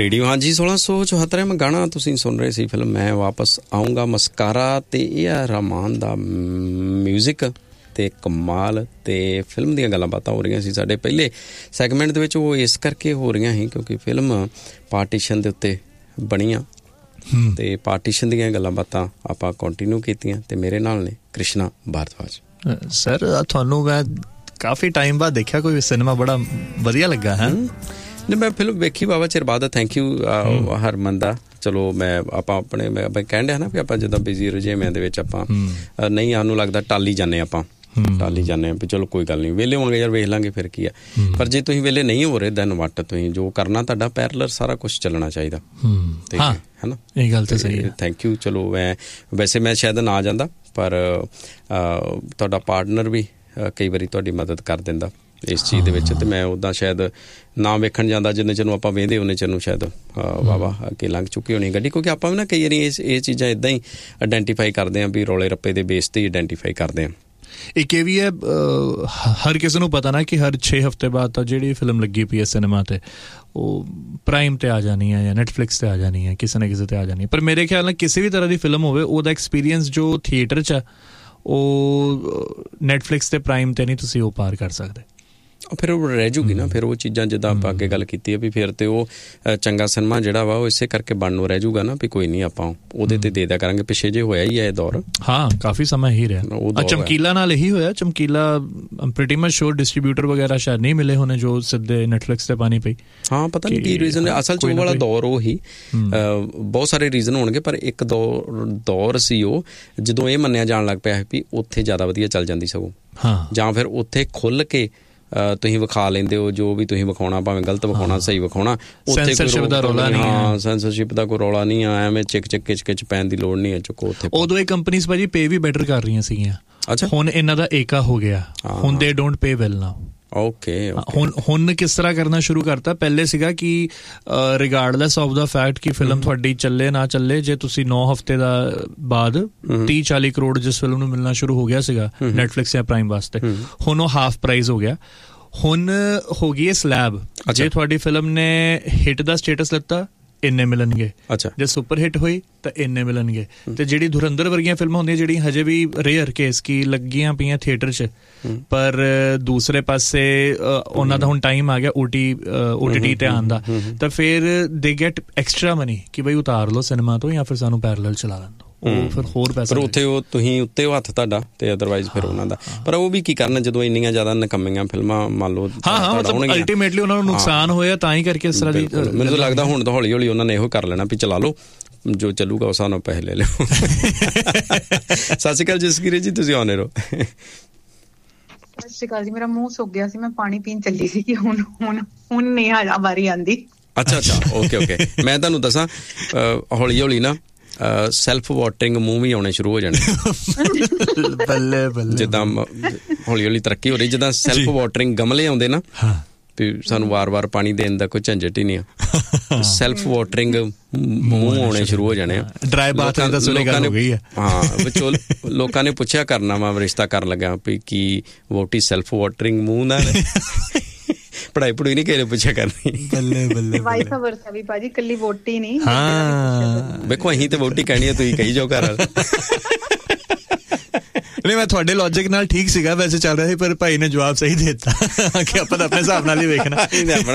Radio. ਹਾਂਜੀ 1674 ਗਾਣਾ ਤੁਸੀਂ ਸੁਣ ਰਹੇ ਸੀ। ਫਿਲਮ ਮੈਂ ਵਾਪਸ ਆਊਂਗਾ ਮਸਕਾਰਾ, ਤੇ ਇਹ ਆ ਰਹਿਮਾਨ ਦਾ ਮਿਊਜ਼ਿਕ ਤੇ ਕਮਾਲ। ਤੇ ਫਿਲਮ ਦੀਆਂ ਗੱਲਾਂ ਬਾਤਾਂ ਹੋ ਰਹੀਆਂ ਸੀ ਸਾਡੇ ਪਹਿਲੇ ਸੈਗਮੈਂਟ ਦੇ ਵਿੱਚ। ਉਹ ਇਸ ਕਰਕੇ ਹੋ ਰਹੀਆਂ ਸੀ ਕਿਉਂਕਿ ਫਿਲਮ ਪਾਰਟੀਸ਼ਨ ਦੇ ਉੱਤੇ ਬਣੀ ਆ, ਤੇ ਪਾਰਟੀਸ਼ਨ ਦੀਆਂ ਗੱਲਾਂ ਬਾਤਾਂ ਆਪਾਂ ਕੰਟੀਨਿਊ ਕੀਤੀਆਂ। ਤੇ ਮੇਰੇ ਨਾਲ ਨੇ ਕ੍ਰਿਸ਼ਨਾ ਭਾਰਦਵਾਜ। ਸਰ ਤੁਹਾਨੂੰ ਮੈਂ ਕਾਫੀ ਟਾਈਮ ਬਾਅਦ ਦੇਖਿਆ ਕੋਈ ਸਿਨੇਮਾ, ਬੜਾ ਵਧੀਆ ਲੱਗਾ ਹੈ। ਨਹੀਂ, ਮੈਂ ਫਿਲਮ ਵੇਖੀ ਬਾਬਾ ਚਿਰ ਬਾਅਦ। ਥੈਂਕ ਯੂ ਹਰਮਨ ਦਾ। ਚਲੋ ਮੈਂ ਆਪਾਂ ਆਪਣੇ ਮੈਂ ਕਹਿਣ ਡਿਆ ਨਾ ਵੀ ਆਪਾਂ ਜਿੱਦਾਂ ਬਿਜ਼ੀ ਰੁਝੇਵਿਆਂ ਦੇ ਵਿੱਚ ਆਪਾਂ ਨਹੀਂ, ਸਾਨੂੰ ਲੱਗਦਾ ਟਾਲੀ ਜਾਂਦੇ ਆਪਾਂ, ਟਾਲੀ ਜਾਂਦੇ ਹਾਂ ਵੀ ਚਲੋ ਕੋਈ ਗੱਲ ਨਹੀਂ, ਵਿਹਲੇ ਹੋਵਾਂਗੇ ਯਾਰ ਵੇਖ ਲਾਂਗੇ ਫਿਰ ਕੀ ਆ। ਪਰ ਜੇ ਤੁਸੀਂ ਵਿਹਲੇ ਨਹੀਂ ਹੋ ਰਹੇ ਦੈਨ ਵੱਟ, ਤੁਸੀਂ ਜੋ ਕਰਨਾ ਤੁਹਾਡਾ ਪੈਰਲਰ ਸਾਰਾ ਕੁਛ ਚੱਲਣਾ ਚਾਹੀਦਾ, ਹੈ ਨਾ। ਇਹ ਗੱਲ ਤਾਂ ਸਹੀ ਹੈ। Thank you. ਚਲੋ ਮੈਂ ਵੈਸੇ ਮੈਂ ਸ਼ਾਇਦ ਨਾ ਜਾਂਦਾ, ਪਰ ਤੁਹਾਡਾ ਪਾਰਟਨਰ ਵੀ ਕਈ ਵਾਰੀ ਤੁਹਾਡੀ ਮਦਦ ਕਰ ਦਿੰਦਾ ਇਸ ਚੀਜ਼ ਦੇ ਵਿੱਚ। ਤੇ ਮੈਂ ਉੱਦਾਂ ਸ਼ਾਇਦ ਨਾ ਵੇਖਣ ਜਾਂਦਾ ਜਿੰਨੇ ਚਿਰ ਨੂੰ ਆਪਾਂ ਵੇਖਦੇ ਉਹਨੇ ਚਿਰ ਨੂੰ ਸ਼ਾਇਦ ਵਾਹਵਾ ਅੱਗੇ ਲੰਘ ਚੁੱਕੀ ਹੋਣੀ ਗੱਡੀ, ਕਿਉਂਕਿ ਆਪਾਂ ਵੀ ਨਾ ਕਈ ਵਾਰੀ ਇਹ ਚੀਜ਼ਾਂ ਇੱਦਾਂ ਹੀ ਆਈਡੈਂਟੀਫਾਈ ਕਰਦੇ ਹਾਂ ਵੀ ਰੌਲੇ ਰੱਪੇ ਦੇ ਬੇਸ 'ਤੇ ਹੀ ਆਈਡੈਂਟੀਫਾਈ ਕਰਦੇ ਹਾਂ। ਇੱਕ ਇਹ ਵੀ ਹੈ, ਹਰ ਕਿਸੇ ਨੂੰ ਪਤਾ ਨਾ ਕਿ ਹਰ 6 ਹਫ਼ਤੇ ਬਾਅਦ ਤਾਂ ਜਿਹੜੀ ਫਿਲਮ ਲੱਗੀ ਪਈ ਹੈ ਸਿਨੇਮਾ 'ਤੇ ਉਹ ਪ੍ਰਾਈਮ 'ਤੇ ਆ ਜਾਣੀ ਹੈ ਜਾਂ ਨੈਟਫਲਿਕਸ 'ਤੇ ਆ ਜਾਣੀ ਹੈ, ਕਿਸੇ ਨਾ ਕਿਸੇ 'ਤੇ ਆ ਜਾਣੀ ਹੈ। ਪਰ ਮੇਰੇ ਖਿਆਲ ਨਾਲ ਕਿਸੇ ਵੀ ਤਰ੍ਹਾਂ ਦੀ ਫਿਲਮ ਹੋਵੇ, ਉਹਦਾ ਐਕਸਪੀਰੀਅੰਸ ਜੋ ਥੀਏਟਰ 'ਚ ਆ ਉਹ ਨੈਟਫਲਿਕਸ 'ਤੇ ਪ੍ਰਾਈਮ 'ਤੇ ਨਹੀਂ ਤੁਸੀਂ ਉਹ ਪਾਰ ਕਰ ਸਕਦੇ। ਫਿਰ ਉਹ ਰਹਿ ਜੂਗੀ ਨਾ, ਫਿਰ ਉਹ ਚੀਜ਼ਾਂ ਜਿੱਦਾਂ ਆਪਾਂ ਅੱਗੇ ਗੱਲ ਕੀਤੀ ਹੈ ਵੀ ਫਿਰ ਤੇ ਉਹ ਚੰਗਾ ਸਿਨੇਮਾ ਜਿਹੜਾ ਵਾ ਉਹ ਇਸੇ ਕਰਕੇ ਬਣਨ ਨੂੰ ਰਹਿ ਜੂਗਾ ਨਾ ਵੀ ਕੋਈ ਨਹੀਂ ਆਪਾਂ ਉਹਦੇ ਤੇ ਦੇ ਦਿਆ ਕਰਾਂਗੇ। ਪਿੱਛੇ ਜੇ ਹੋਇਆ ਹੀ ਹੈ ਇਹ ਦੌਰ, ਹਾਂ ਕਾਫੀ ਸਮਾਂ ਇਹੀ ਰਿਹਾ। ਚਮਕੀਲਾ ਨਾਲ ਇਹੀ ਹੋਇਆ। ਚਮਕੀਲਾ ਪ੍ਰੀਟੀ ਮਚ ਸ਼ੋਰ ਡਿਸਟਰੀਬਿਊਟਰ ਵਗੈਰਾ ਸ਼ਾਇਦ ਨਹੀਂ ਮਿਲੇ ਹੋਣੇ ਜੋ ਸਿੱਧੇ ਨੈਟਫਲਿਕਸ ਤੇ ਪਾਣੀ ਪਈ। ਹਾਂ ਪਤਾ ਨਹੀਂ ਕੀ ਰੀਜ਼ਨ ਹੈ। ਅਸਲ 'ਚ ਉਹ ਵਾਲਾ ਦੌਰ ਉਹ ਹੀ, ਬਹੁਤ ਸਾਰੇ ਰੀਜ਼ਨ ਹੋਣਗੇ, ਪਰ ਇੱਕ ਦੌਰ ਸੀ ਉਹ ਜਦੋਂ ਇਹ ਮੰਨਿਆ ਜਾਣ ਲੱਗ ਪਿਆ ਵੀ ਉੱਥੇ ਜ਼ਿਆਦਾ ਵਧੀਆ ਚੱਲ ਜਾਂਦੀ ਸਗੋਂ, ਜਾਂ ਫਿਰ ਉੱਥੇ ਖੁੱਲ੍ਹ ਕੇ ਤੁਸੀਂ ਵਿਖਾ ਲੈਂਦੇ ਹੋ ਜੋ ਵੀ ਤੁਸੀਂ ਵਿਖਾਉਣਾ, ਭਾਵੇਂ ਗਲਤ ਵਿਖਾਉਣਾ ਸਹੀ ਵਿਖਾਉਣਾ। ਸੈਂਸਰਸ਼ਿਪ ਦਾ ਰੌਲਾ ਨਹੀਂ, ਹਾਂ ਸੈਂਸਰਸ਼ਿਪ ਦਾ ਕੋਈ ਰੌਲਾ ਨਹੀਂ ਆ, ਐਵੇਂ ਕਿਚ ਪੈਣ ਦੀ ਲੋੜ ਨਹੀਂ ਹੈ। ਚੁੱਕੋ ਉੱਥੇ ਉਦੋਂ ਇਹ ਕੰਪਨੀਜ਼ ਭਾਜੀ ਪੇ ਵੀ ਬੈਟਰ ਕਰ ਰਹੀਆਂ ਸੀਗੀਆਂ। ਅੱਛਾ, ਹੁਣ ਇਹਨਾਂ ਦਾ ਏਕਾ ਹੋ ਗਿਆ, ਹੁਣ ਦੇ don't pay well now. Okay, ਹੁਣ ਕਿਸ ਤਰ੍ਹਾਂ ਕਰਨਾ ਸ਼ੁਰੂ ਕਰਤਾ। ਪਹਿਲੇ ਸੀਗਾ ਕਿ ਰਿਗਾਰਡਲੈਸ ਆਫ ਦਾ ਫੈਕਟ ਕਿ ਫਿਲਮ ਤੁਹਾਡੀ ਚੱਲੇ ਨਾ ਚੱਲੇ, ਜੇ ਤੁਸੀਂ 9 ਹਫ਼ਤੇ ਦਾ ਬਾਅਦ 30-40 ਕਰੋੜ ਜਿਸ ਫਿਲਮ ਨੂੰ ਮਿਲਣਾ ਸ਼ੁਰੂ ਹੋ ਗਿਆ ਸੀਗਾ ਨੈਟਫਲਿਕਸ ਜਾਂ ਪ੍ਰਾਈਮ ਵਾਸਤੇ, ਹੁਣ ਉਹ ਹਾਫ ਪ੍ਰਾਈਜ਼ ਹੋ ਗਿਆ। ਹੁਣ ਹੋ ਗਈ ਹੈ ਸਲੈਬ। ਜੇ ਤੁਹਾਡੀ ਫਿਲਮ ਨੇ ਹਿੱਟ ਦਾ ਸਟੇਟਸ ਲਿੱਤਾ ਇੰਨੇ ਮਿਲਣਗੇ, ਜੇ ਸੁਪਰ ਹਿੱਟ ਹੋਈ ਤਾਂ ਇੰਨੇ ਮਿਲਣਗੇ। ਤੇ ਜਿਹੜੀ ਧੁਰੰਦਰ ਵਰਗੀਆਂ ਫਿਲਮਾਂ ਹੁੰਦੀਆਂ ਜਿਹੜੀਆਂ ਹਜੇ ਵੀ ਰੇਅਰ ਕੇਸ ਕੀ ਲੱਗੀਆਂ ਪਈਆਂ ਥੀਏਟਰ 'ਚ, ਪਰ ਦੂਸਰੇ ਪਾਸੇ ਉਹਨਾਂ ਦਾ ਹੁਣ ਟਾਈਮ ਆ ਗਿਆ OTT ਤੇ ਆਉਣ ਦਾ, ਤਾਂ ਫਿਰ ਦੇ ਗੈਟ ਐਕਸਟਰਾ ਮਨੀ ਕਿ ਬਈ ਉਤਾਰ ਲਓ ਸਿਨੇਮਾ ਤੋਂ ਜਾਂ ਫਿਰ ਸਾਨੂੰ ਪੈਰਲਲ ਚਲਾ ਲੈਣ ਦਿਓ। ਉਹ ਫਿਰ ਹੋਰ ਪੈਸਾ, ਪਰ ਉੱਥੇ ਉਹ ਤੁਸੀਂ ਉੱਤੇ ਉਹ ਹੱਥ ਤੁਹਾਡਾ ਤੇ ਅਦਰਵਾਈਜ਼ ਫਿਰ ਉਹਨਾਂ ਦਾ। ਪਰ ਉਹ ਵੀ ਕੀ ਕਰਨ ਜਦੋਂ ਇੰਨੀਆਂ ਜ਼ਿਆਦਾ ਨਕੰਮੀਆਂ ਫਿਲਮਾਂ ਮੰਨ ਲਓ। ਅਲਟੀਮੇਟਲੀ ਉਹਨਾਂ ਨੂੰ ਨੁਕਸਾਨ ਹੋਇਆ ਤਾਂ ਹੀ ਕਰਕੇ ਇਸ ਤਰ੍ਹਾਂ ਦੀ। ਮੈਨੂੰ ਲੱਗਦਾ ਹੁਣ ਤਾਂ ਹੌਲੀ ਹੌਲੀ ਉਹਨਾਂ ਨੇ ਇਹੋ ਕਰ ਲੈਣਾ ਵੀ ਚਲਾ ਲਓ, ਜੋ ਚੱਲੂਗਾ ਉਸ ਸਾਨੂੰ ਪੈਸੇ ਲੈ ਲਿਓ। ਸਤਿ ਸ਼੍ਰੀ ਅਕਾਲ ਜਸਕੀਰਤ ਜੀ, ਤੁਸੀਂ ਆਉਣੇ ਰਹੋ। ਸਤਿ ਸ਼੍ਰੀ ਅਕਾਲ ਜੀ। ਮੇਰਾ ਮੂੰਹ ਸੁੱਕ ਗਿਆ ਸੀ, ਮੈਂ ਪਾਣੀ ਪੀਣ ਚੱਲੀ ਸੀ ਕਿ ਹੁਣ ਨਹੀਂ ਆ ਵਾਰੀ ਆਂਦੀ। ਅੱਛਾ, ਓਕੇ। ਮੈਂ ਤੁਹਾਨੂੰ ਦੱਸਾਂ ਹੌਲੀ ਹੌਲੀ ਨਾ ਸੈਲਫ ਵਾਟਰਿੰਗ ਮੂੰਹ ਵੀ ਆਉਣੇ ਸ਼ੁਰੂ ਹੋ ਜਾਣੇ। ਬੱਲੇ ਜਿੱਦਾਂ ਹੌਲੀ ਹੌਲੀ ਤਰੱਕੀ ਹੋ ਰਹੀ, ਜਿੱਦਾਂ ਸੈਲਫ ਵਾਟਰਿੰਗ ਗਮਲੇ ਆਉਂਦੇ ਨਾ ਵੀ ਸਾਨੂੰ ਵਾਰ-ਵਾਰ ਪਾਣੀ ਦੇਣ ਦਾ ਕੋਈ ਝੰਜਟ ਹੀ ਨਹੀਂ ਆ। ਸੈਲਫ ਵਾਟਰਿੰਗ ਮੂੰਹ ਆਉਣੇ ਸ਼ੁਰੂ ਹੋ ਜਾਣੇ ਆ। ਡਰਾਈ ਬਾਥ ਦਾ ਲੋਕਾਂ ਨੇ, ਹਾਂ ਵਿੱਚੋਂ ਲੋਕਾਂ ਨੇ ਪੁੱਛਿਆ ਕਰਨਾ ਵਾ ਰਿਸ਼ਤਾ ਕਰਨ ਲੱਗਾ ਵੀ ਕੀ ਵੋਟੀ ਸੈਲਫ ਵਾਟਰਿੰਗ ਮੂੰਹ ਨਾਲ ਪੜ੍ਹਾਈ ਪੜੂਈ ਨਹੀਂ ਕਿਸੇ ਪੁੱਛਿਆ ਕਰਨੀ। ਬੱਲੇ ਵਾਈਸ ਵਰਸਾ ਵੀ ਭਾਜੀ, ਇਕੱਲੀ ਵੋਟੀ ਨਹੀਂ। ਹਾਂ ਵੇਖੋ ਅਸੀਂ ਤੇ ਵੋਟੀ ਕਹਿਣੀ ਆ, ਤੁਸੀਂ ਕਹੀ ਜਾਓ ਘਰ। ਨਹੀਂ, ਮੈਂ ਤੁਹਾਡੇ ਲੌਜਿਕ ਨਾਲ ਠੀਕ ਸੀਗਾ ਵੈਸੇ ਚੱਲ ਰਿਹਾ ਸੀ, ਪਰ ਭਾਈ ਨੇ ਜਵਾਬ ਸਹੀ ਦੇ ਦਿੱਤਾ ਕਿ ਆਪਾਂ ਤਾਂ ਆਪਣੇ ਹਿਸਾਬ ਨਾਲ ਹੀ ਵੇਖਣਾ।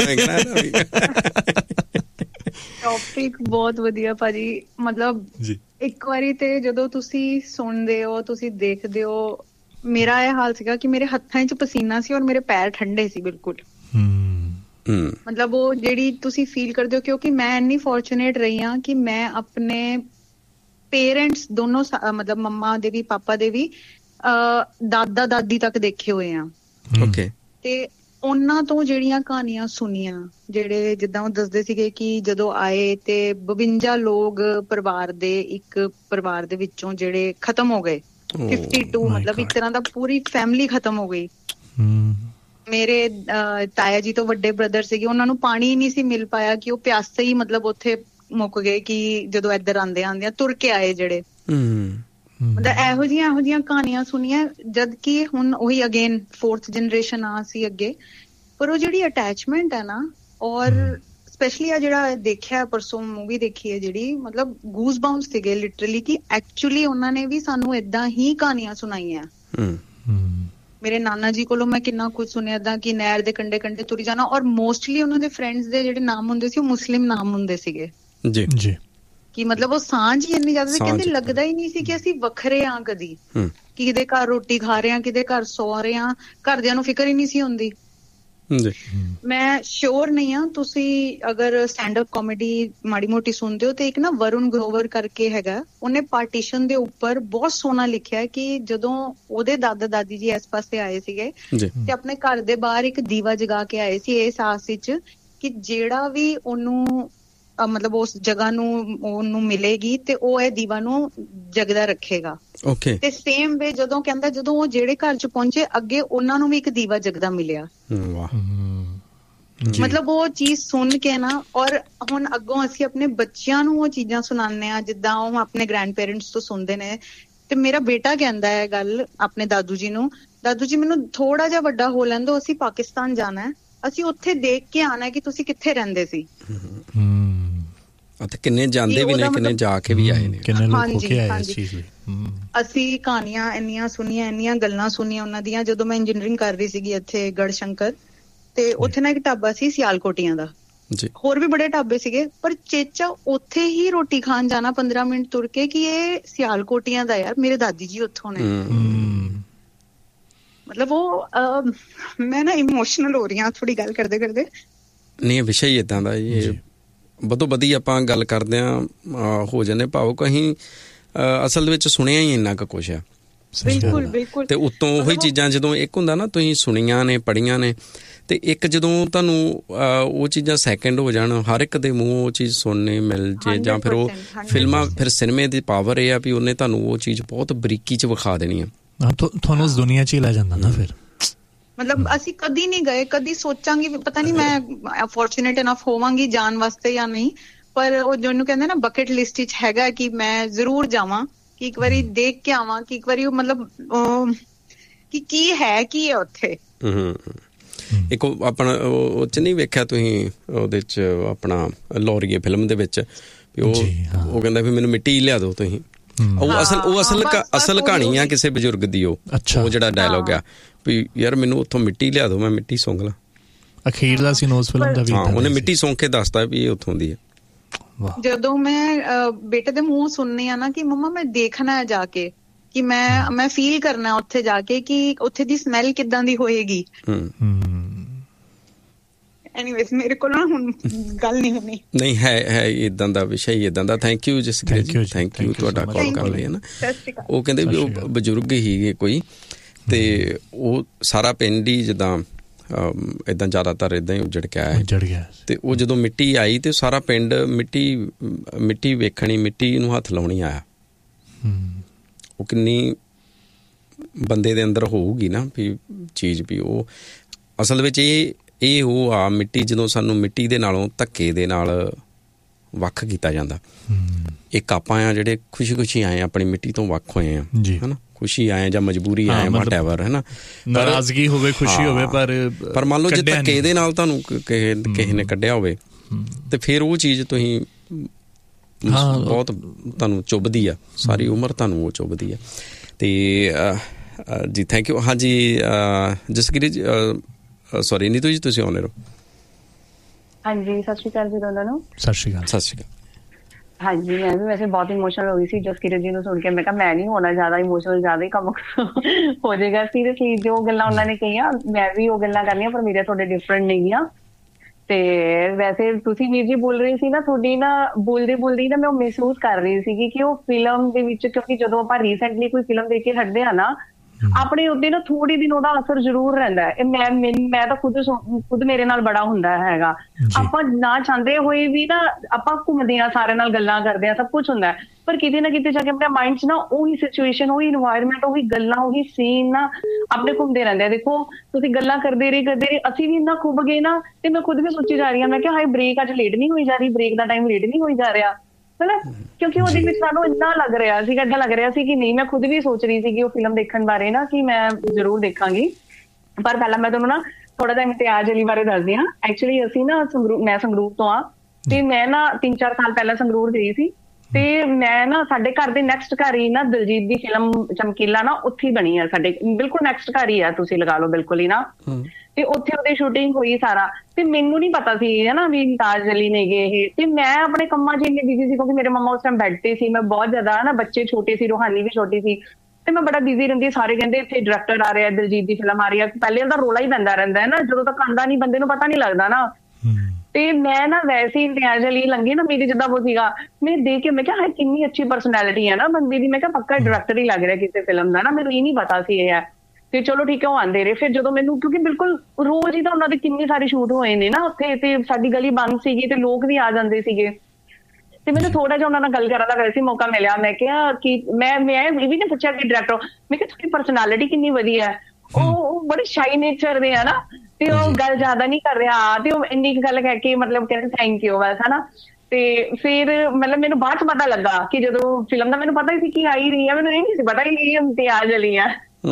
ਟੌਪਿਕ ਬਹੁਤ ਵਧੀਆ ਭਾਜੀ। ਮਤਲਬ ਇੱਕ ਵਾਰੀ ਤੇ ਜਦੋਂ ਤੁਸੀਂ ਸੁਣਦੇ ਹੋ, ਤੁਸੀਂ ਦੇਖਦੇ ਹੋ, ਮੇਰਾ ਇਹ ਹਾਲ ਸੀਗਾ ਕਿ ਮੇਰੇ ਹੱਥਾਂ 'ਚ ਪਸੀਨਾ ਸੀ ਔਰ ਮੇਰੇ ਪੈਰ ਠੰਡੇ ਸੀ ਬਿਲਕੁਲ। ਮਤਲਬ ਉਹ ਜਿਹੜੀ ਤੁਸੀਂ ਫੀਲ ਕਰਦੇ ਹੋ, ਕਿਉਂਕਿ ਮੈਂ ਇੰਨੀ ਫੋਰਚੂਨੇਟ ਰਹੀ ਹਾਂ ਕਿ ਮੈਂ ਆਪਣੇ ਪੇਰੈਂਟਸ ਦੋਨੋਂ, ਮਤਲਬ ਮੰਮਾ ਦੇ ਵੀ ਪਾਪਾ ਦੇ ਵੀ, ਦਾਦਾ ਦਾਦੀ ਤੱਕ ਦੇਖੇ ਹੋਏ ਆ। ਤੇ ਉਹਨਾਂ ਤੋਂ ਜਿਹੜੀਆਂ ਕਹਾਣੀਆਂ ਸੁਣੀਆਂ, ਜਿਹੜੇ ਜਿੱਦਾਂ ਉਹ ਦੱਸਦੇ ਸੀਗੇ ਕਿ ਜਦੋਂ ਆਏ ਤੇ 52 ਲੋਕ ਪਰਿਵਾਰ ਦੇ ਵਿੱਚੋਂ ਜਿਹੜੇ ਖਤਮ ਹੋ ਗਏ। 52 ਮਤਲਬ ਇੱਕ ਤਰ੍ਹਾਂ ਦਾ ਪੂਰੀ ਫੈਮਿਲੀ ਖਤਮ ਹੋ ਗਈ। ਮੇਰੇ ਤਾਇਆ ਜੀ ਤੋਂ ਵੱਡੇ ਬ੍ਰਦਰ ਸੀਗੇ, ਉਹਨਾਂ ਨੂੰ ਪਾਣੀ ਨਹੀਂ ਸੀ ਮਿਲ ਪਾਇਆ ਕਿ ਉਹ ਪਿਆਸੇ ਹੀ ਮਤਲਬ ਉੱਥੇ ਮੁੱਕ ਗਏ ਕਿ ਜਦੋਂ ਇੱਧਰ ਆਉਂਦੇ ਤੁਰ ਕੇ ਆਏ ਜਿਹੜੇ। ਮਤਲਬ ਇਹੋ ਜਿਹੀਆਂ ਕਹਾਣੀਆਂ ਸੁਣੀਆਂ, ਜਦ ਕਿ ਹੁਣ ਉਹੀ ਅਗੇਨ 4th ਜਨਰੇਸ਼ਨ ਆ ਸੀ ਅੱਗੇ, ਪਰ ਉਹ ਜਿਹੜੀ ਅਟੈਚਮੈਂਟ ਹੈ ਨਾ, ਔਰ ਸਪੈਸ਼ਲੀ ਆ ਜਿਹੜਾ ਦੇਖਿਆ ਪਰਸੋਂ ਮੂਵੀ ਦੇਖੀ ਹੈ ਜਿਹੜੀ, ਮਤਲਬ ਗੂਜ਼ ਬਾਉਂਸ ਸੀਗੇ ਲਿਟਰਲੀ ਕਿ ਐਕਚੁਅਲੀ ਉਹਨਾਂ ਨੇ ਵੀ ਸਾਨੂੰ ਏਦਾਂ ਹੀ ਕਹਾਣੀਆਂ ਸੁਣਾਈਆਂ। ਮੇਰੇ ਨਾਨਾ ਜੀ ਕੋਲੋਂ ਮੈਂ ਕਿੰਨਾ ਕੁਝ ਸੁਣਿਆ ਏਦਾਂ ਕਿ ਨਹਿਰ ਦੇ ਕੰਢੇ ਕੰਢੇ ਤੁਰੀ ਜਾਣਾ, ਔਰ ਮੋਸਟਲੀ ਉਹਨਾਂ ਦੇ ਫਰੈਂਡਸ ਦੇ ਜਿਹੜੇ ਨਾਮ ਹੁੰਦੇ ਸੀ ਉਹ ਮੁਸਲਿਮ ਨਾਮ ਹੁੰਦੇ ਸੀਗੇ ਜੀ ਜੀ, ਕਿ ਮਤਲਬ ਉਹ ਸਾਂਝ ਹੀ ਇੰਨੀ ਜ਼ਿਆਦਾ ਸੀ, ਕਹਿੰਦੇ ਲੱਗਦਾ ਹੀ ਨਹੀਂ ਸੀ ਕਿ ਅਸੀਂ ਵੱਖਰੇ ਆ ਕਦੀ, ਕਿ ਕਿਹਦੇ ਘਰ ਰੋਟੀ ਖਾ ਰਹੇ ਆ, ਕਿਹਦੇ ਘਰ ਸੌ ਰਹੇ ਆ, ਘਰਦਿਆਂ ਨੂੰ ਫਿਕਰ ਹੀ ਨਹੀਂ ਸੀ ਹੁੰਦੀ। ਮੈਂ ਸ਼ੋਰ ਨਹੀਂ ਆ, ਤੁਸੀਂ ਅਗਰ ਸਟੈਂਡ ਅਪ ਕਾਮੇਡੀ ਮਾੜੀ ਮੋਟੀ ਸੁਣਦੇ ਹੋ ਤੇ ਇੱਕ ਨਾ ਵਰੁਣ ਗਰੋਵਰ ਕਰਕੇ ਹੈਗਾ, ਉਹਨੇ ਪਾਰਟੀਸ਼ਨ ਦੇ ਉੱਪਰ ਬਹੁਤ ਸੋਹਣਾ ਲਿਖਿਆ ਕਿ ਜਦੋਂ ਉਹਦੇ ਦਾਦਾ ਦਾਦੀ ਜੀ ਇਸ ਪਾਸੇ ਆਏ ਸੀਗੇ ਤੇ ਆਪਣੇ ਘਰ ਦੇ ਬਾਹਰ ਇੱਕ ਦੀਵਾ ਜਗਾ ਕੇ ਆਏ ਸੀ ਇਸ ਆਸ ਵਿੱਚ ਕਿ ਜਿਹੜਾ ਵੀ ਉਹਨੂੰ ਮਤਲਬ ਉਸ ਜਗ੍ਹਾ ਨੂੰ ਉਹਨੂੰ ਮਿਲੇਗੀ ਤੇ ਉਹ ਇਹ ਦੀਵਾ ਨੂੰ ਜਗਦਾ ਰੱਖੇਗਾ। ਤੇ ਸੇਮ ਵੇ ਜਦੋਂ ਕਹਿੰਦਾ ਜਦੋਂ ਉਹ ਜਿਹੜੇ ਘਰ ਚ ਪਹੁੰਚੇ ਅੱਗੇ ਉਹਨਾਂ ਨੂੰ ਵੀ ਇੱਕ ਦੀਵਾ ਜਗਦਾ ਮਿਲਿਆ। ਮਤਲਬ ਉਹ ਚੀਜ਼ ਸੁਣ ਕੇ ਨਾ, ਔਰ ਹੁਣ ਅੱਗੋਂ ਅਸੀਂ ਆਪਣੇ ਬੱਚਿਆਂ ਨੂੰ ਉਹ ਚੀਜ਼ਾਂ ਸੁਣਾਉਂਦੇ ਆ ਜਿੱਦਾਂ ਉਹ ਆਪਣੇ ਗ੍ਰੈਂਡ ਪੇਰੈਂਟਸ ਤੋਂ ਸੁਣਦੇ ਨੇ। ਤੇ ਮੇਰਾ ਬੇਟਾ ਕਹਿੰਦਾ ਹੈ ਗੱਲ ਆਪਣੇ ਦਾਦੂ ਜੀ ਨੂੰ, ਦਾਦੂ ਜੀ ਮੈਨੂੰ ਥੋੜਾ ਜਿਹਾ ਵੱਡਾ ਹੋ ਲੈਣ ਦਿਓ, ਅਸੀਂ ਪਾਕਿਸਤਾਨ ਜਾਣਾ ਹੈ, ਅਸੀਂ ਉੱਥੇ ਦੇਖ ਕੇ ਆਣਾ ਕਿ ਤੁਸੀਂ ਕਿੱਥੇ ਰਹਿੰਦੇ ਸੀ। ਅਤੇ ਕਿੰਨੇ ਜਾਂਦੇ ਵੀ ਨੇ, ਕਿੰਨੇ ਜਾ ਕੇ ਵੀ ਆਏ ਨੇ, ਕਿੰਨੇ ਲੋਕ ਹੋ ਕੇ ਆਏ ਇਸ ਚੀਜ਼ ਲਈ। ਅਸੀਂ ਕਹਾਣੀਆਂ ਇੰਨੀਆਂ ਸੁਣੀਆਂ, ਇੰਨੀਆਂ ਗੱਲਾਂ ਸੁਣੀਆਂ ਉਹਨਾਂ ਦੀਆਂ। ਜਦੋਂ ਮੈਂ ਇੰਜੀਨੀਅਰਿੰਗ ਕਰ ਰਹੀ ਸੀਗੀ ਇੱਥੇ ਗੜਸ਼ੰਕਰ, ਤੇ ਉੱਥੇ ਨਾ ਇੱਕ ਢਾਬਾ ਸੀ ਸਿਆਲਕੋਟੀਆਂ ਦਾ, ਹੋਰ ਵੀ ਬੜੇ ਢਾਬੇ ਸੀਗੇ, ਪਰ ਚੇਚਾ ਉੱਥੇ ਹੀ ਰੋਟੀ ਖਾਣ ਜਾਣਾ 15 ਮਿੰਟ ਤੁਰ ਕੇ ਕਿ ਇਹ ਸਿਆਲਕੋਟੀਆਂ ਦਾ ਯਾਰ ਮੇਰੇ ਦਾਦੀ ਜੀ ਉੱਥੋਂ ਨੇ। ਮਤਲਬ ਉਹ ਮੈਂ ਨਾ ਇਮੋਸ਼ਨਲ ਹੋ ਰਹੀ ਹਾਂ ਥੋੜੀ ਗੱਲ ਕਰਦੇ ਕਰਦੇ। ਨਹੀਂ, ਵਿਸ਼ਾ ਹੀ ਏਦਾਂ ਦਾ, ਇਹ ਬਦੋ ਬਦੀ ਆਪਾਂ ਗੱਲ ਕਰਦੇ ਹਾਂ ਹੋ ਜਾਂਦੇ ਭਾਵੁਕ। ਅਸੀਂ ਅਸਲ ਦੇ ਵਿੱਚ ਸੁਣਿਆ ਹੀ ਇੰਨਾ ਕੁ ਕੁਛ ਆ। ਬਿਲਕੁਲ ਬਿਲਕੁਲ। ਤੇ ਉੱਤੋਂ ਉਹੀ ਚੀਜ਼ਾਂ ਜਦੋਂ ਇੱਕ ਹੁੰਦਾ ਨਾ ਤੁਸੀਂ ਸੁਣੀਆਂ ਨੇ, ਪੜ੍ਹੀਆਂ ਨੇ, ਤੇ ਇੱਕ ਜਦੋਂ ਤੁਹਾਨੂੰ ਉਹ ਚੀਜ਼ਾਂ ਸੈਕਿੰਡ ਹੋ ਜਾਣ, ਹਰ ਇੱਕ ਦੇ ਮੂੰਹ ਉਹ ਚੀਜ਼ ਸੁਣਨੇ ਮਿਲ ਜੇ, ਜਾਂ ਫਿਰ ਉਹ ਫਿਲਮਾਂ, ਫਿਰ ਸਿਨੇਮੇ ਦੀ ਪਾਵਰ ਇਹ ਆ ਵੀ ਉਹਨੇ ਤੁਹਾਨੂੰ ਉਹ ਚੀਜ਼ ਬਹੁਤ ਬਰੀਕੀ 'ਚ ਵਿਖਾ ਦੇਣੀ ਆ, ਤੁਹਾਨੂੰ ਉਸ ਦੁਨੀਆ 'ਚ ਹੀ ਲੈ ਜਾਂਦਾ ਨਾ। ਫਿਰ ਮਤਲਬ ਅਸੀਂ ਕਦੀ ਨਹੀਂ ਗਏ, ਕਦੀ ਸੋਚਾਂਗੇ ਪਤਾ ਨਹੀਂ ਮੈਂ ਫੋਰਚੂਨੇਟ ਇਨਫ ਹੋਵਾਂਗੀ ਜਾਣ ਵਾਸਤੇ ਜਾਂ ਨਹੀਂ, ਪਰ ਉਹ ਜਿਹਨੂੰ ਕਹਿੰਦੇ ਨਾ ਬਕਟ ਲਿਸਟ ਵਿੱਚ ਹੈਗਾ ਕਿ ਮੈਂ ਜ਼ਰੂਰ ਜਾਵਾਂ, ਕਿ ਇੱਕ ਵਾਰੀ ਦੇਖ ਕੇ ਆਵਾਂ, ਕਿ ਇੱਕ ਵਾਰੀ ਮਤਲਬ ਕਿ ਕੀ ਹੈ ਉੱਥੇ। ਇੱਕ ਆਪਣਾ ਉਹ 'ਚ ਨਹੀਂ ਵੇਖਿਆ ਤੁਸੀਂ, ਉਹਦੇ 'ਚ ਆਪਣਾ ਲੋਰੀਏ ਫਿਲਮ ਦੇ ਵਿੱਚ ਵੀ ਉਹ ਕਹਿੰਦਾ ਵੀ ਮੈਨੂੰ ਮਿੱਟੀ ਲਿਆ ਦਿਓ ਤੁਸੀਂ। ਉਹ ਅਸਲ ਕਹਾਣੀ ਆ ਕਿਸੇ ਬਜ਼ੁਰਗ ਦੀ। ਉਹ ਜਿਹੜਾ ਡਾਇਲੋਗ ਆ ਵੀ ਯਾਰ ਮੈਨੂੰ ਉੱਥੋਂ ਮਿੱਟੀ ਲਿਆ ਦਿਓ, ਮੈਂ ਮਿੱਟੀ ਸੁੰਘ ਲਾਂ। ਅਖੀਰਲਾ ਸੀਨ ਉਸ ਫਿਲਮ ਦਾ ਵੀ ਉਹਨੇ ਮਿੱਟੀ ਸੁੰਘ ਕੇ ਦੱਸਦਾ ਵੀ ਇਹ ਉੱਥੋਂ ਦੀ ਹੈ। ਜਦੋਂ ਮੈਂ ਬੇਟੇ ਦੇ ਮੂੰਹ ਸੁਣਨੀ ਆ ਨਾ ਕਿ ਮੰਮਾ ਮੈਂ ਦੇਖਣਾ ਹੈ ਜਾ ਕੇ, ਕਿ ਮੈਂ ਫੀਲ ਕਰਨਾ ਉੱਥੇ ਜਾ ਕੇ ਕਿ ਉੱਥੇ ਦੀ ਸਮੈਲ ਕਿੱਦਾਂ ਦੀ ਹੋਏਗੀ। ਐਨੀਵੇਜ਼ ਮੇਰੇ ਕੋਲ ਨਾ ਹੁਣ ਗੱਲ ਨਹੀਂ ਹੋਣੀ। ਨਹੀਂ ਹੈ ਇਦਾਂ ਦਾ ਵਿਸ਼ਾ ਹੀ ਇਦਾਂ ਦਾ। ਥੈਂਕ ਯੂ ਜਸਕ੍ਰਿਤ ਜੀ, ਥੈਂਕ ਯੂ ਤੁਹਾਡਾ ਕਾਲ ਕਰਨ ਲਈ। ਹੈ ਨਾ, ਉਹ ਕਹਿੰਦੇ ਵੀ ਉਹ ਬਜ਼ੁਰਗ ਹੀ ਕੋਈ, ਤੇ ਉਹ ਸਾਰਾ ਪਿੰਡ ਹੀ ਜਿੱਦਾਂ ਏਦਾਂ ਜ਼ਿਆਦਾਤਰ ਏਦਾਂ ਹੀ ਉੱਜੜ ਕੇ ਆਇਆ, ਤੇ ਉਹ ਜਦੋਂ ਮਿੱਟੀ ਆਈ ਤੇ ਸਾਰਾ ਪਿੰਡ ਮਿੱਟੀ ਵੇਖਣੀ, ਮਿੱਟੀ ਨੂੰ ਹੱਥ ਲਾਉਣੀ ਆਇਆ। ਉਹ ਕਿੰਨੀ ਬੰਦੇ ਦੇ ਅੰਦਰ ਹੋਊਗੀ ਨਾ ਵੀ ਚੀਜ਼, ਵੀ ਉਹ ਅਸਲ ਵਿੱਚ ਇਹ ਉਹ ਆ ਮਿੱਟੀ, ਜਦੋਂ ਸਾਨੂੰ ਮਿੱਟੀ ਦੇ ਨਾਲੋਂ ਧੱਕੇ ਦੇ ਨਾਲ ਵੱਖ ਕੀਤਾ ਜਾਂਦਾ। ਇੱਕ ਆਪਾਂ ਆ ਜਿਹੜੇ ਖੁਸ਼ੀ ਆਏ ਆਪਣੀ ਮਿੱਟੀ ਤੋਂ ਵੱਖ ਹੋਏ ਆ, ਹੈ ਨਾ, ਖੁਸ਼ੀ ਆਏ ਜਾਂ ਮਜਬੂਰੀ ਆਏ, ਵਾਟਐਵਰ, ਹੈ ਨਾ, ਨਾਰਾਜ਼ਗੀ ਹੋਵੇ, ਖੁਸ਼ੀ ਹੋਵੇ, ਪਰ ਮੰਨ ਲਓ ਜੇ ਧੱਕੇ ਦੇ ਨਾਲ ਤੁਹਾਨੂੰ ਕਿਸੇ ਨੇ ਕੱਢਿਆ ਹੋਵੇ ਤੇ ਫਿਰ ਉਹ ਚੀਜ਼ ਤੁਸੀਂ ਬਹੁਤ ਤੁਹਾਨੂੰ ਚੁੱਭਦੀ ਆ, ਸਾਰੀ ਉਮਰ ਤੁਹਾਨੂੰ ਉਹ ਚੁੱਭਦੀ ਆ। ਤੇ ਜੀ ਥੈਂਕ ਯੂ। ਹਾਂਜੀ ਜਸਕੀਰਤ ਜੀ, ਸੌਰੀ ਨੀਤੂ ਜੀ, ਤੁਸੀਂ ਆਉਂਦੇ ਰਹੋ। ਹਾਂਜੀ, ਸਤਿ ਸ਼੍ਰੀ ਅਕਾਲ ਜੀ ਦੋਨਾਂ ਨੂੰ। ਸਤਿ ਸ਼੍ਰੀ ਅਕਾਲ। ਸਤਿ ਸ਼੍ਰੀ ਅਕਾਲ। ਹਾਂਜੀ, ਮੈਂ ਵੀ ਵੈਸੇ ਬਹੁਤ ਇਮੋਸ਼ਨਲ ਹੋ ਗਈ ਸੀ ਜਸਕੀਰਤ ਜੀ ਨੂੰ ਸੁਣ ਕੇ। ਮੈਂ ਕਿਹਾ ਮੈਂ ਨਹੀਂ ਹੋਣਾ ਜ਼ਿਆਦਾ ਇਮੋਸ਼ਨਲ, ਜ਼ਿਆਦਾ ਹੀ ਕੰਮ ਹੋ ਜਾਏਗਾ। ਸੀਰੀਅਸਲੀ ਜੋ ਗੱਲਾਂ ਉਹਨਾਂ ਨੇ ਕਹੀਆਂ ਮੈਂ ਵੀ ਉਹ ਗੱਲਾਂ ਕਰਨੀਆਂ, ਪਰ ਮੇਰੇ ਤੁਹਾਡੇ ਡਿਫਰੈਂਟ ਨਹੀਂ ਗੀਆਂ। ਤੇ ਵੈਸੇ ਤੁਸੀਂ ਵੀਰ ਜੀ ਬੋਲ ਰਹੇ ਸੀ ਨਾ, ਤੁਹਾਡੀ ਨਾ ਬੋਲਦੀ ਨਾ ਮੈਂ ਉਹ ਮਹਿਸੂਸ ਕਰ ਰਹੀ ਸੀਗੀ ਕਿ ਉਹ ਫਿਲਮ ਦੇ ਵਿੱਚ, ਕਿਉਂਕਿ ਜਦੋਂ ਆਪਾਂ ਰੀਸੈਂਟਲੀ ਕੋਈ ਫਿਲਮ ਦੇਖ ਕੇ ਹਟਦੇ ਆ ਨਾ, ਆਪਣੇ ਉੱਤੇ ਨਾ ਥੋੜੀ ਦਿਨ ਉਹਦਾ ਅਸਰ ਜ਼ਰੂਰ ਰਹਿੰਦਾ ਹੈ। ਮੈਂ ਤਾਂ ਖੁਦ ਮੇਰੇ ਨਾਲ ਬੜਾ ਹੁੰਦਾ ਹੈਗਾ। ਆਪਾਂ ਨਾ ਚਾਹੁੰਦੇ ਹੋਏ ਵੀ ਨਾ ਆਪਾਂ ਘੁੰਮਦੇ ਹਾਂ, ਸਾਰਿਆਂ ਨਾਲ ਗੱਲਾਂ ਕਰਦੇ ਹਾਂ, ਸਭ ਕੁਛ ਹੁੰਦਾ, ਪਰ ਕਿਤੇ ਨਾ ਕਿਤੇ ਜਾ ਕੇ ਆਪਣੇ ਮਾਇੰਡ 'ਚ ਨਾ ਉਹੀ ਸਿਚੁਏਸ਼ਨ, ਉਹੀ ਇਨਵਾਇਰਮੈਂਟ, ਉਹੀ ਗੱਲਾਂ, ਉਹੀ ਸੀਨ ਨਾ ਆਪਣੇ ਘੁੰਮਦੇ ਰਹਿੰਦੇ ਆ। ਦੇਖੋ ਤੁਸੀਂ ਗੱਲਾਂ ਕਰਦੇ ਰਹੇ ਅਸੀਂ ਵੀ ਇੰਨਾ ਖੁੱਭ ਗਏ ਨਾ, ਤੇ ਮੈਂ ਖੁਦ ਵੀ ਸੋਚੀ ਜਾ ਰਹੀ ਹਾਂ, ਮੈਂ ਕਿਹਾ ਹਾਏ ਬ੍ਰੇਕ ਅੱਜ ਲੇਟ ਨਹੀਂ ਹੋਈ ਜਾ ਰਹੀ, ਬ੍ਰੇਕ ਦਾ ਟਾਈਮ ਲੇਟ ਨਹੀਂ ਹੋਈ ਜਾ ਰਿਹਾ, ਹਨਾ, ਕਿਉਂਕਿ ਉਹਦੇ ਵਿੱਚ ਸਾਨੂੰ ਇੰਨਾ ਲੱਗ ਰਿਹਾ ਸੀ, ਏਦਾਂ ਲੱਗ ਰਿਹਾ ਸੀ ਕਿ ਨਹੀਂ, ਮੈਂ ਖੁਦ ਵੀ ਸੋਚ ਰਹੀ ਸੀ ਕਿ ਉਹ ਫਿਲਮ ਦੇਖਣ ਬਾਰੇ ਨਾ, ਕਿ ਮੈਂ ਜ਼ਰੂਰ ਦੇਖਾਂਗੀ। ਪਰ ਪਹਿਲਾਂ ਮੈਂ ਤੁਹਾਨੂੰ ਨਾ ਥੋੜਾ ਜਿਹਾ ਇਮਤਿਆਜ਼ ਅਲੀ ਬਾਰੇ ਦੱਸਦੀ ਹਾਂ। ਐਕਚੁਅਲੀ ਅਸੀਂ ਨਾ ਮੈਂ ਸੰਗਰੂਰ ਤੋਂ ਆ, ਤੇ ਮੈਂ ਨਾ 3-4 ਸਾਲ ਪਹਿਲਾਂ ਸੰਗਰੂਰ ਗਈ ਸੀ, ਤੇ ਮੈਂ ਨਾ ਸਾਡੇ ਘਰ ਦੇ ਨੈਕਸਟ ਘਰ ਹੀ ਨਾ ਦਿਲਜੀਤ ਦੀ ਫਿਲਮ ਚਮਕੀਲਾ ਨਾ ਉੱਥੇ ਬਣੀ ਆ, ਸਾਡੇ ਬਿਲਕੁਲ ਨੈਕਸਟ ਘਰ ਹੀ ਆ, ਤੁਸੀਂ ਲਗਾ ਲਓ ਬਿਲਕੁਲ ਹੀ ਨਾ। ਤੇ ਉੱਥੇ ਉਹਦੀ ਸ਼ੂਟਿੰਗ ਹੋਈ ਸਾਰਾ, ਤੇ ਮੈਨੂੰ ਨੀ ਪਤਾ ਸੀ ਨਾ ਵੀ ਇਮਤਿਆਜ਼ ਅਲੀ ਨੇਗੇ ਇਹ, ਤੇ ਮੈਂ ਆਪਣੇ ਕੰਮਾਂ 'ਚ ਇੰਨੀ ਬਿਜ਼ੀ ਸੀ ਕਿਉਂਕਿ ਮੇਰੇ ਮੰਮਾ ਉਸ ਟਾਈਮ ਬੈੱਡ ਤੇ ਸੀ, ਮੈਂ ਬਹੁਤ ਜ਼ਿਆਦਾ ਨਾ, ਬੱਚੇ ਛੋਟੇ ਸੀ, ਰੋਹਾਨੀ ਵੀ ਛੋਟੀ ਸੀ, ਤੇ ਮੈਂ ਬੜਾ ਬਿਜ਼ੀ ਰਹਿੰਦੀ। ਸਾਰੇ ਕਹਿੰਦੇ ਇੱਥੇ ਡਾਇਰੈਕਟਰ ਆ ਰਿਹਾ, ਦਿਲਜੀਤ ਦੀ ਫਿਲਮ ਆ ਰਹੀ ਆ, ਪਹਿਲੇ ਉਹਦਾ ਰੌਲਾ ਹੀ ਪੈਂਦਾ ਰਹਿੰਦਾ ਹੈ ਨਾ, ਜਦੋਂ ਤੱਕ ਆਉਂਦਾ ਨੀ ਬੰਦੇ ਨੂੰ ਪਤਾ ਨੀ ਲੱਗਦਾ ਨਾ। ਤੇ ਮੈਂ ਨਾ ਵੈਸੇ ਹੀ ਇਮਤਿਆਜ਼ ਅਲੀ ਲੰਘੀ ਨਾ, ਮੇਰੀ ਜਿੱਦਾਂ ਉਹ ਸੀਗਾ, ਮੈਂ ਦੇਖ ਕੇ ਮੈਂ ਕਿਹਾ ਹਾਏ ਕਿੰਨੀ ਅੱਛੀ ਪਰਸਨੈਲਿਟੀ ਹੈ ਨਾ ਬੰਦੇ ਦੀ, ਮੈਂ ਕਿਹਾ ਪੱਕਾ ਡਾਇਰੈਕਟਰ ਹੀ ਲੱਗ ਰਿਹਾ ਕਿਸੇ ਫਿਲਮ ਦਾ ਨਾ, ਮੈਨੂੰ ਇਹ ਨੀ ਪਤਾ ਸੀ ਇਹ ਹੈ। ਤੇ ਚਲੋ ਠੀਕ ਹੈ, ਉਹ ਆਉਂਦੇ ਰਹੇ। ਫਿਰ ਜਦੋਂ ਮੈਨੂੰ, ਕਿਉਂਕਿ ਬਿਲਕੁਲ ਰੋਜ਼ ਹੀ ਤਾਂ ਉਹਨਾਂ ਦੇ ਕਿੰਨੇ ਸਾਰੇ ਸ਼ੂਟ ਹੋਏ ਨੇ ਨਾ ਉੱਥੇ, ਤੇ ਸਾਡੀ ਗਲੀ ਬੰਦ ਸੀਗੀ ਤੇ ਲੋਕ ਵੀ ਆ ਜਾਂਦੇ ਸੀਗੇ, ਤੇ ਮੈਨੂੰ ਥੋੜਾ ਜਿਹਾ ਉਹਨਾਂ ਨਾਲ ਗੱਲ ਕਰਨ ਦਾ ਵੈਸੇ ਮੌਕਾ ਮਿਲਿਆ। ਮੈਂ ਕਿਹਾ ਕਿ ਮੈਂ ਇਹ ਵੀ ਨਹੀਂ ਪੁੱਛਿਆ ਕਿ ਡਾਇਰੈਕਟਰ, ਮੈਂ ਕਿਹਾ ਤੁਹਾਡੀ ਪਰਸਨੈਲਿਟੀ ਕਿੰਨੀ ਵਧੀਆ ਹੈ। ਉਹ ਬੜੇ ਸ਼ਾਈ ਨੇਚਰ ਦੇ ਆ ਨਾ, ਤੇ ਉਹ ਗੱਲ ਜ਼ਿਆਦਾ ਨਹੀਂ ਕਰ ਰਿਹਾ, ਤੇ ਉਹ ਇੰਨੀ ਗੱਲ ਕਹਿ ਕੇ ਮਤਲਬ ਕਹਿੰਦੇ ਥੈਂਕ ਯੂ ਬਸ, ਹਨਾ। ਤੇ ਫਿਰ ਮਤਲਬ ਮੈਨੂੰ ਬਾਅਦ ਚ ਪਤਾ ਲੱਗਾ ਕਿ ਜਦੋਂ ਫਿਲਮ ਦਾ ਮੈਨੂੰ ਪਤਾ ਹੀ ਸੀ ਕਿ ਆ ਹੀ ਰਹੀ ਹੈ, ਮੈਨੂੰ ਇਹ ਨਹੀਂ ਸੀ ਪਤਾ ਕਿ ਇਮਤਿਆਜ਼ ਅਲੀ ਆ।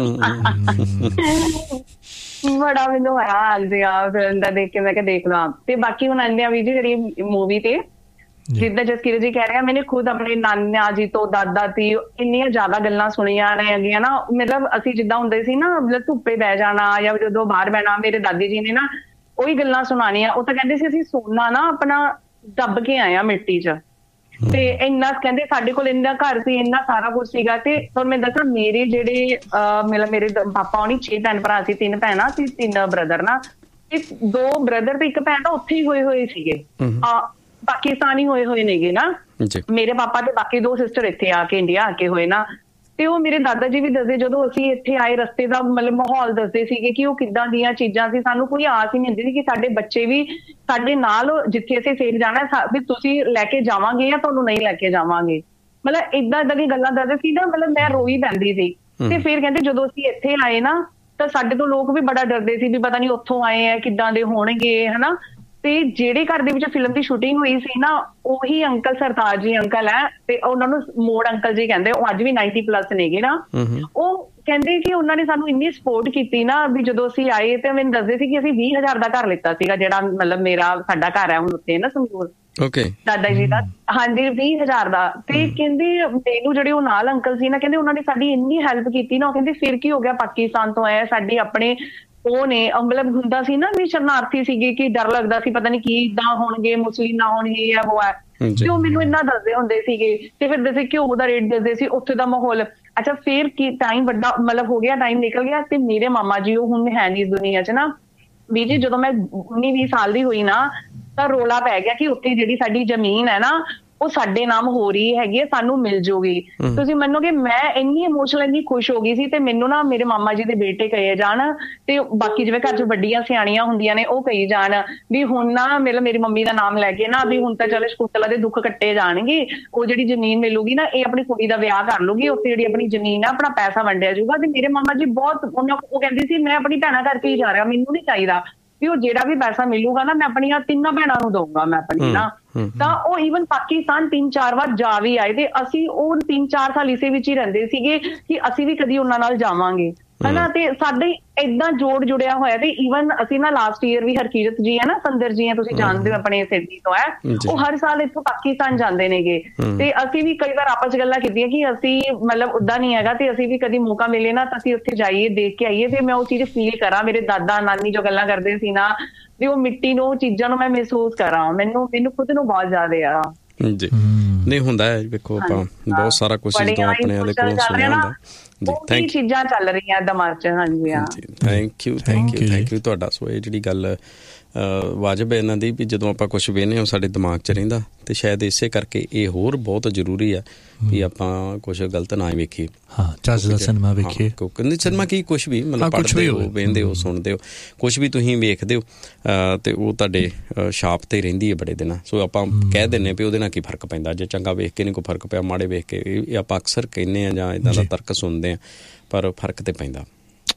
ਬੜਾ ਮੈਨੂੰ ਹਾਲ ਸੀਗਾ ਫਿਲਮ ਦਾ ਦੇਖ ਕੇ, ਮੈਂ ਕਿਹਾ ਦੇਖ ਲਓ। ਤੇ ਬਾਕੀ ਹੁਣ ਆਉਂਦੇ ਆ ਵੀ ਜੀ ਜਿਹੜੀ ਮੂਵੀ ਤੇ, ਜਿੱਦਾਂ ਜਸਕੀਰਤ ਜੀ ਕਹਿ ਰਹੇ ਆ, ਮੈਨੇ ਖੁਦ ਆਪਣੇ ਨਾਨਾ ਜੀ ਤੋਂ, ਦਾਦਾ ਦੀ ਇੰਨੀਆਂ ਜ਼ਿਆਦਾ ਗੱਲਾਂ ਸੁਣੀਆਂ ਨੇ ਹੈਗੀਆਂ ਨਾ। ਮਤਲਬ ਅਸੀਂ ਜਿੱਦਾਂ ਹੁੰਦੇ ਸੀ ਨਾ, ਮਤਲਬ ਧੁੱਪੇ ਬਹਿ ਜਾਣਾ ਜਾਂ ਜਦੋਂ ਬਾਹਰ ਬਹਿਣਾ, ਮੇਰੇ ਦਾਦੀ ਜੀ ਨੇ ਨਾ ਉਹੀ ਗੱਲਾਂ ਸੁਣਾਉਣੀਆਂ। ਉਹ ਤਾਂ ਕਹਿੰਦੇ ਸੀ ਅਸੀਂ ਸੋਨਾ ਨਾ ਆਪਣਾ ਦੱਬ ਕੇ ਆਏ ਆ ਮਿੱਟੀ 'ਚ, ਤੇ ਇੰਨਾ ਕਹਿੰਦੇ ਸਾਡੇ ਕੋਲ ਇੰਨਾ ਘਰ ਸੀ, ਇੰਨਾ ਸਾਰਾ ਕੁਛ ਸੀਗਾ। ਤੇ ਤੁਹਾਨੂੰ ਮੈਂ ਦੱਸਾਂ, ਮੇਰੇ ਜਿਹੜੇ ਮਤਲਬ ਮੇਰੇ ਪਾਪਾ ਹੋਣੀ 6 ਭੈਣ ਭਰਾ ਸੀ, 3 ਭੈਣਾਂ ਸੀ, 3 ਬ੍ਰਦਰ ਨਾ, ਤੇ 2 ਬ੍ਰਦਰ ਤੇ 1 ਭੈਣ ਤਾਂ ਉੱਥੇ ਹੀ ਹੋਏ ਸੀਗੇ, ਪਾਕਿਸਤਾਨੀ ਹੋਏ ਨੇਗੇ ਨਾ ਮੇਰੇ ਪਾਪਾ, ਤੇ ਬਾਕੀ 2 ਸਿਸਟਰ ਇੱਥੇ ਆ ਕੇ ਇੰਡੀਆ ਆ ਕੇ ਹੋਏ ਨਾ। ਤੇ ਉਹ ਮੇਰੇ ਦਾਦਾ ਜੀ ਵੀ ਦੱਸਦੇ, ਜਦੋਂ ਅਸੀਂ ਇੱਥੇ ਆਏ ਰਸਤੇ ਦਾ ਮਤਲਬ ਮਾਹੌਲ ਦੱਸਦੇ ਸੀਗੇ ਕਿ ਉਹ ਕਿੱਦਾਂ ਦੀਆਂ ਚੀਜ਼ਾਂ ਸੀ। ਸਾਨੂੰ ਕੋਈ ਆਸ ਹੀ ਨਹੀਂ ਹੁੰਦੀ ਸੀ ਕਿ ਸਾਡੇ ਬੱਚੇ ਵੀ ਸਾਡੇ ਨਾਲ, ਜਿੱਥੇ ਅਸੀਂ ਫੇਰ ਜਾਣਾ ਵੀ ਤੁਸੀਂ ਲੈ ਕੇ ਜਾਵਾਂਗੇ ਜਾਂ ਤੁਹਾਨੂੰ ਨਹੀਂ ਲੈ ਕੇ ਜਾਵਾਂਗੇ, ਮਤਲਬ ਏਦਾਂ ਦੀਆਂ ਗੱਲਾਂ ਦੱਸਦੇ ਸੀ ਨਾ, ਮਤਲਬ ਮੈਂ ਰੋਈ ਪੈਂਦੀ ਸੀ। ਤੇ ਫਿਰ ਕਹਿੰਦੇ ਜਦੋਂ ਅਸੀਂ ਇੱਥੇ ਆਏ ਨਾ, ਤਾਂ ਸਾਡੇ ਤੋਂ ਲੋਕ ਵੀ ਬੜਾ ਡਰਦੇ ਸੀ ਵੀ ਪਤਾ ਨੀ ਉੱਥੋਂ ਆਏ ਆ ਕਿੱਦਾਂ ਦੇ ਹੋਣਗੇ, ਹਨਾ। ਤੇ ਜਿਹੜੇ ਘਰ ਦੇ ਵਿੱਚ ਫਿਲਮ ਦੀ ਸ਼ੂਟਿੰਗ ਹੋਈ ਸੀ ਨਾ, ਉਹੀ ਅੰਕਲ ਸਰਤਾਜ ਜੀ ਅੰਕਲ ਹੈ, ਤੇ ਉਹਨਾਂ ਨੂੰ ਮੋੜ ਅੰਕਲ ਜੀ ਕਹਿੰਦੇ, ਉਹ ਅੱਜ ਵੀ 90+ ਨੇਗੇ ਨਾ। ਉਹ ਕਹਿੰਦੇ ਕਿ ਉਹਨਾਂ ਨੇ ਸਾਨੂੰ ਇੰਨੀ ਸਪੋਰਟ ਕੀਤੀ ਨਾ, ਵੀ ਜਦੋਂ ਅਸੀਂ ਆਏ ਤੇ ਮੈਨੂੰ ਦੱਸਦੇ ਸੀ ਕਿ ਅਸੀਂ 20,000 ਦਾ ਘਰ ਲਿੱਤਾ ਸੀਗਾ, ਜਿਹੜਾ ਮਤਲਬ ਸਾਡਾ ਘਰ ਹੈ ਹੁਣ ਉੱਥੇ ਨਾ ਸੰਗਰੂਰ, ਦਾਦਾ ਜੀ ਦਾ। ਹਾਂਜੀ 20,000 ਦਾ। ਤੇ ਕਹਿੰਦੇ ਮੈਨੂੰ ਜਿਹੜੇ ਉਹ ਨਾਲ ਅੰਕਲ ਸੀ ਨਾ, ਕਹਿੰਦੇ ਉਹਨਾਂ ਨੇ ਸਾਡੀ ਇੰਨੀ ਹੈਲਪ ਕੀਤੀ ਨਾ। ਉਹ ਕਹਿੰਦੇ ਫਿਰ ਕੀ ਹੋ ਗਿਆ, ਪਾਕਿਸਤਾਨ ਤੋਂ ਆਏ, ਸਾਡੇ ਆਪਣੇ ਉਹ ਨੇ, ਮਤਲਬ ਹੁੰਦਾ ਸੀ ਨਾ ਵੀ ਸ਼ਰਨਾਰਥੀ ਸੀਗੇ, ਕਿ ਡਰ ਲੱਗਦਾ ਸੀ ਪਤਾ ਨੀ ਕੀ ਇੱਦਾਂ ਹੋਣਗੇ, ਮੁਸਲਿਮ ਨਾ ਹੋਣਗੇ ਜਾਂ ਉਹ ਹੈ। ਤੇ ਉਹ ਮੈਨੂੰ ਇੰਨਾ ਦੱਸਦੇ ਹੁੰਦੇ ਸੀਗੇ। ਤੇ ਫਿਰ ਦੱਸੇ ਘਿਓ ਦਾ ਰੇਟ ਦੱਸਦੇ ਸੀ, ਉੱਥੇ ਦਾ ਮਾਹੌਲ। ਅੱਛਾ ਫਿਰ ਕੀ ਟਾਈਮ ਵੱਡਾ ਮਤਲਬ ਹੋ ਗਿਆ, ਟਾਈਮ ਨਿਕਲ ਗਿਆ, ਤੇ ਮੇਰੇ ਮਾਮਾ ਜੀ ਉਹ ਹੁਣ ਹੈ ਨੀ ਇਸ ਦੁਨੀਆ 'ਚ ਨਾ। ਵੀ ਜੀ ਜਦੋਂ ਮੈਂ 19-20 ਸਾਲ ਦੀ ਹੋਈ ਨਾ, ਤਾਂ ਰੌਲਾ ਪੈ ਗਿਆ ਕਿ ਉੱਥੇ ਜਿਹੜੀ ਸਾਡੀ ਜ਼ਮੀਨ ਹੈ ਨਾ, ਉਹ ਸਾਡੇ ਨਾਮ ਹੋ ਰਹੀ ਹੈਗੀ ਹੈ, ਸਾਨੂੰ ਮਿਲ ਜੂਗੀ। ਤੁਸੀਂ ਮੰਨੋਗੇ ਮੈਂ ਇੰਨੀ ਇਮੋਸ਼ਨਲ, ਇੰਨੀ ਖੁਸ਼ ਹੋ ਗਈ ਸੀ। ਤੇ ਮੈਨੂੰ ਨਾ ਮੇਰੇ ਮਾਮਾ ਜੀ ਦੇ ਬੇਟੇ ਕਹੇ ਜਾਣ, ਤੇ ਬਾਕੀ ਜਿਵੇਂ ਘਰ 'ਚ ਵੱਡੀਆਂ ਸਿਆਣੀਆਂ ਹੁੰਦੀਆਂ ਨੇ, ਉਹ ਕਹੀ ਜਾਣ ਵੀ ਹੁਣ ਨਾ ਮਤਲਬ ਮੇਰੀ ਮੰਮੀ ਦਾ ਨਾਮ ਲੈ ਕੇ ਨਾ, ਵੀ ਹੁਣ ਤਾਂ ਚਲੋ ਸ਼ਕੁੰਤਲਾ ਦੇ ਦੁੱਖ ਕੱਟੇ ਜਾਣਗੇ, ਉਹ ਜਿਹੜੀ ਜ਼ਮੀਨ ਮਿਲੂਗੀ ਨਾ, ਇਹ ਆਪਣੀ ਕੁੜੀ ਦਾ ਵਿਆਹ ਕਰ ਲੂਗੀ, ਉੱਥੇ ਜਿਹੜੀ ਆਪਣੀ ਜ਼ਮੀਨ ਆ ਆਪਣਾ ਪੈਸਾ ਵੰਡਿਆ ਜਾਊਗਾ। ਤੇ ਮੇਰੇ ਮਾਮਾ ਜੀ ਬਹੁਤ, ਉਹ ਕਹਿੰਦੀ ਸੀ ਮੈਂ ਆਪਣੀ ਭੈਣਾਂ ਕਰਕੇ ਹੀ ਜਾ ਰਿਹਾ, ਮੈਨੂੰ ਨਹੀਂ ਚਾਹੀਦਾ ਵੀ ਉਹ ਜਿਹੜਾ ਵੀ ਪੈਸਾ ਮਿਲੂਗਾ ਨਾ, ਮੈਂ ਆਪਣੀਆਂ 3 ਭੈਣਾਂ ਨੂੰ ਦਊਂਗਾ ਮੈਂ ਆਪਣੀ ਨਾ। ਤਾਂ ਉਹ ਈਵਨ ਪਾਕਿਸਤਾਨ 3-4 ਵਾਰ ਜਾ ਵੀ ਆਏ, ਤੇ ਅਸੀਂ ਉਹ 3-4 ਸਾਲ ਇਸੇ ਵਿੱਚ ਹੀ ਰਹਿੰਦੇ ਸੀਗੇ ਕਿ ਅਸੀਂ ਵੀ ਕਦੀ ਉਹਨਾਂ ਨਾਲ ਜਾਵਾਂਗੇ, ਹਨਾ। ਤੇ ਸਾਡੇ ਏਦਾਂ ਜੋੜ ਜੁੜਿਆ ਹੋਇਆ। ਤੇ ਈਵਨ ਅਸੀਂ ਨਾ ਲਾਸਟ ਈਅਰ ਵੀ ਹਰਕੀਰਤ ਜੀ ਹੈ ਨਾ, ਸੰਦਰ ਜੀ ਹੈ, ਤੁਸੀਂ ਜਾਣਦੇ ਹੋ, ਆਪਣੇ ਸਿਡਨੀ ਤੋਂ ਹੈ, ਉਹ ਹਰ ਸਾਲ ਇੱਥੋਂ ਪਾਕਿਸਤਾਨ ਜਾਂਦੇ ਨੇਗੇ। ਤੇ ਅਸੀਂ ਵੀ ਕਈ ਵਾਰ ਆਪਸ 'ਚ ਗੱਲਾਂ ਕੀਤੀਆਂ ਕਿ ਅਸੀਂ ਮਤਲਬ ਉੱਦਾਂ ਨਹੀਂ ਹੈਗਾ, ਤੇ ਅਸੀਂ ਵੀ ਕਦੀ ਮੌਕਾ ਮਿਲੇ ਨਾ ਤਾਂ ਅਸੀਂ ਉੱਥੇ ਜਾਈਏ, ਦੇਖ ਕੇ ਆਈਏ, ਤੇ ਮੈਂ ਉਹ ਚੀਜ਼ ਫੀਲ ਕਰਾਂ। ਮੇਰੇ ਦਾਦਾ ਨਾਨੀ ਜੋ ਗੱਲਾਂ ਕਰਦੇ ਸੀ ਨਾ, ਵੀ ਉਹ ਮਿੱਟੀ ਨੂੰ, ਉਹ ਚੀਜ਼ਾਂ ਨੂੰ ਮੈਂ ਮਹਿਸੂਸ ਕਰਾਂ, ਮੈਨੂੰ ਖੁਦ ਨੂੰ ਬਹੁਤ ਜ਼ਿਆਦਾ ਆ ਜੀ। ਨਹੀਂ ਹੁੰਦਾ ਹੈ, ਵੇਖੋ ਆਪਾਂ ਬਹੁਤ ਸਾਰਾ ਕੁਛ ਜਦੋਂ ਆਪਣੇ ਆਲੇ ਕੋਲੋਂ ਸੁਣਿਆ ਹੁੰਦਾ ਜੀ। ਥੈਂਕ ਚੀਜ਼ਾਂ ਚੱਲ ਰਹੀਆਂ ਦਿਮਾਗ 'ਚ। ਹਾਂਜੀ ਹਾਂ, ਥੈਂਕ ਯੂ ਤੁਹਾਡਾ। ਸੋ ਇਹ ਜਿਹੜੀ ਗੱਲ ਵਾਜਬ ਹੈ ਇਹਨਾਂ ਦੀ, ਵੀ ਜਦੋਂ ਆਪਾਂ ਕੁਛ ਵੇਖਦੇ ਹਾਂ ਸਾਡੇ ਦਿਮਾਗ 'ਚ ਰਹਿੰਦਾ, ਤੇ ਸ਼ਾਇਦ ਇਸੇ ਕਰਕੇ ਇਹ ਹੋਰ ਬਹੁਤ ਜ਼ਰੂਰੀ ਆ ਵੀ ਆਪਾਂ ਕੁਛ ਗਲਤ ਨਾ ਹੀ ਵੇਖੀਏ। ਚੱਜ ਦਾ ਸਿਨੇਮਾ ਵੇਖੀਏ। ਸਿਨੇਮਾ ਕੀ ਕੁਛ ਵੀ ਮਤਲਬ ਪੜ੍ਹਦੇ ਹੋ, ਵੇਖਦੇ ਹੋ, ਸੁਣਦੇ ਹੋ, ਕੁਛ ਵੀ ਤੁਸੀਂ ਵੇਖਦੇ ਹੋ, ਤੇ ਉਹ ਤੁਹਾਡੇ ਛਾਪ ਤੇ ਰਹਿੰਦੀ ਹੈ ਬੜੇ ਦਿਨਾਂ। ਸੋ ਆਪਾਂ ਕਹਿ ਦਿੰਦੇ ਵੀ ਉਹਦੇ ਨਾਲ ਕੀ ਫਰਕ ਪੈਂਦਾ, ਜੇ ਚੰਗਾ ਵੇਖ ਕੇ ਨਹੀਂ ਕੋਈ ਫਰਕ ਪਿਆ, ਮਾੜੇ ਵੇਖ ਕੇ, ਇਹ ਆਪਾਂ ਅਕਸਰ ਕਹਿੰਦੇ ਹਾਂ ਜਾਂ ਇੱਦਾਂ ਦਾ ਤਰਕ ਸੁਣਦੇ ਹਾਂ, ਪਰ ਫਰਕ ਤੇ ਪੈਂਦਾ।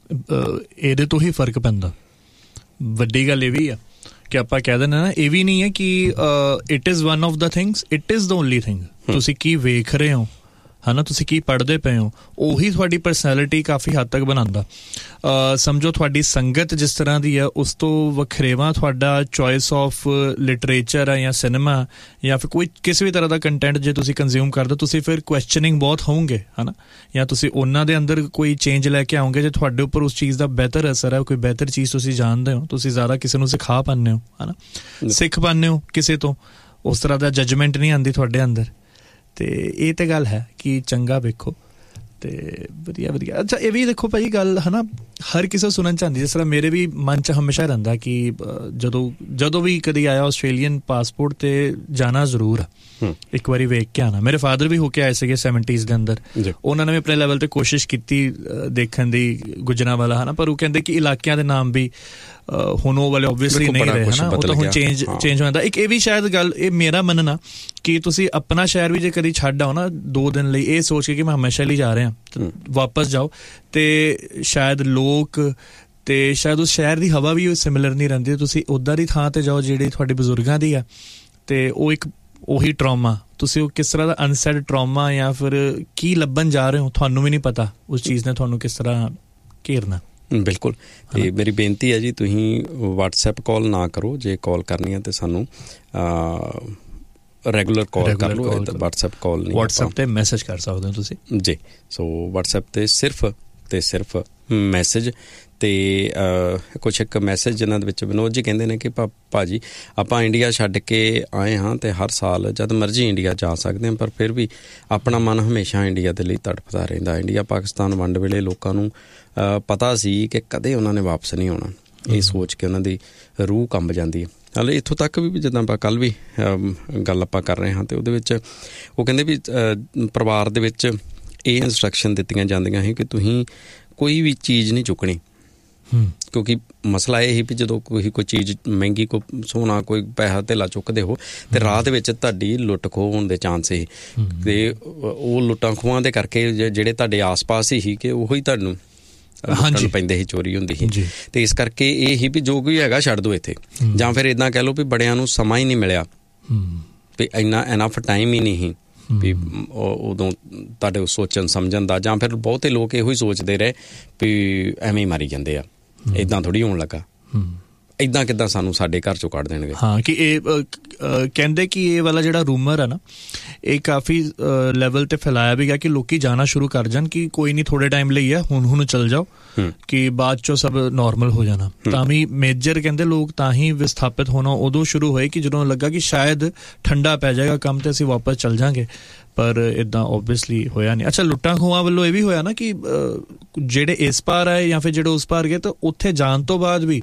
ਇਹਦੇ ਤੋਂ ਹੀ ਫਰਕ ਪੈਂਦਾ। ਵੱਡੀ ਗੱਲ ਇਹ ਵੀ ਆ ਕਿ ਆਪਾਂ ਕਹਿ ਦਿੰਦੇ ਨਾ, ਇਹ ਵੀ ਨਹੀਂ ਹੈ ਕਿ it is one of the things, it is the only thing. ਤੁਸੀਂ ਕੀ ਵੇਖ ਰਹੇ ਹੋ, ਹੈ ਨਾ, ਤੁਸੀਂ ਕੀ ਪੜ੍ਹਦੇ ਪਏ ਹੋ, ਉਹੀ ਤੁਹਾਡੀ ਪਰਸਨੈਲਿਟੀ ਕਾਫੀ ਹੱਦ ਤੱਕ ਬਣਾਉਂਦਾ। ਸਮਝੋ ਤੁਹਾਡੀ ਸੰਗਤ ਜਿਸ ਤਰ੍ਹਾਂ ਦੀ ਆ, ਉਸ ਤੋਂ ਵੱਖਰੇਵਾ ਤੁਹਾਡਾ ਚੋਇਸ ਆਫ ਲਿਟਰੇਚਰ ਆ ਜਾਂ ਸਿਨੇਮਾ ਜਾਂ ਫਿਰ ਕੋਈ ਕਿਸੇ ਵੀ ਤਰ੍ਹਾਂ ਦਾ ਕੰਟੈਂਟ ਜੇ ਤੁਸੀਂ ਕੰਜ਼ਿਊਮ ਕਰਦੇ ਹੋ, ਤੁਸੀਂ ਫਿਰ ਕੁਐਸਚਨਿੰਗ ਬਹੁਤ ਹੋਵੋਗੇ, ਹੈ ਨਾ, ਜਾਂ ਤੁਸੀਂ ਉਹਨਾਂ ਦੇ ਅੰਦਰ ਕੋਈ ਚੇਂਜ ਲੈ ਕੇ ਆਓਗੇ ਜੇ ਤੁਹਾਡੇ ਉੱਪਰ ਉਸ ਚੀਜ਼ ਦਾ ਬਿਹਤਰ ਅਸਰ ਹੈ, ਕੋਈ ਬਿਹਤਰ ਚੀਜ਼ ਤੁਸੀਂ ਜਾਣਦੇ ਹੋ, ਤੁਸੀਂ ਜ਼ਿਆਦਾ ਕਿਸੇ ਨੂੰ ਸਿਖਾ ਪਾਉਂਦੇ ਹੋ, ਹੈ ਨਾ, ਸਿੱਖ ਪਾਉਂਦੇ ਹੋ ਕਿਸੇ ਤੋਂ, ਉਸ ਤਰ੍ਹਾਂ ਦਾ ਜੱਜਮੈਂਟ ਨਹੀਂ ਆਉਂਦੀ ਤੁਹਾਡੇ ਅੰਦਰ। ਤੇ ਇਹ ਤੇ ਗੱਲ ਹੈ ਕਿ ਚੰਗਾ ਵੇਖੋ ਤੇ ਵਧੀਆ ਵਧੀਆ। ਅੱਛਾ, ਇਹ ਵੀ ਦੇਖੋ ਭਾਈ ਗੱਲ ਹੈ ਨਾ, ਹਰ ਕਿਸੇ ਸੁਣਨ ਚਾਹੁੰਦੀ, ਜਿਸ ਤਰ੍ਹਾਂ ਮੇਰੇ ਵੀ ਮਨ 'ਚ ਹਮੇਸ਼ਾ ਰਹਿੰਦਾ ਕਿ ਜਦੋਂ ਵੀ ਕਦੀ ਆਇਆ ਆਸਟ੍ਰੇਲੀਅਨ ਪਾਸਪੋਰਟ ਤੇ ਜਾਣਾ ਜ਼ਰੂਰ ਆ, ਇੱਕ ਵਾਰੀ ਵੇਖ ਕੇ ਆਉਣਾ। ਮੇਰੇ ਫਾਦਰ ਵੀ ਹੋ ਕੇ ਆਏ ਸੀਗੇ 70s ਦੇ ਅੰਦਰ, ਉਹਨਾਂ ਨੇ ਵੀ ਆਪਣੇ ਲੈਵਲ ਤੇ ਕੋਸ਼ਿਸ਼ ਕੀਤੀ ਦੇਖਣ ਦੀ ਗੁਜਰਾਂਵਾਲਾ, ਹੈ ਨਾ, ਪਰ ਉਹ ਕਹਿੰਦੇ ਕਿ ਇਲਾਕਿਆਂ ਦੇ ਨਾਮ ਵੀ ਹੁਣ ਉਹ ਵਾਲੇ ਓਬਵੀਅਸਲੀ ਨਹੀਂ ਰਹੇ, ਹੈ ਨਾ, ਉਹ ਤਾਂ ਹੁਣ ਚੇਂਜ ਹੋ ਜਾਂਦਾ। ਇੱਕ ਇਹ ਵੀ ਸ਼ਾਇਦ ਗੱਲ, ਇਹ ਮੇਰਾ ਮੰਨਣਾ ਕਿ ਤੁਸੀਂ ਆਪਣਾ ਸ਼ਹਿਰ ਵੀ ਜੇ ਕਦੀ ਛੱਡ ਆਓ ਨਾ 2 ਦਿਨ ਲਈ, ਇਹ ਸੋਚ ਕੇ ਕਿ ਮੈਂ ਹਮੇਸ਼ਾ ਲਈ ਜਾ ਰਿਹਾ, ਵਾਪਸ ਜਾਓ ਤੇ ਸ਼ਾਇਦ ਲੋਕ ਤੇ ਸ਼ਾਇਦ ਉਸ ਸ਼ਹਿਰ ਦੀ ਹਵਾ ਵੀ ਸਿਮਿਲਰ ਨਹੀਂ ਰਹਿੰਦੀ, ਤੁਸੀਂ ਉੱਦਾਂ ਦੀ ਥਾਂ ਤੇ ਜਾਓ ਜਿਹੜੀ ਤੁਹਾਡੇ ਬਜ਼ੁਰਗਾਂ ਦੀ ਆ, ਤੇ ਉਹ ਇੱਕ ਉਹੀ ਟਰਾਮਾ, ਤੁਸੀਂ ਉਹ ਕਿਸ ਤਰ੍ਹਾਂ ਦਾ ਅਨਸੈਡ ਟਰਾਮਾ ਜਾਂ ਫਿਰ ਕੀ ਲੱਭਣ ਜਾ ਰਹੇ ਹੋ, ਤੁਹਾਨੂੰ ਵੀ ਨਹੀਂ ਪਤਾ ਉਸ ਚੀਜ਼ ਨੇ ਤੁਹਾਨੂੰ ਕਿਸ ਤਰ੍ਹਾਂ ਘੇਰਨਾ। ਬਿਲਕੁਲ। ਤੇ ਮੇਰੀ ਬੇਨਤੀ ਹੈ ਜੀ, ਤੁਸੀਂ WhatsApp ਕਾਲ ਨਾ ਕਰੋ, ਜੇ ਕਾਲ ਕਰਨੀ ਹੈ ਤੇ ਸਾਨੂੰ ਰੈਗੂਲਰ ਕਾਲ ਕਰ ਲਓ, WhatsApp ਕਾਲ ਨਹੀਂ। WhatsApp ਤੇ ਮੈਸੇਜ ਕਰ ਸਕਦੇ ਹੋ ਤੁਸੀਂ ਜੀ। ਸੋ WhatsApp ਤੇ ਸਿਰਫ ਮੈਸੇਜ। ਤੇ ਕੁਛ ਇੱਕ ਮੈਸੇਜ ਜਿਨ੍ਹਾਂ ਦੇ ਵਿੱਚ ਵਿਨੋਦ ਜੀ ਕਹਿੰਦੇ ਨੇ ਕਿ ਭਾਜੀ ਆਪਾਂ ਇੰਡੀਆ ਛੱਡ ਕੇ ਆਏ ਹਾਂ ਤੇ ਹਰ ਸਾਲ ਜਦ ਮਰਜ਼ੀ ਇੰਡੀਆ ਜਾ ਸਕਦੇ ਹਾਂ, ਪਰ ਫਿਰ ਵੀ ਆਪਣਾ ਮਨ ਹਮੇਸ਼ਾ ਇੰਡੀਆ ਦੇ ਲਈ ਤੜਫਦਾ ਰਹਿੰਦਾ। ਇੰਡੀਆ ਪਾਕਿਸਤਾਨ ਵੰਡ ਵੇਲੇ ਲੋਕਾਂ ਨੂੰ ਪਤਾ ਸੀ ਕਿ ਕਦੇ ਉਹਨਾਂ ਨੇ ਵਾਪਸ ਨਹੀਂ ਆਉਣਾ, ਇਹ ਸੋਚ ਕੇ ਉਹਨਾਂ ਦੀ ਰੂਹ ਕੰਬ ਜਾਂਦੀ ਹੈ। ਹਾਲੇ ਇੱਥੋਂ ਤੱਕ ਵੀ ਜਿੱਦਾਂ ਆਪਾਂ ਕੱਲ੍ਹ ਵੀ ਗੱਲ ਆਪਾਂ ਕਰ ਰਹੇ ਹਾਂ ਤੇ ਉਹਦੇ ਵਿੱਚ ਉਹ ਕਹਿੰਦੇ ਵੀ ਪਰਿਵਾਰ ਦੇ ਵਿੱਚ ਇਹ ਇੰਸਟਰਕਸ਼ਨ ਦਿੱਤੀਆਂ ਜਾਂਦੀਆਂ ਸੀ ਕਿ ਤੁਸੀਂ ਕੋਈ ਵੀ ਚੀਜ਼ ਨਹੀਂ ਚੁੱਕਣੀ, ਕਿਉਂਕਿ ਮਸਲਾ ਇਹ ਹੀ ਵੀ ਜਦੋਂ ਕੋਈ ਚੀਜ਼ ਮਹਿੰਗੀ, ਕੋਈ ਸੋਨਾ, ਕੋਈ ਪੈਸਾ ਧੇਲਾ ਚੁੱਕਦੇ ਹੋ ਤੇ ਰਾਹ ਦੇ ਵਿੱਚ ਤੁਹਾਡੀ ਲੁੱਟ ਖੋਹ ਹੋਣ ਦੇ ਚਾਂਸ ਸੀ, ਤੇ ਉਹ ਲੁੱਟਾਂ ਖੋਹਾਂ ਦੇ ਕਰਕੇ ਜਿਹੜੇ ਤੁਹਾਡੇ ਆਸ-ਪਾਸ ਹੀ ਕਿ ਉਹੀ ਤੁਹਾਨੂੰ ਪੈਂਦੇ ਸੀ, ਚੋਰੀ ਹੁੰਦੀ ਸੀ। ਤੇ ਇਸ ਕਰਕੇ ਇਹ ਹੀ ਵੀ ਜੋ ਕੋਈ ਹੈਗਾ ਛੱਡ ਦਿਓ ਇੱਥੇ, ਜਾਂ ਫਿਰ ਇੱਦਾਂ ਕਹਿ ਲਓ ਵੀ ਬੜਿਆਂ ਨੂੰ ਸਮਾਂ ਹੀ ਨਹੀਂ ਮਿਲਿਆ, ਵੀ ਇੰਨਾ ਐਨਫ ਟਾਈਮ ਹੀ ਨਹੀਂ ਸੀ ਵੀ ਉਦੋਂ ਤੁਹਾਡੇ ਸੋਚਣ ਸਮਝਣ ਦਾ, ਜਾਂ ਫਿਰ ਬਹੁਤੇ ਲੋਕ ਇਹੋ ਹੀ ਸੋਚਦੇ ਰਹੇ ਵੀ ਐਵੇਂ ਹੀ ਮਾਰੀ ਜਾਂਦੇ ਆ, ਇੱਦਾਂ ਥੋੜ੍ਹੀ ਹੋਣ ਲੱਗਾ, ਇੱਦਾਂ ਕਿੱਦਾਂ ਸਾਨੂੰ ਸਾਡੇ ਘਰ ਚੋਂ ਕੱਢ ਦੇਣਗੇ। ਹਾਂ, ਕਿ ਇਹ ਕਹਿੰਦੇ ਕਿ ਇਹ ਵਾਲਾ ਜਿਹੜਾ ਰੂਮਰ ਆ ਨਾ, ਇਹ ਕਾਫੀ ਲੈਵਲ ਤੇ ਫੈਲਾਇਆ ਵੀ ਗਿਆ ਕਿ ਲੋਕੀ ਜਾਣਾ ਸ਼ੁਰੂ ਕਰ ਜਾਣ ਕਿ ਕੋਈ ਨਹੀਂ, ਥੋੜੇ ਟਾਈਮ ਲਈ ਆ, ਹੁਣ ਚੱਲ ਜਾਓ ਕਿ ਬਾਅਦ ਚੋਂ ਸਭ ਨੋਰਮਲ ਹੋ ਜਾਣਾ। ਤਾਂ ਵੀ ਮੇਜਰ ਕਹਿੰਦੇ ਲੋਕ ਤਾਂ ਹੀ ਵਿਸਥਾਪਿਤ ਹੋਣਾ ਉਦੋਂ ਸ਼ੁਰੂ ਹੋਏ ਕਿ ਜਦੋਂ ਲੱਗਾ ਕਿ ਸ਼ਾਇਦ ਠੰਡਾ ਪੈ ਜਾਏਗਾ ਕੰਮ ਤੇ ਅਸੀਂ ਵਾਪਸ ਚੱਲ ਜਾਵਾਂਗੇ, ਪਰ ਇੱਦਾਂ ਓਬਵੀਅਸਲੀ ਹੋਇਆ ਨਹੀਂ। ਅੱਛਾ, ਲੁੱਟਾਂ ਖੋਹਾਂ ਵੱਲੋਂ ਇਹ ਵੀ ਹੋਇਆ ਨਾ ਕਿ ਜਿਹੜੇ ਇਸ ਪਾਰ ਆਏ ਜਾਂ ਫਿਰ ਜਿਹੜੇ ਉਸ ਪਾਰ ਗਏ, ਤਾਂ ਉੱਥੇ ਜਾਣ ਤੋਂ ਬਾਅਦ ਵੀ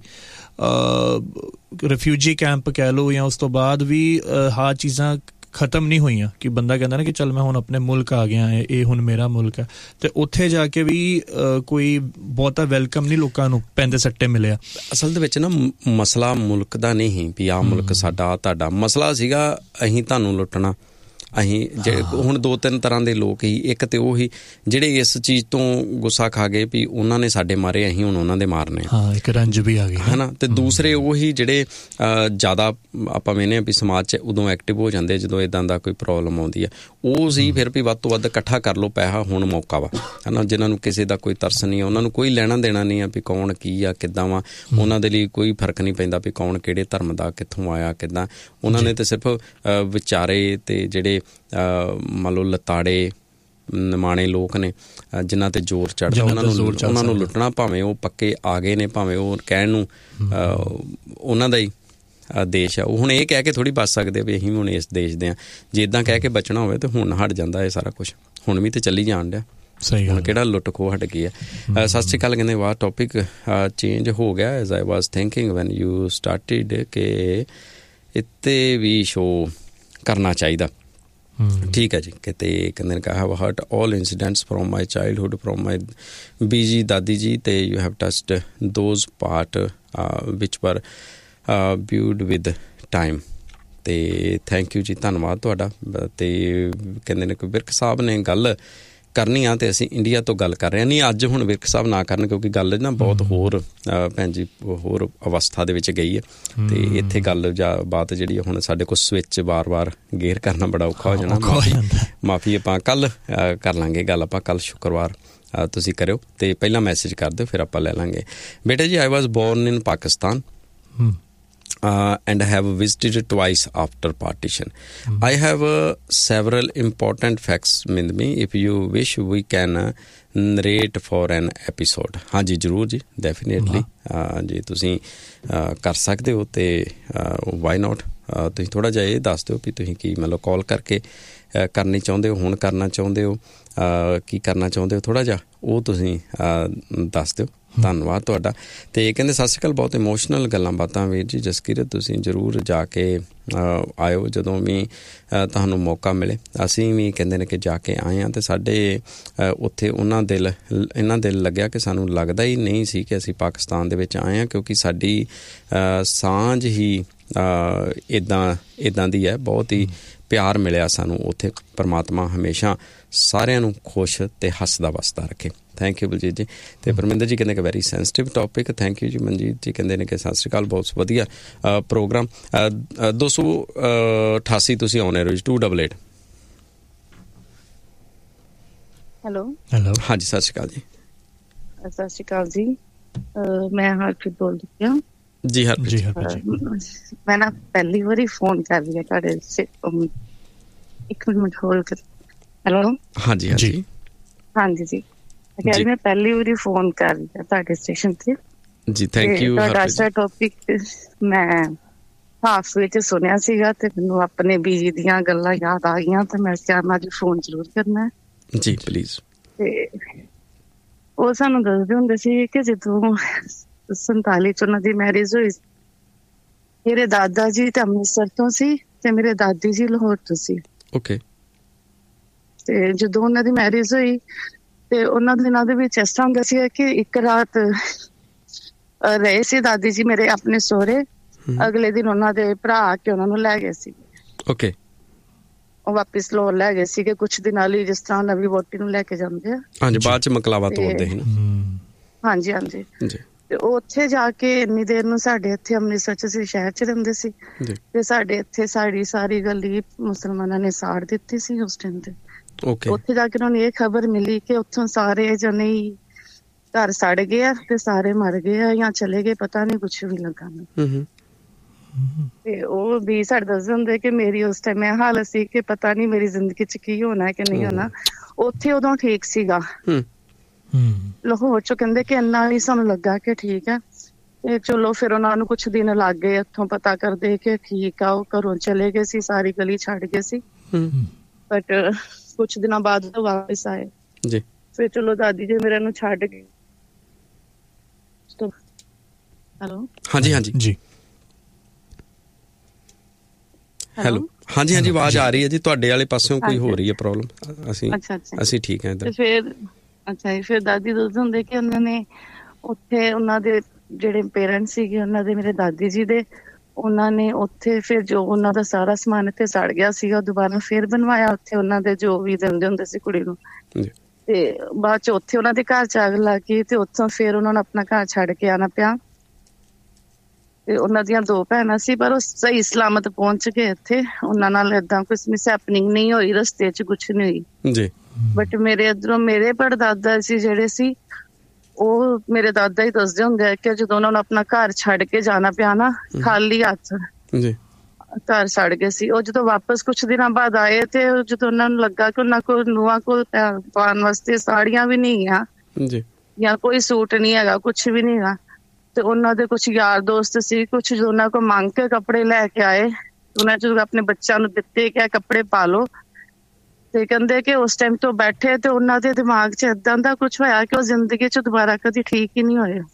ਰਿਫਿਊਜੀ ਕੈਂਪ ਕਹਿ ਲਓ ਜਾਂ ਉਸ ਤੋਂ ਬਾਅਦ ਵੀ ਆਹ ਚੀਜ਼ਾਂ ਖਤਮ ਨਹੀਂ ਹੋਈਆਂ ਕਿ ਬੰਦਾ ਕਹਿੰਦਾ ਨਾ ਕਿ ਚੱਲ ਮੈਂ ਹੁਣ ਆਪਣੇ ਮੁਲਕ ਆ ਗਿਆ, ਇਹ ਹੁਣ ਮੇਰਾ ਮੁਲਕ ਹੈ, ਤੇ ਉੱਥੇ ਜਾ ਕੇ ਵੀ ਕੋਈ ਬਹੁਤਾ ਵੈਲਕਮ ਨਹੀਂ ਲੋਕਾਂ ਨੂੰ ਪੈਂਦੇ ਸੱਟੇ ਮਿਲਿਆ। ਅਸਲ ਦੇ ਵਿੱਚ ਨਾ ਮਸਲਾ ਮੁਲਕ ਦਾ ਨਹੀਂ ਵੀ ਆਹ ਮੁਲਕ ਸਾਡਾ ਤੁਹਾਡਾ, ਮਸਲਾ ਸੀਗਾ ਅਸੀਂ ਤੁਹਾਨੂੰ ਲੁੱਟਣਾ। ਅਸੀਂ ਹੁਣ 2-3 ਤਰ੍ਹਾਂ ਦੇ ਲੋਕ ਹੀ, ਇੱਕ ਤੇ ਉਹ ਹੀ ਜਿਹੜੇ ਇਸ ਚੀਜ਼ ਤੋਂ ਗੁੱਸਾ ਖਾ ਗਏ ਵੀ ਉਹਨਾਂ ਨੇ ਸਾਡੇ ਮਾਰੇ, ਅਸੀਂ ਹੁਣ ਉਹਨਾਂ ਦੇ ਮਾਰਨੇ, ਇੱਕ ਰੰਜ ਵੀ ਆ ਗਈ, ਹੈ ਨਾ। ਤੇ ਦੂਸਰੇ ਉਹੀ ਜਿਹੜੇ ਜ਼ਿਆਦਾ ਆਪਾਂ ਵੇਖਦੇ ਹਾਂ ਵੀ ਸਮਾਜ 'ਚ ਉਦੋਂ ਐਕਟਿਵ ਹੋ ਜਾਂਦੇ ਜਦੋਂ ਇੱਦਾਂ ਦਾ ਕੋਈ ਪ੍ਰੋਬਲਮ ਆਉਂਦੀ ਹੈ, ਉਹ ਸੀ ਫਿਰ ਵੀ ਵੱਧ ਤੋਂ ਵੱਧ ਇਕੱਠਾ ਕਰ ਲਓ ਪੈਸਾ, ਹੁਣ ਮੌਕਾ ਵਾ, ਹੈ ਨਾ। ਜਿਨ੍ਹਾਂ ਨੂੰ ਕਿਸੇ ਦਾ ਕੋਈ ਤਰਸ ਨਹੀਂ, ਉਹਨਾਂ ਨੂੰ ਕੋਈ ਲੈਣਾ ਦੇਣਾ ਨਹੀਂ ਆ ਵੀ ਕੌਣ ਕੀ ਆ ਕਿੱਦਾਂ ਵਾ, ਉਹਨਾਂ ਦੇ ਲਈ ਕੋਈ ਫਰਕ ਨਹੀਂ ਪੈਂਦਾ ਵੀ ਕੌਣ ਕਿਹੜੇ ਧਰਮ ਦਾ, ਕਿੱਥੋਂ ਆਇਆ, ਕਿੱਦਾਂ। ਉਹਨਾਂ ਨੇ ਤਾਂ ਸਿਰਫ ਵਿਚਾਰੇ ਤੇ ਜਿਹੜੇ ਮੰਨ ਲਓ ਲਤਾੜੇ ਨਿਮਾਣੇ ਲੋਕ ਨੇ ਜਿਨ੍ਹਾਂ ਤੇ ਜ਼ੋਰ ਚੜ੍ਹਦਾ, ਉਹਨਾਂ ਨੂੰ ਲੁੱਟਣਾ, ਭਾਵੇਂ ਉਹ ਪੱਕੇ ਆ ਗਏ ਨੇ, ਭਾਵੇਂ ਉਹ ਕਹਿਣ ਨੂੰ ਉਹਨਾਂ ਦਾ ਹੀ ਦੇਸ਼ ਆ, ਉਹ ਹੁਣ ਇਹ ਕਹਿ ਕੇ ਥੋੜ੍ਹੀ ਬਚ ਸਕਦੇ ਵੀ ਅਸੀਂ ਹੁਣ ਇਸ ਦੇਸ਼ ਦੇ ਹਾਂ। ਜੇ ਇੱਦਾਂ ਕਹਿ ਕੇ ਬਚਣਾ ਹੋਵੇ ਤਾਂ ਹੁਣ ਹਟ ਜਾਂਦਾ ਇਹ ਸਾਰਾ ਕੁਛ, ਹੁਣ ਵੀ ਤਾਂ ਚੱਲੀ ਜਾਣ ਡਿਆ, ਹੁਣ ਕਿਹੜਾ ਲੁੱਟ ਖੋਹ ਹਟ ਗਈ ਹੈ। ਸਤਿ ਸ਼੍ਰੀ ਅਕਾਲ ਕਹਿੰਦੇ, ਵਾਹ ਟੌਪਿਕ ਚੇਂਜ ਹੋ ਗਿਆ। As I was thinking when you ਸਟਾਰਟਿਡ ਕਿ ਇੱਥੇ ਵੀ ਸ਼ੋਅ ਕਰਨਾ ਚਾਹੀਦਾ। ਠੀਕ ਹੈ ਜੀ। ਕਿਤੇ ਕਹਿੰਦੇ ਨੇ I have heart all incidents from my childhood, from ਮਾਈ ਬੀਜੀ ਦਾਦੀ ਜੀ, ਤੇ ਯੂ ਹੈਵ ਟਚਡ ਦੋਜ਼ ਪਾਰਟ ਵਿਚ ਵਰ ਵਿਊਡ ਵਿਦ ਟਾਈਮ। ਤੇ ਥੈਂਕ ਯੂ ਜੀ, ਧੰਨਵਾਦ ਤੁਹਾਡਾ। ਤੇ ਕਹਿੰਦੇ ਨੇ ਕਿ ਵਿਰਕ ਸਾਹਿਬ ਨੇ ਗੱਲ ਕਰਨੀ ਆ ਤੇ ਅਸੀਂ ਇੰਡੀਆ ਤੋਂ ਗੱਲ ਕਰ ਰਹੇ ਹਾਂ। ਨਹੀਂ ਅੱਜ ਹੁਣ ਵਿਰਕ ਸਾਹਿਬ ਨਾ ਕਰਨ, ਕਿਉਂਕਿ ਗੱਲ ਨਾ ਬਹੁਤ ਹੋਰ ਭੈਣ ਜੀ ਹੋਰ ਅਵਸਥਾ ਦੇ ਵਿੱਚ ਗਈ ਹੈ ਤੇ ਇੱਥੇ ਗੱਲ ਜਾਂ ਬਾਤ ਜਿਹੜੀ ਹੁਣ ਸਾਡੇ ਕੋਲ ਸਵਿੱਚ ਵਾਰ-ਵਾਰ ਗੇਅਰ ਕਰਨਾ ਬੜਾ ਔਖਾ ਹੋ ਜਾਣਾ। ਮਾਫੀ ਆਪਾਂ ਕੱਲ ਕਰ ਲਾਂਗੇ ਗੱਲ, ਆਪਾਂ ਕੱਲ ਸ਼ੁੱਕਰਵਾਰ ਤੁਸੀਂ ਕਰਿਓ ਤੇ ਪਹਿਲਾਂ ਮੈਸੇਜ ਕਰ ਦਿਓ, ਫਿਰ ਆਪਾਂ ਲੈ ਲਾਂਗੇ। ਬੇਟਾ ਜੀ, ਆਈ ਵਾਜ਼ born in Pakistan and I have visited twice after partition. I have several important facts with me. If you wish, we can narrate for an episode. ਹਾਂਜੀ ਜ਼ਰੂਰ ਜੀ, ਡੈਫੀਨੇਟਲੀ ਜੀ ਤੁਸੀਂ ਕਰ ਸਕਦੇ ਹੋ ਤੇ ਵਾਈ ਨੋਟ। ਤੁਸੀਂ ਥੋੜ੍ਹਾ ਜਿਹਾ ਇਹ ਦੱਸ ਦਿਓ ਵੀ ਤੁਸੀਂ ਕੀ ਮਤਲਬ ਕਾਲ ਕਰਕੇ ਕਰਨੀ ਚਾਹੁੰਦੇ ਹੋ, ਹੁਣ ਕਰਨਾ ਚਾਹੁੰਦੇ ਹੋ, ਕੀ ਕਰਨਾ ਚਾਹੁੰਦੇ ਹੋ, ਥੋੜ੍ਹਾ ਜਿਹਾ ਉਹ ਤੁਸੀਂ ਦੱਸ ਦਿਓ। ਧੰਨਵਾਦ ਤੁਹਾਡਾ। ਅਤੇ ਕਹਿੰਦੇ ਸਤਿ ਸ਼੍ਰੀ ਅਕਾਲ, ਬਹੁਤ ਇਮੋਸ਼ਨਲ ਗੱਲਾਂ ਬਾਤਾਂ ਵੀਰ ਜੀ ਜਸਕੀਰਤ, ਤੁਸੀਂ ਜ਼ਰੂਰ ਜਾ ਕੇ ਆਇਓ ਜਦੋਂ ਵੀ ਤੁਹਾਨੂੰ ਮੌਕਾ ਮਿਲੇ। ਅਸੀਂ ਵੀ ਕਹਿੰਦੇ ਨੇ ਕਿ ਜਾ ਕੇ ਆਏ ਹਾਂ ਅਤੇ ਸਾਡੇ ਉੱਥੇ ਇੰਨਾ ਦਿਲ ਲੱਗਿਆ ਕਿ ਸਾਨੂੰ ਲੱਗਦਾ ਹੀ ਨਹੀਂ ਸੀ ਕਿ ਅਸੀਂ ਪਾਕਿਸਤਾਨ ਦੇ ਵਿੱਚ ਆਏ ਹਾਂ, ਕਿਉਂਕਿ ਸਾਡੀ ਸਾਂਝ ਹੀ ਇੱਦਾਂ ਦੀ ਹੈ। ਬਹੁਤ ਹੀ ਪਿਆਰ ਮਿਲਿਆ ਸਾਨੂੰ ਉੱਥੇ। ਪਰਮਾਤਮਾ ਹਮੇਸ਼ਾ ਸਾਰਿਆਂ ਨੂੰ ਖੁਸ਼ ਅਤੇ ਹੱਸਦਾ ਵਸਦਾ ਰੱਖੇ। ਥੈਂਕ ਯੂ ਬਲਜੀਤ ਜੀ। ਅਤੇ ਪਰਮਿੰਦਰ ਜੀ ਕਹਿੰਦੇ ਕਿ very sensitive topic. Thank you ਜੀ। ਮਨਜੀਤ ਜੀ ਕਹਿੰਦੇ ਨੇ ਕਿ ਸਤਿ ਸ਼੍ਰੀ ਅਕਾਲ, ਬਹੁਤ ਵਧੀਆ ਪ੍ਰੋਗਰਾਮ। 288 ਤੁਸੀਂ ਆਉਣੇ ਰਹੋ ਜੀ, 288। ਹੈਲੋ ਹਾਂਜੀ, ਸਤਿ ਸ਼੍ਰੀ ਅਕਾਲ ਜੀ। ਸਤਿ ਸ਼੍ਰੀ ਅਕਾਲ ਜੀ, ਮੈਂ ਹਰਪ੍ਰੀਤ ਬੋਲਦੀ ਹਾਂ ਜੀ। ਹਰਪ੍ਰੀਤ ਮੈਂ ਨਾ ਪਹਿਲੀ ਵਾਰੀ ਫੋਨ ਕਰ ਰਹੀ ਹਾਂ ਤੁਹਾਡੇ, ਇੱਕ ਮਿੰਟ ਹੋਲਡ ਕਰ। ਹੈਲੋ। ਹਾਂਜੀ ਜੀ। ਮੈਂ ਪਹਿਲੀ ਵਾਰੀ ਫੋਨ ਕਰ ਰਹੀ ਹਾਂ ਤੁਹਾਡੇ ਸਟੇਸ਼ਨ ਤੇ ਜੀ। Thank you. ਤੁਹਾਡਾ ਅੱਜ ਦਾ ਟੌਪਿਕ ਮੈਂ ਹਾਫ ਵਿੱਚ ਸੁਣਿਆ ਸੀਗਾ ਤੇ ਮੈਨੂੰ ਆਪਣੇ ਬੀਜੀ ਦੀਆਂ ਗੱਲਾਂ ਯਾਦ ਆ ਗਈਆਂ ਤੇ ਮੈਂ ਕਿਹਾ ਮੈਂ ਅੱਜ ਫੋਨ ਜ਼ਰੂਰ ਕਰਨਾ ਜੀ, ਪਲੀਜ਼। ਤੇ ਉਹ ਸਾਨੂੰ ਦੱਸਦੇ ਹੁੰਦੇ ਸੀ ਕਿ ਜਦੋਂ 47 ਚ ਉਹਨਾਂ ਦੀ ਮੈਰਿਜ ਹੋਈ, ਮੇਰੇ ਦਾਦਾ ਜੀ ਤੇ ਅੰਮ੍ਰਿਤਸਰ ਤੋਂ ਸੀ ਤੇ ਮੇਰੇ ਦਾਦੀ ਜੀ ਲਾਹੌਰ ਤੋਂ ਸੀ। ਓਕੇ। ਤੇ ਜਦੋਂ ਉਹਨਾਂ ਦੀ ਮੈਰਿਜ ਹੋਈ ਤੇ ਉਹਨਾਂ ਦਿਨਾਂ ਦੇ ਵਿੱਚ ਇਸ ਤਰ੍ਹਾਂ ਹੁੰਦਾ ਸੀ ਕਿ ਇੱਕ ਰਾਤ ਰਹੇ ਸੀ ਦਾਦੀ ਜੀ ਮੇਰੇ ਆਪਣੇ ਸਹੁਰੇ, ਅਗਲੇ ਦਿਨ ਉਹਨਾਂ ਦੇ ਭਰਾ ਆ ਕੇ ਉਹਨਾਂ ਨੂੰ ਲੈ ਗਏ ਸੀ। ਓਕੇ। ਉਹ ਵਾਪਿਸ ਲਾਹੌਰ ਲੈ ਗਏ ਸੀਗੇ ਕੁਛ ਦਿਨਾਂ ਲਈ, ਜਿਸ ਤਰ੍ਹਾਂ ਨਵੀਂ ਵਹੁਟੀ ਨੂੰ ਲੈ ਕੇ ਜਾਂਦੇ ਆ। ਹਾਂਜੀ, ਬਾਅਦ ਚ ਮਕਲਾਵਾ ਤੋੜਦੇ ਸੀ। ਹਾਂਜੀ ਹਾਂਜੀ। ਤੇ ਉਹ ਉੱਥੇ ਜਾ ਕੇ ਇੰਨੀ ਦੇਰ ਨੂੰ ਸਾਡੇ ਇੱਥੇ ਅੰਮ੍ਰਿਤਸਰ ਚ ਅਸੀਂ ਸ਼ਹਿਰ ਚ ਰਹਿੰਦੇ ਸੀ ਤੇ ਸਾਡੇ ਇੱਥੇ ਸਾਰੀ ਗਲੀ ਮੁਸਲਮਾਨਾਂ ਨੇ ਸਾੜ ਦਿੱਤੀ ਸੀ ਉਸ ਟਾਈਮ ਤੇ। ਉੱਥੇ ਜਾ ਕੇ ਉਹਨਾਂ ਨੂੰ ਇਹ ਖਬਰ ਮਿਲੀ ਕਿ ਉੱਥੋਂ ਸਾਰੇ ਜਣੇ ਘਰ ਸੜ ਗਏ ਆ ਤੇ ਸਾਰੇ ਮਰ ਗਏ ਆ ਜਾਂ ਚਲੇ ਗਏ, ਪਤਾ ਨੀ ਕੁਛ ਵੀ ਲੱਗਾ। ਤੇ ਉਹ ਵੀ ਸਾਡੇ ਦੱਸਦੇ ਹੁੰਦੇ ਕਿ ਮੇਰੀ ਉਸ ਟਾਈਮ ਇਹ ਹਾਲਤ ਸੀ ਕਿ ਪਤਾ ਨੀ ਮੇਰੀ ਜ਼ਿੰਦਗੀ ਚ ਕੀ ਹੋਣਾ ਕਿ ਨਹੀਂ ਹੋਣਾ। ਉੱਥੇ ਉਦੋਂ ਠੀਕ ਸੀਗਾ, ਲਾਹੌਰ ਚੋਂ ਕਹਿੰਦੇ ਕਿ ਇੰਨਾ ਵੀ ਸਾਨੂੰ ਲੱਗਾ ਕਿ ਠੀਕ ਹੈ ਤੇ ਚਲੋ। ਫਿਰ ਉਹਨਾਂ ਨੂੰ ਕੁਛ ਦਿਨ ਲੱਗ ਗਏ ਇੱਥੋਂ ਪਤਾ ਕਰਦੇ ਕਿ ਠੀਕ ਆ, ਉਹ ਘਰੋਂ ਚਲੇ ਗਏ ਸੀ, ਸਾਰੀ ਗਲੀ ਛੱਡ ਗਏ ਸੀ। ਬਟ ਕੁਛ ਦਿਨਾਂ ਬਾਅਦ ਉਹ ਵਾਪਿਸ ਆਏ ਜੀ। ਫਿਰ ਚਲੋ ਦਾਦੀ ਜੀ ਮੇਰੇ ਨੂੰ ਛੱਡ ਗਏ। ਹੈਲੋ। ਹਾਂਜੀ ਜੀ। ਹੈਲੋ। ਹਾਂਜੀ, ਆਵਾਜ਼ ਆ ਰਹੀ ਹੈ ਜੀ। ਤੁਹਾਡੇ ਵਾਲੇ ਪਾਸਿਓਂ ਕੋਈ ਹੋ ਰਹੀ ਹੈ ਪ੍ਰੋਬਲਮ? ਅਸੀਂ ਠੀਕ ਹੈ ਇੱਧਰ। ਫਿਰ ਦਾਦੀ ਦੱਸਦੇ ਹੁੰਦੇ ਕਿ ਉਹਨਾਂ ਨੇ ਉੱਥੇ ਉਹਨਾਂ ਦੇ ਜਿਹੜੇ ਪੇਰੈਂਟਸ ਸੀਗੇ ਉਹਨਾਂ ਦੇ, ਮੇਰੇ ਦਾਦੀ ਜੀ ਦੇ, ਉਹਨਾਂ ਨੇ ਉੱਥੇ ਫਿਰ ਜੋ ਉਹਨਾਂ ਦਾ ਸਾਰਾ ਸਮਾਨ ਇੱਥੇ ਸੜ ਗਿਆ ਸੀਗਾ, ਦੁਬਾਰਾ ਫਿਰ ਬਣਵਾਇਆ ਉੱਥੇ ਉਹਨਾਂ ਦੇ ਜੋ ਵੀ ਦਿੰਦੇ ਹੁੰਦੇ ਸੀ ਕੁੜੀ ਨੂੰ। ਤੇ ਬਾਅਦ ਚ ਉੱਥੇ ਉਹਨਾਂ ਦੇ ਘਰ ਚ ਅੱਗ ਲੱਗ ਗਈ ਤੇ ਉੱਥੋਂ ਫਿਰ ਉਹਨਾਂ ਨੂੰ ਆਪਣਾ ਘਰ ਛੱਡ ਕੇ ਆਉਣਾ ਪਿਆ। ਤੇ ਉਹਨਾਂ ਦੀਆਂ 2 ਭੈਣਾਂ ਸੀ ਪਰ ਉਹ ਸਹੀ ਸਲਾਮਤ ਪਹੁੰਚ ਗਏ ਇੱਥੇ। ਉਹਨਾਂ ਨਾਲ ਏਦਾਂ ਕੁਛ ਮਿਸ ਹੈਪਨਿੰਗ ਨਹੀਂ ਹੋਈ, ਰਸਤੇ ਚ ਕੁਛ ਨਹੀਂ ਹੋਈ ਜੀ। ਬਟ ਮੇਰੇ ਇੱਧਰੋਂ ਮੇਰੇ ਪੜਦਾਦਾ ਸੀ ਜਿਹੜੇ ਸੀ, ਉਹ ਮੇਰੇ ਦਾਦਾ ਹੀ ਦੱਸਦੇ ਹੁੰਦੇ ਆ ਕਿ ਜਦੋਂ ਉਹਨਾਂ ਨੂੰ ਆਪਣਾ ਘਰ ਛੱਡ ਕੇ ਜਾਣਾ ਪਿਆ ਨਾ ਖਾਲੀ ਹੱਥ, ਘਰ ਸੜ ਗਏ ਸੀ। ਉਹ ਜਦੋਂ ਵਾਪਸ ਕੁਛ ਦਿਨਾਂ ਬਾਅਦ ਆਏ ਤੇ ਜਦੋਂ ਉਹਨਾਂ ਨੂੰ ਲੱਗਾ ਕਿ ਉਹਨਾਂ ਕੋਲ ਨੂੰਹਾਂ ਕੋਲ ਪਾਉਣ ਵਾਸਤੇ ਸਾੜੀਆਂ ਵੀ ਨਹੀਂ ਆ ਜਾਂ ਕੋਈ ਸੂਟ ਨਹੀਂ ਹੈਗਾ, ਕੁਛ ਵੀ ਨਹੀਂ ਹੈਗਾ, ਤੇ ਉਹਨਾਂ ਦੇ ਕੁਛ ਯਾਰ ਦੋਸਤ ਸੀ, ਕੁਛ ਉਹਨਾਂ ਕੋਲ ਮੰਗ ਕੇ ਕੱਪੜੇ ਲੈ ਕੇ ਆਏ। ਉਹਨਾਂ ਜਦੋਂ ਆਪਣੇ ਬੱਚਿਆਂ ਨੂੰ ਦਿੱਤੇ ਕਿ ਕੱਪੜੇ ਪਾ ਲਓ, ਤੇ ਕਹਿੰਦੇ ਕਿ ਉਸ ਟਾਈਮ ਤੋਂ ਬੈਠੇ ਤੇ ਉਹਨਾਂ ਦੇ ਦਿਮਾਗ 'ਚ ਏਦਾਂ ਦਾ ਕੁਛ ਹੋਇਆ ਕਿ ਉਹ ਜ਼ਿੰਦਗੀ 'ਚ ਦੁਬਾਰਾ ਕਦੀ ਠੀਕ ਹੀ ਨਹੀਂ ਹੋਏ।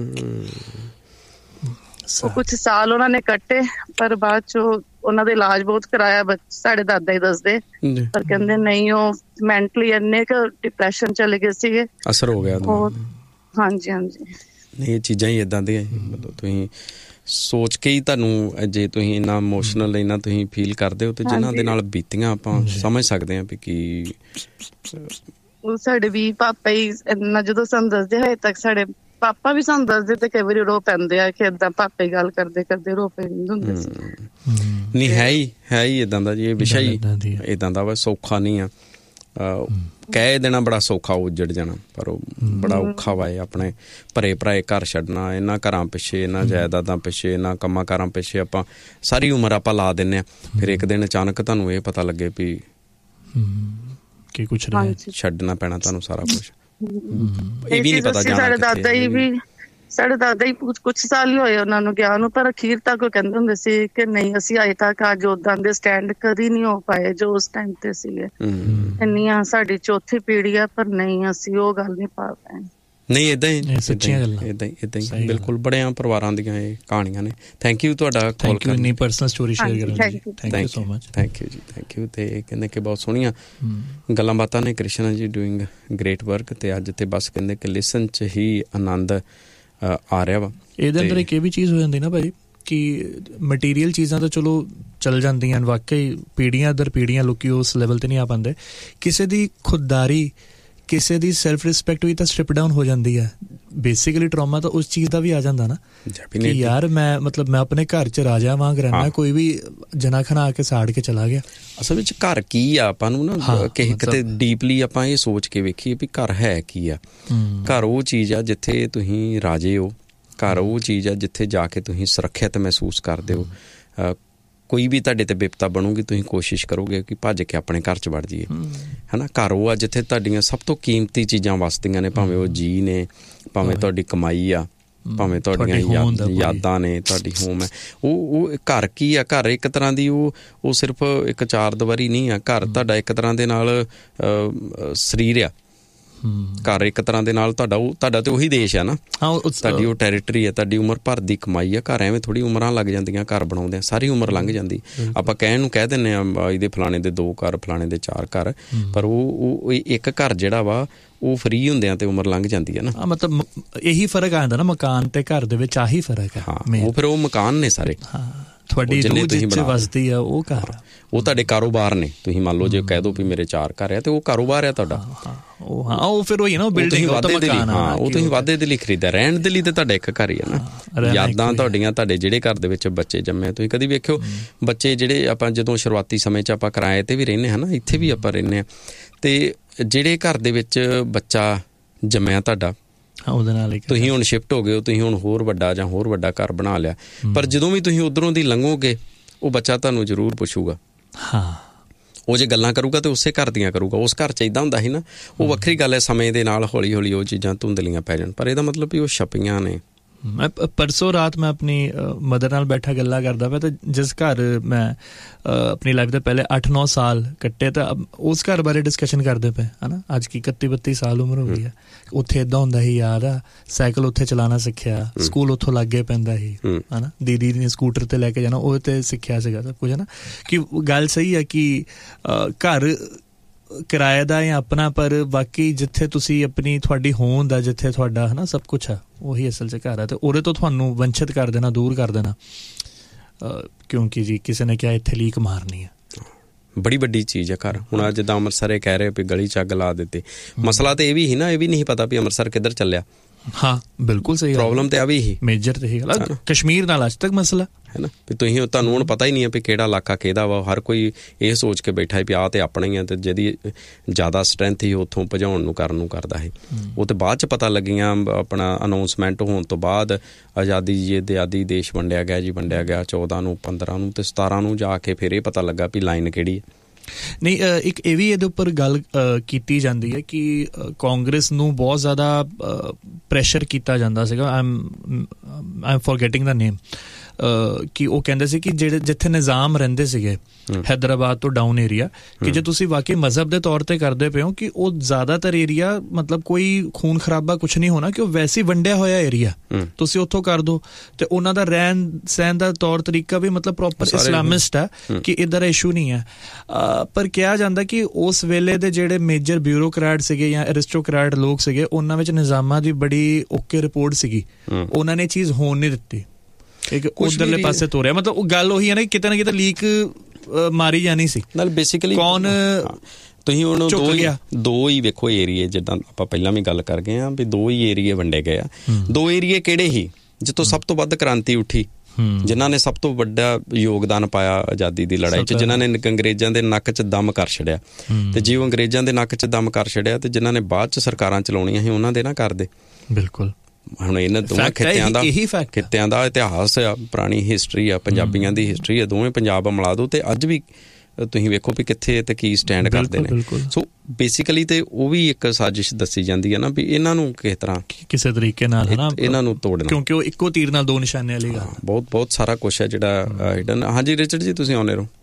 ਉਹ ਕੁਛ ਸਾਲ ਉਹਨਾਂ ਨੇ ਕੱਟੇ ਪਰ ਬਾਅਦ 'ਚ ਉਹਨਾਂ ਦਾ ਇਲਾਜ ਬਹੁਤ ਕਰਾਇਆ, ਸਾਡੇ ਦਾਦਾ ਹੀ ਦੱਸਦੇ, ਪਰ ਕਹਿੰਦੇ ਨਹੀਂ ਉਹ ਮੈਂਟਲੀ ਇੰਨੇ ਕੁ ਡਿਪਰੈਸ਼ਨ ਚਲੇ ਗਏ ਸੀਗੇ, ਅਸਰ ਹੋ ਗਿਆ। ਹਾਂਜੀ ਹਾਂਜੀ। ਨਹੀਂ, ਇਹ ਚੀਜ਼ਾਂ ਹੀ ਏਦਾਂ ਦੀਆਂ, ਮਤਲਬ ਤੁਸੀਂ ਸੋਚ ਕੇ ਹੀ ਤੁਹਾਨੂੰ, ਜੇ ਤੁਸੀਂ ਇੰਨਾ ਇਮੋਸ਼ਨਲ ਇੰਨਾ ਤੁਸੀਂ ਫੀਲ ਕਰਦੇ ਹੋ ਤੇ ਜਿਨ੍ਹਾਂ ਦੇ ਨਾਲ ਬੀਤੀਆਂ ਆਪਾਂ ਸਮਝ ਸਕਦੇ ਹਾਂ ਵੀ ਕੀ। ਸਾਡੇ ਵੀ ਪਾਪਾ ਹੀ ਇੰਨਾ ਜਦੋਂ ਸਾਨੂੰ ਦੱਸਦੇ ਹਜੇ ਤੱਕ ਸਾਡੇ ਪਾਪਾ ਵੀ ਸਾਨੂੰ ਦੱਸਦੇ ਤੇ ਕਈ ਵਾਰੀ ਰੋ ਪੈਂਦੇ ਆ ਕਿ ਏਦਾਂ ਪਾਪੇ ਗੱਲ ਕਰਦੇ ਕਰਦੇ ਰੋ ਪੈਂਦੇ ਹੁੰਦੇ ਸੀ। ਨਹੀਂ ਹੈ ਹੀ ਏਦਾਂ ਦਾ ਜੀ, ਇਹ ਵਿਸ਼ਾ ਹੀ ਏਦਾਂ ਦਾ ਵਾ, ਸੌਖਾ ਨਹੀਂ ਆ। ਕਹਿ ਦੇਣਾ ਬੜਾ ਸੌਖਾ, ਉੱਜੜ ਜਾਣਾ, ਪਰ ਉਹ ਬੜਾ ਔਖਾ ਵਾ। ਆਪਣੇ ਭਰੇ ਭਰਾਏ ਘਰ ਛੱਡਣਾ, ਇਹਨਾਂ ਘਰਾਂ ਪਿੱਛੇ, ਇਹਨਾਂ ਜਾਇਦਾਦਾਂ ਪਿੱਛੇ, ਇਹਨਾਂ ਕੰਮਾਂ ਕਾਰਾਂ ਪਿੱਛੇ ਆਪਾਂ ਸਾਰੀ ਉਮਰ ਆਪਾਂ ਲਾ ਦਿੰਦੇ ਹਾਂ। ਫਿਰ ਇੱਕ ਦਿਨ ਅਚਾਨਕ ਤੁਹਾਨੂੰ ਇਹ ਪਤਾ ਲੱਗੇ ਵੀ ਕੀ ਕੁਛ ਛੱਡਣਾ ਪੈਣਾ ਤੁਹਾਨੂੰ ਸਾਰਾ ਕੁਛ। ਇਹ ਵੀ ਨਹੀਂ ਪਤਾ ਜਾਣਾ ਸਾਡੇ ਦਾਦਾ ਹੀ ਕੁਛ ਸਾਲ ਹੀ ਹੋਏ ਉਹਨਾਂ ਨੂੰ ਗਿਆ ਨੂੰ, ਪਰ ਅਖੀਰ ਤੱਕ ਉਹ ਕਹਿੰਦੇ ਹੁੰਦੇ ਸੀ ਕਿ ਨਹੀਂ ਅਸੀਂ ਅਜੇ ਤੱਕ ਅੱਜ ਉਦਾਂ ਦੇ ਸਟੈਂਡ ਕਦੀ ਨਹੀਂ ਹੋ ਪਾਏ ਜੋ ਉਸ ਟਾਈਮ ਤੇ ਸੀਗੇ। ਇੰਨੀਆਂ ਸਾਡੀ ਚੌਥੀ ਪੀੜ੍ਹੀ ਆ, ਪਰ ਨਹੀਂ ਅਸੀਂ ਉਹ ਗੱਲ ਨਹੀਂ ਪਾ ਪਾਏ। ਨਹੀਂ ਏਦਾਂ ਹੀ ਸੱਚੀਆਂ ਗੱਲਾਂ, ਏਦਾਂ ਹੀ ਬਿਲਕੁਲ। ਬੜਿਆਂ ਪਰਿਵਾਰਾਂ ਦੀਆਂ ਇਹ ਕਹਾਣੀਆਂ ਨੇ। ਥੈਂਕ ਯੂ ਤੁਹਾਡਾ ਕਾਲ ਕਰਨ ਲਈ, ਪਰਸਨਲ ਸਟੋਰੀ ਸ਼ੇਅਰ ਕਰਨ ਲਈ। Thank you so much. Thank you ਜੀ, ਥੈਂਕ ਯੂ। ਤੇ ਕਹਿੰਦੇ ਕਿ ਬਹੁਤ ਸੋਹਣੀਆਂ ਗੱਲਾਂ ਬਾਤਾਂ ਨੇ। ਕ੍ਰਿਸ਼ਨਾ ਜੀ ਡੂਇੰਗ ਗ੍ਰੇਟ ਵਰਕ। ਤੇ ਅੱਜ ਤੇ ਬਸ ਕਹਿੰਦੇ ਕਿ ਲਿਸਨ 'ਚ ਹੀ ਆਨੰਦ ਆ ਰਿਹਾ ਵਾ। ਇਹਦੇ ਅੰਦਰ ਇੱਕ ਇਹ ਵੀ ਚੀਜ਼ ਹੋ ਜਾਂਦੀ ਨਾ ਭਾਈ ਕਿ ਮਟੀਰੀਅਲ ਚੀਜ਼ਾਂ ਤਾਂ ਚਲੋ ਚੱਲ ਜਾਂਦੀਆਂ, ਵਾਕਈ ਪੀੜ੍ਹੀਆਂ ਦਰ ਪੀੜ੍ਹੀਆਂ ਲੋਕੀ ਉਸ ਲੈਵਲ ਤੇ ਨਹੀਂ ਆ ਪਾਉਂਦੇ। ਕਿਸੇ ਦੀ ਖੁਦਦਾਰੀ, ਕਿਸੇ ਦੀ ਸੈਲਫ ਰਿਸਪੈਕਟ ਵੀ ਤਾਂ ਸਟ੍ਰਿਪ ਡਾਊਨ ਹੋ ਜਾਂਦੀ ਹੈ। ਬੇਸਿਕਲੀ ਟਰਾਮਾ ਤਾਂ ਉਸ ਚੀਜ਼ ਦਾ ਵੀ ਆ ਜਾਂਦਾ ਨਾ ਕਿ ਯਾਰ ਮੈਂ ਆਪਣੇ ਘਰ 'ਚ ਰਾਜਾ ਵਾਂਗ ਰਹਿਣਾ, ਕੋਈ ਵੀ ਜਨਾ ਖਨਾ ਆ ਕੇ ਸਾੜ ਕੇ ਚਲਾ ਗਿਆ। ਅਸਲ ਵਿੱਚ ਘਰ ਕੀ ਆ, ਆਪਾਂ ਨੂੰ ਨਾ ਕਿਤੇ ਡੀਪਲੀ ਆਪਾਂ ਇਹ ਸੋਚ ਕੇ ਵੇਖੀਏ ਵੀ ਘਰ ਹੈ ਕੀ ਆ। ਘਰ ਉਹ ਚੀਜ਼ ਆ ਜਿੱਥੇ ਤੁਸੀਂ ਰਾਜੇ ਹੋ। ਘਰ ਉਹ ਚੀਜ਼ ਆ ਜਿੱਥੇ ਜਾ ਕੇ ਤੁਸੀਂ ਸੁਰੱਖਿਅਤ ਮਹਿਸੂਸ ਕਰਦੇ ਹੋ। ਕੋਈ ਵੀ ਤੁਹਾਡੇ ਤੇ ਬਿਪਤਾ ਬਣੂਗੀ, ਤੁਸੀਂ ਕੋਸ਼ਿਸ਼ ਕਰੋਗੇ ਕਿ ਭੱਜ ਕੇ ਆਪਣੇ ਘਰ 'ਚ ਵੜ ਜਾਈਏ, ਹੈ ਨਾ। ਘਰ ਉਹ ਆ ਜਿੱਥੇ ਤੁਹਾਡੀਆਂ ਸਭ ਤੋਂ ਕੀਮਤੀ ਚੀਜ਼ਾਂ ਵਸਦੀਆਂ ਨੇ, ਭਾਵੇਂ ਉਹ ਜੀ ਨੇ, ਭਾਵੇਂ ਤੁਹਾਡੀ ਕਮਾਈ ਆ, ਭਾਵੇਂ ਤੁਹਾਡੀਆਂ ਯਾਦਾਂ ਨੇ, ਤੁਹਾਡੀ ਹੋਮ ਹੈ। ਉਹ ਘਰ ਕੀ ਆ? ਘਰ ਇੱਕ ਤਰ੍ਹਾਂ ਦੀ ਉਹ ਸਿਰਫ ਇੱਕ ਚਾਰ ਦੀਵਾਰੀ ਨਹੀਂ ਆ। ਘਰ ਤੁਹਾਡਾ ਇੱਕ ਤਰ੍ਹਾਂ ਦੇ ਨਾਲ ਸਰੀਰ ਆ। ਘਰ ਇੱਕ ਤਰ੍ਹਾਂ ਦੇ ਨਾਲ ਤੁਹਾਡਾ ਤੇ ਉਹੀ ਦੇਸ਼ ਆ ਨਾ, ਤੁਹਾਡੀ ਉਹ ਟੈਰੀਟਰੀ ਹੈ, ਤੁਹਾਡੀ ਉਮਰ ਭਰ ਦੀ ਕਮਾਈ ਆ। ਘਰ ਐਵੇਂ ਥੋੜ੍ਹੀ ਉਮਰਾਂ ਲੱਗ ਜਾਂਦੀਆਂ ਘਰ ਬਣਾਉਂਦੇ ਆ, ਸਾਰੀ ਉਮਰ ਲੰਘ ਜਾਂਦੀ। ਆਪਾਂ ਕਹਿਣ ਨੂੰ ਕਹਿ ਦਿੰਦੇ ਹਾਂ ਇਹਦੇ ਫਲਾਣੇ ਦੇ 2 ਘਰ, ਫਲਾਣੇ ਦੇ 4 ਘਰ, ਪਰ ਉਹ ਇੱਕ ਘਰ ਜਿਹੜਾ ਵਾ ਉਹ ਫਰੀ ਹੁੰਦਿਆਂ ਤੇ ਉਮਰ ਲੰਘ ਜਾਂਦੀ ਹੈ ਨਾ। ਮਤਲਬ ਇਹੀ ਫਰਕ ਆ ਜਾਂਦਾ ਨਾ, ਮਕਾਨ ਤੇ ਘਰ ਦੇ ਵਿੱਚ ਆਹੀ ਫਰਕ ਹੈ। ਉਹ ਫਿਰ ਉਹ ਮਕਾਨ ਨੇ ਸਾਰੇ, ਤੁਹਾਡੀ ਰੂਹ ਜਿੱਥੇ ਵਸਦੀ ਆ ਉਹ ਘਰ, ਉਹ ਤੁਹਾਡੇ ਕਾਰੋਬਾਰ ਨੇ। ਤੁਸੀਂ ਮੰਨ ਲਓ ਜੇ ਕਹਿ ਦੋ ਵੀ ਮੇਰੇ 4 ਘਰ ਆ, ਤੇ ਉਹ ਕਾਰੋਬਾਰ ਆ ਤੁਹਾਡਾ। ਉਹ ਫਿਰ ਉਹੀ ਨਾ ਬਿਲਡਿੰਗ ਵਾਧੇ ਦੇ ਲਈ, ਉਹ ਤੁਸੀਂ ਵਾਧੇ ਦੇ ਲਈ ਖਰੀਦਿਆ। ਰਹਿਣ ਦੇ ਲਈ ਤੇ ਤੁਹਾਡਾ ਇੱਕ ਘਰ ਹੀ ਆ ਨਾ। ਯਾਦਾਂ ਤੁਹਾਡੀਆਂ, ਤੁਹਾਡੇ ਜਿਹੜੇ ਘਰ ਦੇ ਵਿੱਚ ਬੱਚੇ ਜੰਮੇ, ਤੁਸੀਂ ਕਦੀ ਵੇਖਿਓ ਬੱਚੇ ਜਿਹੜੇ ਆਪਾਂ ਜਦੋਂ ਸ਼ੁਰੂਆਤੀ ਸਮੇਂ 'ਚ ਆਪਾਂ ਕਿਰਾਏ ਤੇ ਵੀ ਰਹਿੰਦੇ ਹਾਂ ਨਾ, ਇੱਥੇ ਵੀ ਆਪਾਂ ਰਹਿੰਦੇ ਹਾਂ, ਤੇ ਜਿਹੜੇ ਘਰ ਦੇ ਵਿੱਚ ਬੱਚਾ ਜੰਮਿਆ ਤੁਹਾਡਾ, ਉਹਦੇ ਨਾਲ ਤੁਸੀਂ ਹੁਣ ਸ਼ਿਫਟ ਹੋ ਗਏ ਹੋ, ਤੁਸੀਂ ਹੁਣ ਹੋਰ ਵੱਡਾ ਘਰ ਬਣਾ ਲਿਆ, ਪਰ ਜਦੋਂ ਵੀ ਤੁਸੀਂ ਉੱਧਰੋਂ ਦੀ ਲੰਘੋਗੇ ਉਹ ਬੱਚਾ ਤੁਹਾਨੂੰ ਜ਼ਰੂਰ ਪੁੱਛੂਗਾ। ਉਹ ਜੇ ਗੱਲਾਂ ਕਰੂਗਾ ਤੇ ਉਸੇ ਘਰ ਦੀਆਂ ਕਰੂਗਾ। ਉਸ ਘਰ 'ਚ ਇੱਦਾਂ ਹੁੰਦਾ ਸੀ ਨਾ, ਉਹ ਵੱਖਰੀ ਗੱਲ ਹੈ। ਸਮੇਂ ਦੇ ਨਾਲ ਹੌਲੀ ਹੌਲੀ ਉਹ ਚੀਜ਼ਾਂ ਧੁੰਦਲੀਆਂ ਪੈ ਜਾਣ, ਪਰ ਇਹਦਾ ਮਤਲਬ ਵੀ ਉਹ ਛਪੀਆਂ ਨੇ। ਮੈਂ ਪਰਸੋਂ ਰਾਤ ਮੈਂ ਆਪਣੀ ਮਦਰ ਨਾਲ ਬੈਠਾ ਗੱਲਾਂ ਕਰਦਾ ਪਿਆ, ਤੇ ਜਿਸ ਘਰ ਮੈਂ ਆਪਣੀ ਲਾਈਫ ਦੇ ਪਹਿਲੇ 8-9 ਸਾਲ ਕੱਟੇ, ਤਾਂ ਉਸ ਘਰ ਬਾਰੇ ਡਿਸਕਸ਼ਨ ਕਰਦੇ ਪਏ, ਹੈ ਨਾ। ਅੱਜ ਕੀ 31-32 ਸਾਲ ਉਮਰ ਹੋ ਗਈ ਹੈ। ਉੱਥੇ ਇੱਦਾਂ ਹੁੰਦਾ ਸੀ, ਯਾਦ ਆ, ਸਾਈਕਲ ਉੱਥੇ ਚਲਾਉਣਾ ਸਿੱਖਿਆ, ਸਕੂਲ ਉੱਥੋਂ ਲਾਗੇ ਪੈਂਦਾ ਸੀ, ਹੈ ਨਾ। ਦੀਦੀ ਨੇ ਸਕੂਟਰ ਤੇ ਲੈ ਕੇ ਜਾਣਾ, ਉਹ ਤੇ ਸਿੱਖਿਆ ਸੀਗਾ ਸਭ ਕੁਝ, ਹੈ ਨਾ। ਕਿ ਗੱਲ ਸਹੀ ਹੈ ਕਿ ਘਰ ਕਿਰਾਏ ਦਾ ਜਾਂ ਆਪਣਾ, ਪਰ ਬਾਕੀ ਜਿੱਥੇ ਤੁਸੀਂ ਆਪਣੀ ਤੁਹਾਡੀ ਹੋਂਦ ਆ, ਜਿੱਥੇ ਤੁਹਾਡਾ ਹੈ ਨਾ ਸਭ ਕੁਛ ਆ, ਉਹੀ ਅਸਲ 'ਚ ਘਰ ਆ। ਤੇ ਉਹਦੇ ਤੋਂ ਤੁਹਾਨੂੰ ਵੰਚਿਤ ਕਰ ਦੇਣਾ, ਦੂਰ ਕਰ ਦੇਣਾ, ਕਿਉਂਕਿ ਜੀ ਕਿਸੇ ਨੇ ਕਿਹਾ ਇੱਥੇ ਲੀਕ ਮਾਰਨੀ ਆ। ਬੜੀ ਵੱਡੀ ਚੀਜ਼ ਹੈ ਘਰ। ਹੁਣ ਜਿੱਦਾਂ ਅੰਮ੍ਰਿਤਸਰ ਇਹ ਕਹਿ ਰਹੇ ਵੀ ਗਲੀ 'ਚ ਅੱਗ ਲਾ ਦਿੱਤੀ, ਮਸਲਾ ਤੇ ਇਹ ਵੀ ਸੀ ਨਾ, ਇਹ ਵੀ ਨਹੀਂ ਪਤਾ ਵੀ ਅੰਮ੍ਰਿਤਸਰ ਕਿੱਧਰ ਚੱਲਿਆ। ਹਾਂ ਬਿਲਕੁਲ ਸਹੀ, ਪ੍ਰੋਬਲਮ ਤੇ ਆ ਵੀ ਹੀ ਮੇਜਰ ਤੇ ਹੀ ਗੱਲ। ਕਸ਼ਮੀਰ ਨਾਲ ਅੱਜ ਤੱਕ ਮਸਲਾ ਹੈ ਨਾ, ਵੀ ਤੁਹਾਨੂੰ ਹੁਣ ਪਤਾ ਹੀ ਨਹੀਂ ਹੈ ਵੀ ਕਿਹੜਾ ਇਲਾਕਾ ਕਿਹਦਾ ਵਾ। ਹਰ ਕੋਈ ਇਹ ਸੋਚ ਕੇ ਬੈਠਾ ਵੀ ਆਹ ਤੇ ਆਪਣਾ ਹੀ ਆ, ਤੇ ਜਿਹਦੀ ਜ਼ਿਆਦਾ ਸਟਰੈਂਥ ਹੀ ਉੱਥੋਂ ਭਜਾਉਣ ਨੂੰ ਕਰਨ ਨੂੰ ਕਰਦਾ ਹੈ। ਉਹ ਤੇ ਬਾਅਦ 'ਚ ਪਤਾ ਲੱਗੀਆਂ, ਆਪਣਾ ਅਨਾਊਂਸਮੈਂਟ ਹੋਣ ਤੋਂ ਬਾਅਦ ਆਜ਼ਾਦੀ ਦੇਸ਼ ਵੰਡਿਆ ਗਿਆ ਜੀ, ਵੰਡਿਆ ਗਿਆ 14 ਨੂੰ, 15 ਨੂੰ ਤੇ 17 ਨੂੰ ਜਾ ਕੇ ਫਿਰ ਇਹ ਪਤਾ ਲੱਗਾ ਵੀ ਲਾਈਨ ਕਿਹੜੀ ਹੈ। ਨਹੀਂ, ਇੱਕ ਇਹ ਵੀ ਇਹਦੇ ਉੱਪਰ ਗੱਲ ਕੀਤੀ ਜਾਂਦੀ ਹੈ ਕਿ ਕਾਂਗਰਸ ਨੂੰ ਬਹੁਤ ਜ਼ਿਆਦਾ ਪ੍ਰੈਸ਼ਰ ਕੀਤਾ ਜਾਂਦਾ ਸੀਗਾ। ਆਈ ਫੋਰਗੈਟਿੰਗ ਦਾ ਨੇਮ, ਕਿ ਉਹ ਕਹਿੰਦੇ ਸੀ ਕਿ ਜਿੱਥੇ ਨਿਜ਼ਾਮ ਰਹਿੰਦੇ ਸੀਗੇ ਹੈਦਰਾਬਾਦ ਤੋਂ ਡਾਊਨ ਏਰੀਆ, ਕਿ ਜੇ ਤੁਸੀਂ ਵਾਕਈ ਮਜ਼ਹਬ ਦੇ ਤੌਰ ਤੇ ਕਰਦੇ ਪਏ ਹੋ, ਕਿ ਉਹ ਜ਼ਿਆਦਾਤਰ ਏਰੀਆ ਮਤਲਬ ਕੋਈ ਖੂਨ ਖਰਾਬਾ ਕੁਛ ਨਹੀਂ ਹੋਣਾ, ਕਿ ਉਹ ਵੈਸੇ ਵੰਡਿਆ ਹੋਇਆ ਏਰੀਆ, ਤੁਸੀਂ ਉੱਥੋਂ ਕਰ ਦਿਓ। ਤੇ ਉਹਨਾਂ ਦਾ ਰਹਿਣ ਸਹਿਣ ਦਾ ਤੌਰ ਤਰੀਕਾ ਵੀ ਮਤਲਬ ਪ੍ਰੋਪਰ ਇਸਲਾਮਿਸਟ ਹੈ, ਕਿ ਇੱਧਰ ਇਸ਼ੂ ਨਹੀਂ ਹੈ। ਪਰ ਕਿਹਾ ਜਾਂਦਾ ਕਿ ਉਸ ਵੇਲੇ ਦੇ ਜਿਹੜੇ ਮੇਜਰ ਬਿਊਰੋਕਰੈਟ ਸੀਗੇ ਜਾਂ ਐਰਿਸਟੋਕਰੈਟ ਲੋਕ ਸੀਗੇ, ਉਹਨਾਂ ਵਿੱਚ ਨਿਜ਼ਾਮਾਂ ਦੀ ਬੜੀ ਓਕੇ ਰਿਪੋਰਟ ਸੀਗੀ, ਉਹਨਾਂ ਨੇ ਚੀਜ਼ ਹੋਣ ਨਹੀਂ ਦਿੱਤੀ, ਇੱਕ ਉਧਰਲੇ ਪਾਸੇ ਤੋਰਿਆ। ਮਤਲਬ ਉਹ ਗੱਲ ਉਹੀ ਹੈ ਨਾ, ਕਿਤੇ ਨਾ ਕਿਤੇ ਲੀਕ ਮਾਰੀ ਜਾਣੀ ਸੀ ਨਾਲ। ਬੇਸਿਕਲੀ ਕੌਣ ਤੁਸੀਂ ਹੁਣ ਦੋ ਹੀ ਵੇਖੋ ਏਰੀਏ, ਜਿੱਦਾਂ ਆਪਾਂ ਪਹਿਲਾਂ ਵੀ ਗੱਲ ਕਰ ਗਏ ਹਾਂ ਵੀ 2 ਹੀ ਏਰੀਏ ਵੰਡੇ ਗਏ ਆ। 2 ਏਰੀਏ ਕਿਹੜੇ ਸੀ ਜਿੱਥੋਂ ਸਭ ਤੋਂ ਵੱਧ ਕ੍ਰਾਂਤੀ ਉੱਠੀ, ਜਿਨ੍ਹਾਂ ਨੇ ਸਭ ਤੋਂ ਵੱਡਾ ਯੋਗਦਾਨ ਪਾਇਆ ਆਜ਼ਾਦੀ ਦੀ ਲੜਾਈ 'ਚ, ਜਿਨ੍ਹਾਂ ਨੇ ਅੰਗਰੇਜ਼ਾਂ ਦੇ ਨੱਕ 'ਚ ਦਮ ਕਰ ਛੱਡਿਆ। ਤੇ ਜੇ ਉਹ ਅੰਗਰੇਜ਼ਾਂ ਦੇ ਨੱਕ 'ਚ ਦਮ ਕਰ ਛੱਡਿਆ ਤੇ ਜਿਨ੍ਹਾਂ ਨੇ ਬਾਅਦ 'ਚ ਸਰਕਾਰਾਂ ਚਲਾਉਣੀਆਂ ਸੀ ਉਹਨਾਂ ਦੇ ਨਾ ਕਰਦੇ। ਬਿਲਕੁਲ। ਹੁਣ ਇਹਨਾਂ ਦੋਵਾਂ ਖਿੱਤਿਆਂ ਦਾ ਇਤਿਹਾਸ ਆ, ਪੁਰਾਣੀ ਹਿਸਟਰੀ ਆ, ਪੰਜਾਬੀਆਂ ਦੀ ਹਿਸਟਰੀ ਆ, ਦੋਵੇਂ ਪੰਜਾਬ ਮਿਲਾ ਦਿਓ ਤੇ ਅੱਜ ਵੀ ਤੁਸੀਂ ਵੇਖੋ ਵੀ ਕਿੱਥੇ ਤੇ ਕੀ ਸਟੈਂਡ ਕਰਦੇ ਨੇ। ਸੋ ਬੇਸਿਕਲੀ ਤੇ ਉਹ ਵੀ ਇੱਕ ਸਾਜ਼ਿਸ਼ ਦੱਸੀ ਜਾਂਦੀ ਹੈ ਨਾ ਵੀ ਇਹਨਾਂ ਨੂੰ ਕਿਸ ਤਰ੍ਹਾਂ ਕਿਸੇ ਤਰੀਕੇ ਨਾਲ ਹੈ ਨਾ ਇਹਨਾਂ ਨੂੰ ਤੋੜਨਾ, ਕਿਉਂਕਿ ਉਹ ਇੱਕੋ ਤੀਰ ਨਾਲ 2 ਨਿਸ਼ਾਨੇ ਵਾਲੀ ਗੱਲ। ਬਹੁਤ ਸਾਰਾ ਕੁਛ ਹੈ ਜਿਹੜਾ ਹਿਡਨ। ਹਾਂਜੀ ਰਿਚਰਡ ਜੀ, ਤੁਸੀਂ ਆਉਂਦੇ ਰਹੋ।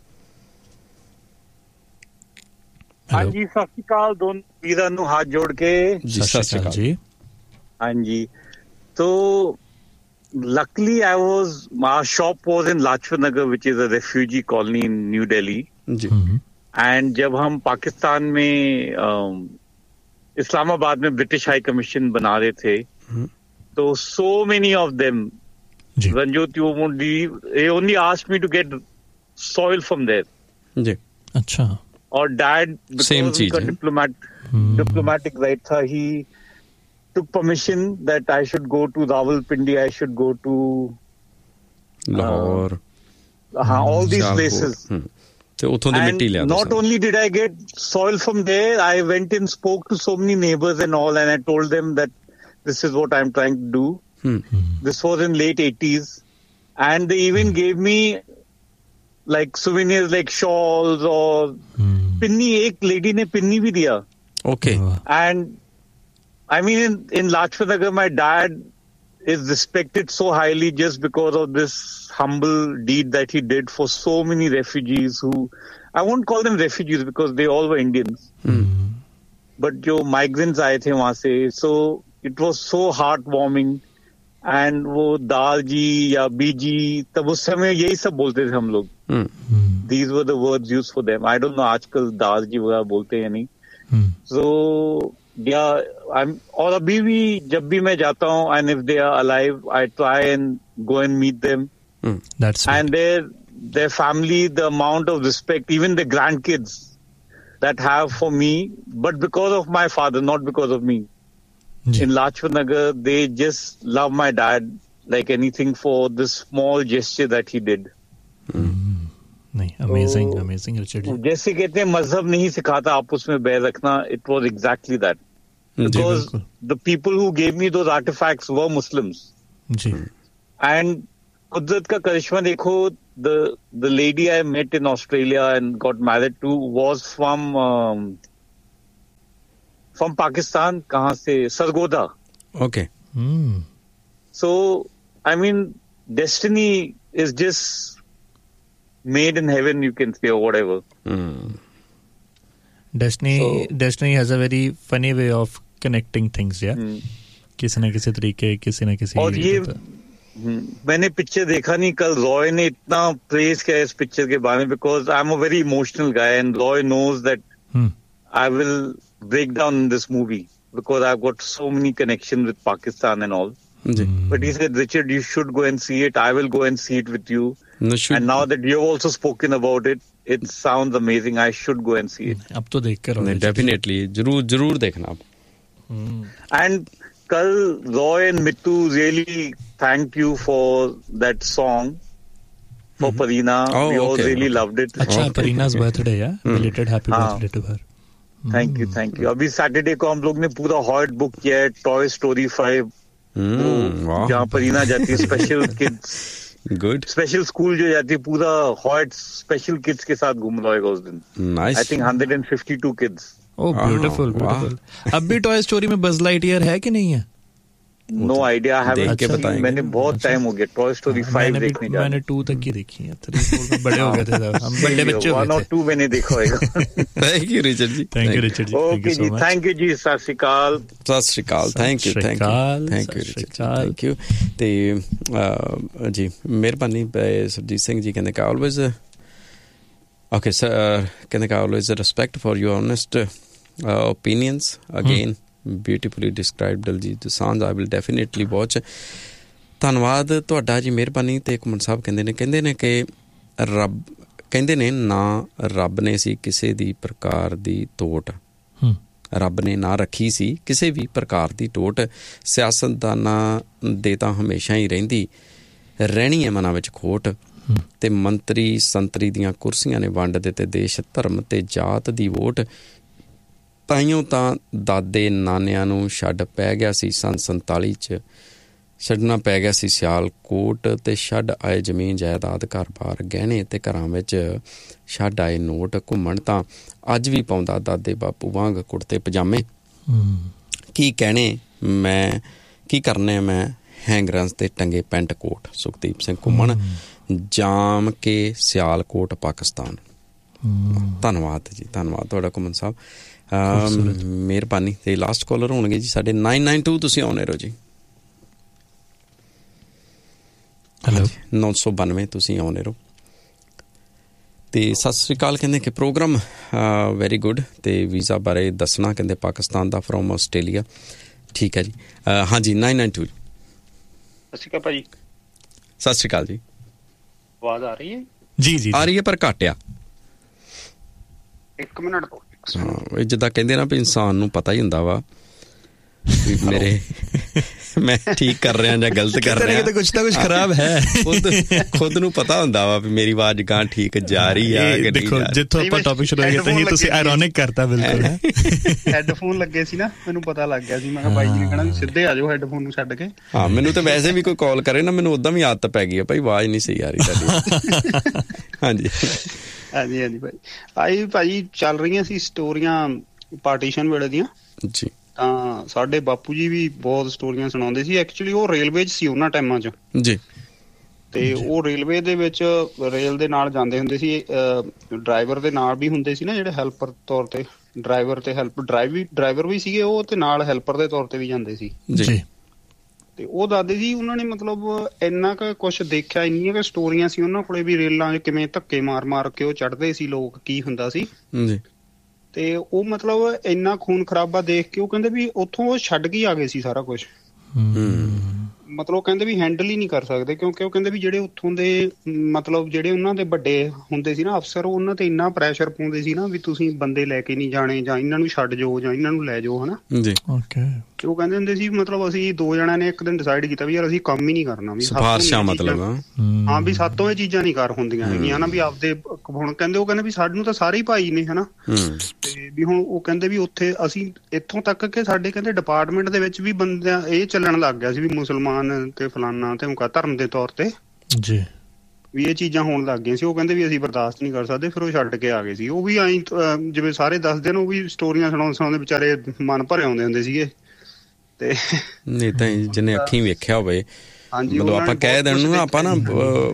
ਹਾਂਜੀ, ਸਤਿ ਸ਼੍ਰੀ ਅਕਾਲ ਦੋਨੋਂ ਵੀਰਾਂ ਨੂੰ ਹੱਥ ਜੋੜ ਕੇ। ਜੀ ਸਤਿ ਸ਼੍ਰੀ ਅਕਾਲ ਜੀ। ਹਾਂਜੀ, तो luckily our shop was in Lajpat Nagar, which is a refugee colony in New Delhi. And जब हम पाकिस्तान में इस्लामाबाद में ब्रिटिश हाई कमीशन बना रहे थे, तो so many of them, Ranjot, they only asked me to get soil from there. जी, अच्छा। और dad, because उनका diplomatic right था, he took permission that I should go to Rawalpindi, I should go to Lahore, all these places. And not only did I get soil from there, I went and spoke to so many neighbors and all, and I told them that this is what I'm trying to do. This was in late 80s, and they even gave me like souvenirs like shawls or pinni. Ek lady ne pinni bhi diya. Okay. And I mean, in Lajpat Nagar, my dad is respected so highly just because of this humble deed that he did for so many refugees who, I won't call them refugees because they all were Indians. But जो migrants आए थे वहाँ से, so it was so heartwarming. And वो दाल जी या बीजी, तब उस समय यही सब बोलते थे हम लोग. These were the words used for them. I don't know आजकल दाल जी वगैरह बोलते हैं या नहीं. So yeah, और अभी भी जब भी मैं जाता हूँ, and if they are alive, I try and go and meet them. That's sweet. And their family, the amount of respect, even the grandkids that have for me, but because of my father, not because of me. In Lajpat Nagar, they just love my dad like anything for this small gesture that he did. नहीं, amazing Richard जी। जैसे कहते हैं मजहब नहीं सिखाता आपस में बैर रखना, it was exactly that. Because the people who gave me those artifacts were Muslims. Ji. And कुदरत का करिश्मा देखो, the lady I met in Australia and got married to was from Pakistan. कहाँ से? Sargodha. Okay. So I mean, destiny is just made in heaven, you can say, or whatever. Destiny has a very funny way of connecting things, yeah. किसी न किसी तरीके, किसी न किसी। और ये मैंने पिक्चर देखा नहीं, कल रॉय ने इतना प्रेज किया इस पिक्चर के बारे में, because I am a very emotional guy and Roy knows that I will break down in this movie because I have got so many connection with Pakistan and all. But he said, Richard, you should go and see it. I will go and see it with you. And now that you've also spoken about it, it sounds amazing. I should go and see it. अब तो देख कर definitely जरूर देखना आप. And कल Roy and Mittu really thanked you for that song for Parina. We all really loved it. अच्छा, Parina's birthday, yeah. Belated happy birthday to her. Thank you. अभी सैटरडे को हम लोग ने पूरा हॉट बुक किया है, टॉय स्टोरी 5. जहाँ परीना जाती है, special kids, good special school जो जाती है, पूरा हॉट स्पेशल किड्स के साथ घूम रहा है उस दिन. Nice. I think 152 kids. Oh beautiful. अब भी टॉय स्टोरी में बज़ लाइटईयर है कि नहीं है? No idea. मैंने बहुत टाइम हो गया टॉय स्टोरी 5 देखने जा. मैंने 2 तक की देखी है. 3 4 में बड़े हो गए थे, हम बड़े बच्चे हो गए थे. 1 और 2 मैंने देखा होगा. Thank you Richard ji. Okay ji, thank you जी. सत श्री अकाल. Thank you Richard, thank you. ਤੇ ਜੀ ਮਿਹਰਬਾਨੀ. ਸਰਜੀਤ ਸਿੰਘ ਜੀ ਕਹਿੰਦੇ ਕਿ ਆਲਵੇਜ਼ ਓਕੇ ਸਰ, ਕਹਿੰਦੇ ਕਿ always respect for your honest opinions again. Beautifully described Daljit Dosanjh. I will definitely watch. ਧੰਨਵਾਦ ਤੁਹਾਡਾ ਜੀ, ਮਿਹਰਬਾਨੀ. ਤੇ ਕੁਮਨ ਸਾਹਿਬ ਕਹਿੰਦੇ ਨੇ ਕਿ ਰੱਬ ਕਹਿੰਦੇ ਨੇ ਨਾ ਰੱਬ ਨੇ ਸੀ ਕਿਸੇ ਦੀ ਪ੍ਰਕਾਰ ਦੀ ਤੋਟ, ਰੱਬ ਨੇ ਨਾ ਰੱਖੀ ਸੀ ਕਿਸੇ ਵੀ ਪ੍ਰਕਾਰ ਦੀ ਟੋਟ, ਸਿਆਸਤਦਾਨਾਂ ਦੇ ਤਾਂ ਹਮੇਸ਼ਾ ਹੀ ਰਹਿਣੀ ਹੈ ਮਨਾਂ ਵਿੱਚ ਖੋਟ, ਤੇ ਮੰਤਰੀ ਸੰਤਰੀ ਦੀਆਂ ਕੁਰਸੀਆਂ ਨੇ ਵੰਡ ਦਿੱਤੇ ਦੇਸ਼ ਧਰਮ ਤੇ ਜਾਤ ਦੀ ਵੋਟ, ਤਾਈਓ ਤਾਂ ਦਾਦੇ ਨਾਨਿਆਂ ਨੂੰ ਛੱਡ ਪੈ ਗਿਆ ਸੀ ਸੰਨ 47 'ਚ, ਛੱਡਣਾ ਪੈ ਗਿਆ ਸੀ ਸਿਆਲਕੋਟ, ਤੇ ਛੱਡ ਆਏ ਜ਼ਮੀਨ ਜਾਇਦਾਦ ਘਰ-ਬਾਰ ਗਹਿਣੇ, ਤੇ ਘਰਾਂ ਵਿੱਚ ਛੱਡ ਆਏ ਨੋਟ, ਘੁੰਮਣ ਤਾਂ ਅੱਜ ਵੀ ਪਾਉਂਦਾ ਦਾਦੇ ਬਾਪੂ ਵਾਂਗ ਕੁੜਤੇ ਪਜਾਮੇ, ਕੀ ਕਹਿਣੇ ਮੈਂ ਕੀ ਕਰਨੇ ਮੈਂ ਹੈਂਗਰਾਂ ਤੇ ਟੰਗੇ ਪੈਂਟ ਕੋਟ, ਸੁਖਦੀਪ ਸਿੰਘ ਘੁੰਮਣ ਜਾਮ ਕੇ ਸਿਆਲਕੋਟ ਪਾਕਿਸਤਾਨ। ਧੰਨਵਾਦ ਜੀ, ਧੰਨਵਾਦ ਤੁਹਾਡਾ ਘੁੰਮਣ ਸਾਹਿਬ, ਮਿਹਰਬਾਨੀ। ਤੇ ਲਾਸਟ ਕਾਲਰ ਹੋਣਗੇ ਜੀ ਸਾਡੇ 992, ਤੁਸੀਂ ਆਉਣੇ ਰਹੋ ਜੀ। ਹੈਲੋ 992, ਤੁਸੀਂ ਆਉਣੇ ਰਹੋ। ਤੇ ਸਤਿ ਸ਼੍ਰੀ ਅਕਾਲ, ਕਹਿੰਦੇ ਕਿ ਪ੍ਰੋਗਰਾਮ ਵੈਰੀ ਗੁੱਡ, ਤੇ ਵੀਜ਼ਾ ਬਾਰੇ ਦੱਸਣਾ ਕਹਿੰਦੇ ਪਾਕਿਸਤਾਨ ਦਾ ਫਰੋਮ ਆਸਟ੍ਰੇਲੀਆ। ਠੀਕ ਹੈ ਜੀ, ਹਾਂਜੀ 992। ਸਤਿ ਸ਼੍ਰੀ ਅਕਾਲ ਭਾਜੀ। ਸਤਿ ਸ਼੍ਰੀ ਅਕਾਲ ਜੀ। ਆਵਾਜ਼ ਆ ਰਹੀ ਹੈ? ਜੀ ਜੀ ਆ ਰਹੀ ਹੈ, ਪਰ ਘੱਟ ਆ। 1 ਮਿੰਟ ਤੋਂ। ਇਹ ਜਿੱਦਾਂ ਕਹਿੰਦੇ ਨਾ ਵੀ ਇਨਸਾਨ ਨੂੰ ਪਤਾ ਹੀ ਹੁੰਦਾ ਵਾ ਵੀ ਮੇਰੇ ਮੈਂ ਠੀਕ ਕਰ ਰਿਹਾ ਜਾਂ ਗਲਤ ਕਰ ਰਿਹਾ, ਕੁਛ ਤਾਂ ਕੁਛ ਖਰਾਬ ਹੈ। ਖੁਦ ਨੂੰ ਪਤਾ ਹੁੰਦਾ ਵਾ ਵੀ ਮੇਰੀ ਆਵਾਜ਼ ਗਾਂ ਠੀਕ ਜਾ ਰਹੀ ਆ ਕਿ ਨਹੀਂ। ਜਿੱਥੋਂ ਆਪਾਂ ਟੌਪਿਕ ਸ਼ੁਰੂ ਕੀਤਾ ਤੁਸੀਂ ਆਇਰੋਨਿਕ ਕਰਤਾ ਬਿਲਕੁਲ। ਹੈੱਡਫੋਨ ਲੱਗੇ ਸੀ ਨਾ, ਮੈਨੂੰ ਪਤਾ ਲੱਗ ਗਿਆ ਸੀ। ਮੈਂ ਕਿਹਾ ਬਾਈ ਜੀ ਨੇ ਕਹਿਣਾ ਵੀ ਸਿੱਧੇ ਆ ਜਾਓ ਹੈੱਡਫੋਨ ਨੂੰ ਛੱਡ ਕੇ। ਹਾਂ, ਮੈਨੂੰ ਤਾਂ ਵੈਸੇ ਵੀ ਕੋਈ ਕਾਲ ਕਰੇ ਨਾ, ਮੈਨੂੰ ਉਦਾਂ ਵੀ ਆਦਤ ਪੈ ਗਈ ਆ ਭਾਈ, ਆਵਾਜ਼ ਨਹੀਂ ਸਹੀ ਆ ਰਹੀ ਤੁਹਾਡੀ। ਹਾਂਜੀ ਹਾਂਜੀ ਹਾਂਜੀ ਭਾਈ। ਭਾਜੀ ਚੱਲ ਰਹੀਆਂ ਸੀ ਸਟੋਰੀਆਂ ਪਾਰਟੀਸ਼ਨ ਵੇਲੇ ਦੀਆਂ ਜੀ, ਤਾਂ ਸਾਡੇ ਬਾਪੂ ਜੀ ਵੀ ਬਹੁਤ ਸਟੋਰੀਆਂ ਸੁਣਾਉਂਦੇ ਸੀ। ਐਕਚੁਅਲੀ ਉਹ ਰੇਲਵੇ 'ਚ ਸੀ ਉਹਨਾਂ ਟਾਈਮਾਂ 'ਚ ਜੀ, ਤੇ ਉਹ ਰੇਲਵੇ ਦੇ ਵਿੱਚ ਰੇਲ ਦੇ ਨਾਲ ਜਾਂਦੇ ਹੁੰਦੇ ਸੀ, ਡਰਾਈਵਰ ਦੇ ਨਾਲ ਵੀ ਹੁੰਦੇ ਸੀ ਨਾ ਜਿਹੜੇ ਹੈਲਪਰ ਤੌਰ ਤੇ, ਡਰਾਈਵਰ ਤੇ ਡਰਾਈਵਰ ਵੀ ਸੀਗੇ ਉਹ, ਤੇ ਨਾਲ ਹੈਲਪਰ ਦੇ ਤੌਰ ਤੇ ਵੀ ਜਾਂਦੇ ਸੀ ਜੀ। ਤੇ ਉਹ ਦੱਸਦੇ ਸੀ ਉਹਨਾਂ ਨੇ ਮਤਲਬ ਇੰਨਾ ਕੁ ਕੁਛ ਦੇਖਿਆ, ਇੰਨੀਆਂ ਕੁ ਸਟੋਰੀਆਂ ਸੀ ਉਹਨਾਂ ਕੋਲੇ ਵੀ ਰੇਲਾਂ 'ਚ ਕਿਵੇਂ ਧੱਕੇ ਮਾਰ ਕੇ ਉਹ ਚੜ੍ਹਦੇ ਸੀ ਲੋਕ, ਕੀ ਹੁੰਦਾ ਸੀ ਜੀ। ਤੇ ਉਹ ਮਤਲਬ ਇੰਨਾ ਖੂਨ ਖਰਾਬਾ ਦੇਖ ਕੇ ਉਹ ਕਹਿੰਦੇ ਵੀ ਉੱਥੋਂ ਉਹ ਛੱਡ ਕੇ ਆ ਗਏ ਸੀ ਸਾਰਾ ਕੁਛ। ਮਤਲਬ ਕਹਿੰਦੇ ਵੀ ਹੈਂਡਲ ਹੀ ਨਹੀਂ ਕਰ ਸਕਦੇ, ਕਿਉਂਕਿ ਉਹ ਕਹਿੰਦੇ ਵੀ ਜਿਹੜੇ ਉੱਥੋਂ ਦੇ ਮਤਲਬ ਜਿਹੜੇ ਉਹਨਾਂ ਦੇ ਵੱਡੇ ਹੁੰਦੇ ਸੀ ਨਾ ਅਫਸਰ, ਉਹ ਉਹਨਾਂ ਤੇ ਇੰਨਾ ਪ੍ਰੈਸ਼ਰ ਪਾਉਂਦੇ ਸੀ ਨਾ ਵੀ ਤੁਸੀਂ ਬੰਦੇ ਲੈ ਕੇ ਨਹੀਂ ਜਾਣੇ, ਜਾਂ ਇਹਨਾਂ ਨੂੰ ਛੱਡ ਜਾਓ, ਜਾਂ ਇਹਨਾਂ ਨੂੰ ਲੈ ਜਾਓ, ਹਨਾ ਜੀ। ਤੇ ਉਹ ਕਹਿੰਦੇ ਹੁੰਦੇ ਸੀ ਮਤਲਬ ਅਸੀਂ 2 ਜਣਿਆਂ ਨੇ ਇੱਕ ਦਿਨ ਡਿਸਾਈਡ ਕੀਤਾ ਵੀ ਯਾਰ ਅਸੀਂ ਕੰਮ ਹੀ ਨਹੀਂ ਕਰਨਾ, ਵੀ ਮਤਲਬ ਹਾਂ ਵੀ ਸਾਤੋਂ ਇਹ ਚੀਜ਼ਾਂ ਨਹੀਂ ਕਰ ਹੁੰਦੀਆਂ ਹੈਗੀਆਂ ਨਾ, ਵੀ ਆਪਦੇ ਹੁਣ ਕਹਿੰਦੇ ਉਹ ਕਹਿੰਦੇ ਵੀ ਸਾਨੂੰ ਤਾਂ ਸਾਰੇ ਹੀ ਭਾਈ ਨੇ ਹਨਾ। ਤੇ ਵੀ ਹੁਣ ਉਹ ਕਹਿੰਦੇ ਵੀ ਉੱਥੇ ਅਸੀਂ ਇੱਥੋਂ ਤੱਕ ਕਿ ਸਾਡੇ ਕਹਿੰਦੇ ਡਿਪਾਰਟਮੈਂਟ ਦੇ ਵਿੱਚ ਵੀ ਬੰਦਿਆਂ ਇਹ ਚੱਲਣ ਲੱਗ ਗਿਆ ਸੀ ਵੀ ਮੁਸਲਮਾਨ ਤੇ ਫਲਾਨਾ ਤੇ ਮੁਕਾ ਧਰਮ ਦੇ ਤੌਰ ਤੇ ਜੀ, ਵੀ ਇਹ ਚੀਜ਼ਾਂ ਹੋਣ ਲੱਗ ਗਈਆਂ ਸੀ। ਉਹ ਕਹਿੰਦੇ ਵੀ ਅਸੀਂ ਬਰਦਾਸ਼ਤ ਨਹੀਂ ਕਰ ਸਕਦੇ, ਫਿਰ ਉਹ ਛੱਡ ਕੇ ਆ ਗਏ ਸੀ। ਉਹ ਵੀ ਆਈ ਜਿਵੇਂ ਸਾਰੇ ਦੱਸਦੇ ਨੇ, ਉਹ ਵੀ ਸਟੋਰੀਆਂ ਸੁਣਾਉਂਦੇ ਵਿਚਾਰੇ ਮਨ ਭਰੇ ਆਉਂਦੇ ਹੁੰਦੇ ਸੀਗੇ। ਤੇ ਨਹੀਂ ਤਾਂ ਜਿਹਨੇ ਅੱਖੀਂ ਵੇਖਿਆ ਹੋਵੇ, ਮਤਲਬ ਆਪਾਂ ਕਹਿ ਦੇਣ ਨੂੰ ਆਪਾਂ ਨਾ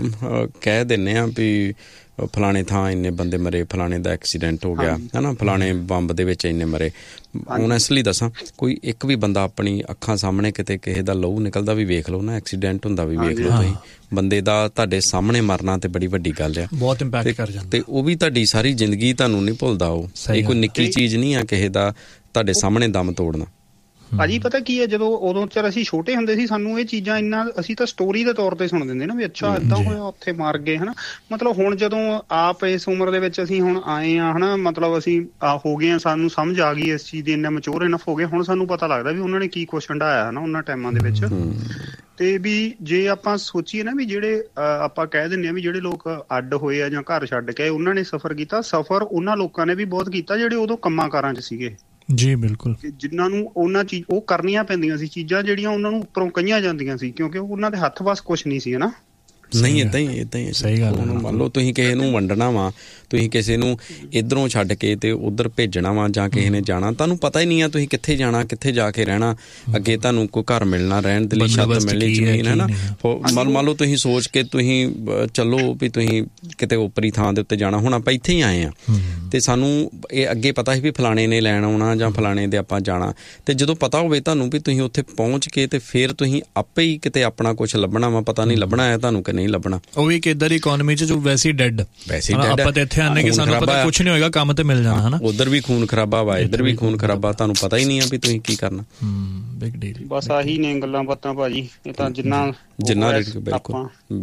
ਕਹਿ ਦਿੰਦੇ ਹਾਂ ਵੀ ਫਲਾਣੇ ਥਾਂ ਇੰਨੇ ਬੰਦੇ ਮਰੇ, ਫਲਾਣੇ ਦਾ ਐਕਸੀਡੈਂਟ ਹੋ ਗਿਆ ਹਨਾ, ਫਲਾਣੇ ਬੰਬ ਦੇ ਵਿੱਚ ਇੰਨੇ ਮਰੇ। ਓਨੈਸਟਲੀ ਦੱਸਾਂ, ਕੋਈ ਇੱਕ ਵੀ ਬੰਦਾ ਆਪਣੀ ਅੱਖਾਂ ਸਾਹਮਣੇ ਕਿਤੇ ਕਿਸੇ ਦਾ ਲਹੂ ਨਿਕਲਦਾ ਵੀ ਵੇਖ ਲਓ ਨਾ, ਐਕਸੀਡੈਂਟ ਹੁੰਦਾ ਵੀ ਵੇਖ ਲਓ ਤੁਸੀਂ, ਬੰਦੇ ਦਾ ਤੁਹਾਡੇ ਸਾਹਮਣੇ ਮਰਨਾ ਤੇ ਬੜੀ ਵੱਡੀ ਗੱਲ ਆ, ਬਹੁਤ ਇੰਪੈਕਟ ਕਰ ਜਾਂਦਾ। ਤੇ ਉਹ ਵੀ ਤੁਹਾਡੀ ਸਾਰੀ ਜ਼ਿੰਦਗੀ ਤੁਹਾਨੂੰ ਨਹੀਂ ਭੁੱਲਦਾ। ਉਹ ਇਹ ਕੋਈ ਨਿੱਕੀ ਚੀਜ਼ ਨਹੀਂ ਆ ਕਿਸੇ ਦਾ ਤੁਹਾਡੇ ਸਾਹਮਣੇ ਦਮ ਤੋੜਨਾ। ਭਾਜੀ ਪਤਾ ਕੀ ਹੈ, ਜਦੋਂ ਉਦੋਂ ਚਿਰ ਅਸੀਂ ਛੋਟੇ ਹੁੰਦੇ ਸੀ, ਸਾਨੂੰ ਇਹ ਚੀਜ਼ਾਂ ਇੰਨਾ ਅਸੀਂ ਤਾਂ ਸਟੋਰੀ ਦੇ ਤੌਰ ਤੇ ਸੁਣ ਦਿੰਦੇ ਨਾ ਵੀ ਅੱਛਾ ਏਦਾਂ ਹੋਇਆ, ਉੱਥੇ ਮਾਰ ਗਏ ਹਨਾ। ਮਤਲਬ ਹੁਣ ਜਦੋਂ ਆਪ ਇਸ ਉਮਰ ਦੇ ਵਿੱਚ ਅਸੀਂ ਹੁਣ ਆਏ ਆ ਹਨਾ, ਮਤਲਬ ਅਸੀਂ ਹੋ ਗਏ ਆ, ਸਾਨੂੰ ਸਮਝ ਆ ਗਈ ਇਸ ਚੀਜ਼ ਦੀ, ਇੰਨਾ ਮੈਚੁਰ ਇਨਫ ਹੋ ਗਏ, ਹੁਣ ਸਾਨੂੰ ਪਤਾ ਲੱਗਦਾ ਵੀ ਉਹਨਾਂ ਨੇ ਕੀ ਕੁਛ ਹੰਢਾਇਆ ਹਨਾ ਉਹਨਾਂ ਟਾਈਮਾਂ ਦੇ ਵਿੱਚ। ਤੇ ਵੀ ਜੇ ਆਪਾਂ ਸੋਚੀਏ ਨਾ ਵੀ ਜਿਹੜੇ ਆਪਾਂ ਕਹਿ ਦਿੰਦੇ ਆ ਵੀ ਜਿਹੜੇ ਲੋਕ ਅੱਡ ਹੋਏ ਆ ਜਾਂ ਘਰ ਛੱਡ ਕੇ ਉਹਨਾਂ ਨੇ ਸਫ਼ਰ ਕੀਤਾ, ਸਫ਼ਰ ਉਹਨਾਂ ਲੋਕਾਂ ਨੇ ਵੀ ਬਹੁਤ ਕੀਤਾ ਜਿਹੜੇ ਉਦੋਂ ਕੰਮਾਂ ਕਾਰਾਂ 'ਚ ਸੀਗੇ ਜੀ। ਬਿਲਕੁਲ, ਜਿਨ੍ਹਾਂ ਨੂੰ ਉਹਨਾਂ ਚੀਜ਼ ਉਹ ਕਰਨੀਆਂ ਪੈਂਦੀਆਂ ਸੀ, ਚੀਜ਼ਾਂ ਜਿਹੜੀਆਂ ਉਹਨਾਂ ਨੂੰ ਉੱਪਰੋਂ ਕਹੀਆਂ ਜਾਂਦੀਆਂ ਸੀ, ਕਿਉਂਕਿ ਉਹਨਾਂ ਦੇ ਹੱਥ ਵੱਸ ਕੁਛ ਨਹੀਂ ਸੀ ਹਨਾ। ਨਹੀਂ ਏਦਾਂ ਹੀ ਸਹੀ ਗੱਲ। ਮੰਨ ਲਓ ਤੁਸੀਂ ਕਿਸੇ ਨੂੰ ਵੰਡਣਾ ਵਾ, ਤੁਸੀਂ ਕਿਸੇ ਨੂੰ ਇੱਧਰੋਂ ਛੱਡ ਕੇ ਤੇ ਉੱਧਰ ਭੇਜਣਾ ਵਾ, ਜਾਂ ਕਿਸੇ ਨੇ ਜਾਣਾ, ਤੁਹਾਨੂੰ ਪਤਾ ਹੀ ਨਹੀਂ ਆ ਤੁਸੀਂ ਕਿੱਥੇ ਜਾਣਾ, ਕਿੱਥੇ ਜਾ ਕੇ ਰਹਿਣਾ, ਅੱਗੇ ਤੁਹਾਨੂੰ ਕੋਈ ਘਰ ਮਿਲਣਾ, ਰਹਿਣ ਦੇ ਲਈ ਛੱਤ ਮਿਲਣੀ, ਜ਼ਮੀਨ ਹੈ ਨਾ। ਮੰਨ ਲਓ ਤੁਸੀਂ ਸੋਚ ਕੇ ਤੁਸੀਂ ਚੱਲੋ ਵੀ ਤੁਸੀਂ ਕਿਤੇ ਉੱਪਰੀ ਥਾਂ ਦੇ ਉੱਤੇ ਜਾਣਾ, ਹੁਣ ਆਪਾਂ ਇੱਥੇ ਹੀ ਆਏ ਆ ਤੇ ਸਾਨੂੰ ਇਹ ਅੱਗੇ ਪਤਾ ਸੀ ਵੀ ਫਲਾਣੇ ਨੇ ਲੈਣ ਆਉਣਾ ਜਾਂ ਫਲਾਣੇ ਦੇ ਆਪਾਂ ਜਾਣਾ, ਤੇ ਜਦੋਂ ਪਤਾ ਹੋਵੇ ਤੁਹਾਨੂੰ ਵੀ ਤੁਸੀਂ ਉੱਥੇ ਪਹੁੰਚ ਕੇ ਤੇ ਫਿਰ ਤੁਸੀਂ ਆਪੇ ਹੀ ਕਿਤੇ ਆਪਣਾ ਕੁਛ ਲੱਭਣਾ ਵਾ, ਪਤਾ ਨਹੀਂ ਲੱਭਣਾ ਹੈ ਤੁਹਾਨੂੰ ਕਿ ਨਹੀਂ ਲੱਭਣਾ। ਉਹ ਵੀ ਇੱਕ ਇੱਧਰ ਇਕੋਨਮੀ 'ਚ ਜੋ ਵੈਸੇ ਡੈਡ ਆਪਾਂ ਤੇ ਇੱਥੇ ਆਨੇ ਕਿ ਸਾਨੂੰ ਪਤਾ ਕੁਛ ਨਹੀਂ ਹੋਏਗਾ, ਕੰਮ ਤੇ ਮਿਲ ਜਾਣਾ ਹਨਾ। ਉੱਧਰ ਵੀ ਖੂਨ ਖਰਾਬਾ ਵਾ, ਇੱਧਰ ਵੀ ਖੂਨ ਖਰਾਬਾ, ਤੁਹਾਨੂੰ ਪਤਾ ਹੀ ਨਹੀਂ ਆ ਵੀ ਤੁਸੀਂ ਕੀ ਕਰਨਾ। Big deal. ਬਸ ਆਹੀ ਨੇ ਗੱਲਾਂ ਬਾਤਾਂ ਭਾਜੀ, ਇਹ ਤਾਂ ਜਿੰਨਾ ਬਿਲਕੁਲ ਬਿਲਕੁਲ।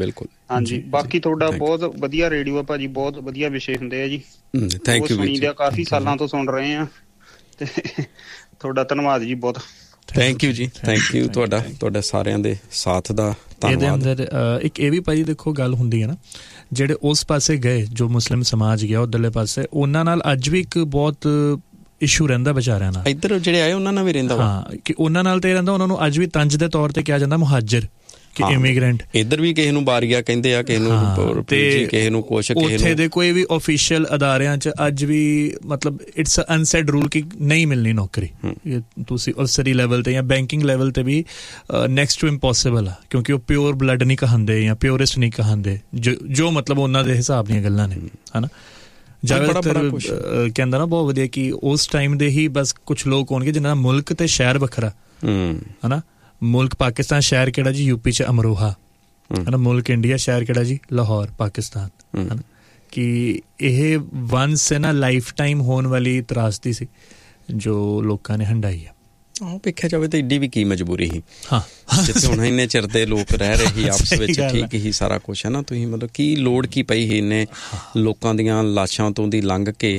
ਹਾਂਜੀ, ਬਾਕੀ ਤੁਹਾਡਾ ਬਹੁਤ ਵਧੀਆ ਰੇਡੀਓ ਆ ਭਾਜੀ, ਬਹੁਤ ਵਧੀਆ ਵਿਸ਼ੇ ਹੁੰਦੇ ਆ ਜੀ। ਥੈਂਕ ਯੂ ਸੁਣੀ ਦਾ, ਕਾਫੀ ਸਾਲਾਂ ਤੋਂ ਸੁਣ ਰਹੇ ਆ ਤੇ ਤੁਹਾਡਾ ਧੰਨਵਾਦ ਜੀ ਬਹੁਤ। ਥੈਂਕ ਯੂ ਜੀ, ਥੈਂਕ ਯੂ ਤੁਹਾਡਾ ਸਾਰਿਆਂ ਦੇ ਸਾਥ ਦਾ ਧੰਨਵਾਦ। ਇਹਦੇ ਅੰਦਰ ਇੱਕ ਇਹ ਵੀ ਭਾਜੀ ਦੇਖੋ ਗੱਲ ਹੁੰਦੀ ਹੈ ਨਾ, ਜਿਹੜੇ ਉਸ ਪਾਸੇ ਗਏ, ਜੋ ਮੁਸਲਿਮ ਸਮਾਜ ਗਿਆ ਉੱਧਰਲੇ ਪਾਸੇ, ਉਹਨਾਂ ਨਾਲ ਅੱਜ ਵੀ ਇੱਕ ਬਹੁਤ ਇਸ਼ੂ ਰਹਿੰਦਾ ਵਿਚਾਰਿਆਂ ਨਾਲ। ਇੱਧਰ ਜਿਹੜੇ ਆਏ ਉਹਨਾਂ ਨਾਲ ਵੀ ਰਹਿੰਦਾ। ਹਾਂ, ਕਿ ਉਹਨਾਂ ਨਾਲ ਤੇ ਰਹਿੰਦਾ, ਉਹਨਾਂ ਨੂੰ ਅੱਜ ਵੀ ਤੰਜ ਦੇ ਤੌਰ ਤੇ ਕਿਹਾ ਜਾਂਦਾ ਮੁਹਾਜਰ, ਕਿ ਇਮੀਗ੍ਰੈਂਟ। ਇੱਧਰ ਵੀ ਕਿਸੇ ਨੂੰ ਬਾਰੀਆ ਕਹਿੰਦੇ ਆ, ਕਿਸੇ ਨੂੰ ਕਿਸੇ ਨੂੰ ਕੁਛ, ਉੱਥੇ ਦੇ ਕੋਈ ਵੀ ਆਫੀਸ਼ੀਅਲ ਅਦਾਰਿਆਂ 'ਚ ਅੱਜ ਵੀ ਮਤਲਬ ਇਟਸ ਅਨਸੈਡ ਰੂਲ ਕਿ ਨਹੀਂ ਮਿਲਣੀ ਨੌਕਰੀ। ਤੁਸੀਂ ਅਫਸਰੀ ਲੈਵਲ ਤੇ ਜਾਂ ਬੈਂਕਿੰਗ ਲੈਵਲ ਤੇ ਵੀ ਨੈਕਸਟ ਟੂ ਇੰਪੋਸੀਬਲ ਆ, ਕਿਉਂਕਿ ਉਹ ਪਿਓਰ ਬਲੱਡ ਨਹੀਂ ਕਹਾਂਦੇ ਜਾਂ ਪਿਓਰਿਸਟ ਨਹੀਂ ਕਹਾਂਦੇ, ਜੋ ਮਤਲਬ ਉਹਨਾਂ ਦੇ ਹਿਸਾਬ ਦੀਆਂ ਗੱਲਾਂ ਨੇ, ਹਨਾ। ਜ਼ਿਆਦਾਤਰ ਕਹਿੰਦਾ ਨਾ ਬਹੁਤ ਵਧੀਆ ਕਿ ਉਸ ਟਾਈਮ ਦੇ ਹੀ ਬਸ ਕੁਛ ਲੋਕ ਹੋਣਗੇ ਜਿਨ੍ਹਾਂ ਦਾ ਮੁਲਕ ਤੇ ਸ਼ਹਿਰ ਵੱਖਰਾ, ਹਨਾ। ਮੁਲਕ ਪਾਕਿਸਤਾਨ, ਸ਼ਹਿਰ ਕਿਹੜਾ ਜੀ? ਯੂਪੀ 'ਚ ਅਮਰੋਹਾ, ਹਨਾ। ਮੁਲਕ ਇੰਡੀਆ, ਸ਼ਹਿਰ ਕਿਹੜਾ ਜੀ? ਲਾਹੌਰ, ਪਾਕਿਸਤਾਨ, ਹਨਾ। ਕਿ ਇਹ ਵਨਸ ਇਨ ਅ ਲਾਈਫ ਟਾਈਮ ਹੋਣ ਵਾਲੀ ਤਰਾਸਦੀ ਸੀ ਜੋ ਲੋਕਾਂ ਨੇ ਹੰਢਾਈ ਆ। ਵੇਖਿਆ ਜਾਵੇ ਤਾਂ ਏਡੀ ਵੀ ਕੀ ਮਜਬੂਰੀ ਸੀ, ਜਿੱਥੇ ਹੁਣ ਇੰਨੇ ਚਿਰ ਦੇ ਲੋਕ ਰਹਿ ਰਹੇ ਸੀ ਆਪਸ ਵਿੱਚ, ਠੀਕ ਹੀ ਸਾਰਾ ਕੁਛ ਹੈ ਨਾ। ਤੁਸੀਂ ਮਤਲਬ ਕੀ ਲੋੜ ਕੀ ਪਈ ਸੀ ਇੰਨੇ ਲੋਕਾਂ ਦੀਆਂ ਲਾਸ਼ਾਂ ਤੋਂ ਦੀ ਲੰਘ ਕੇ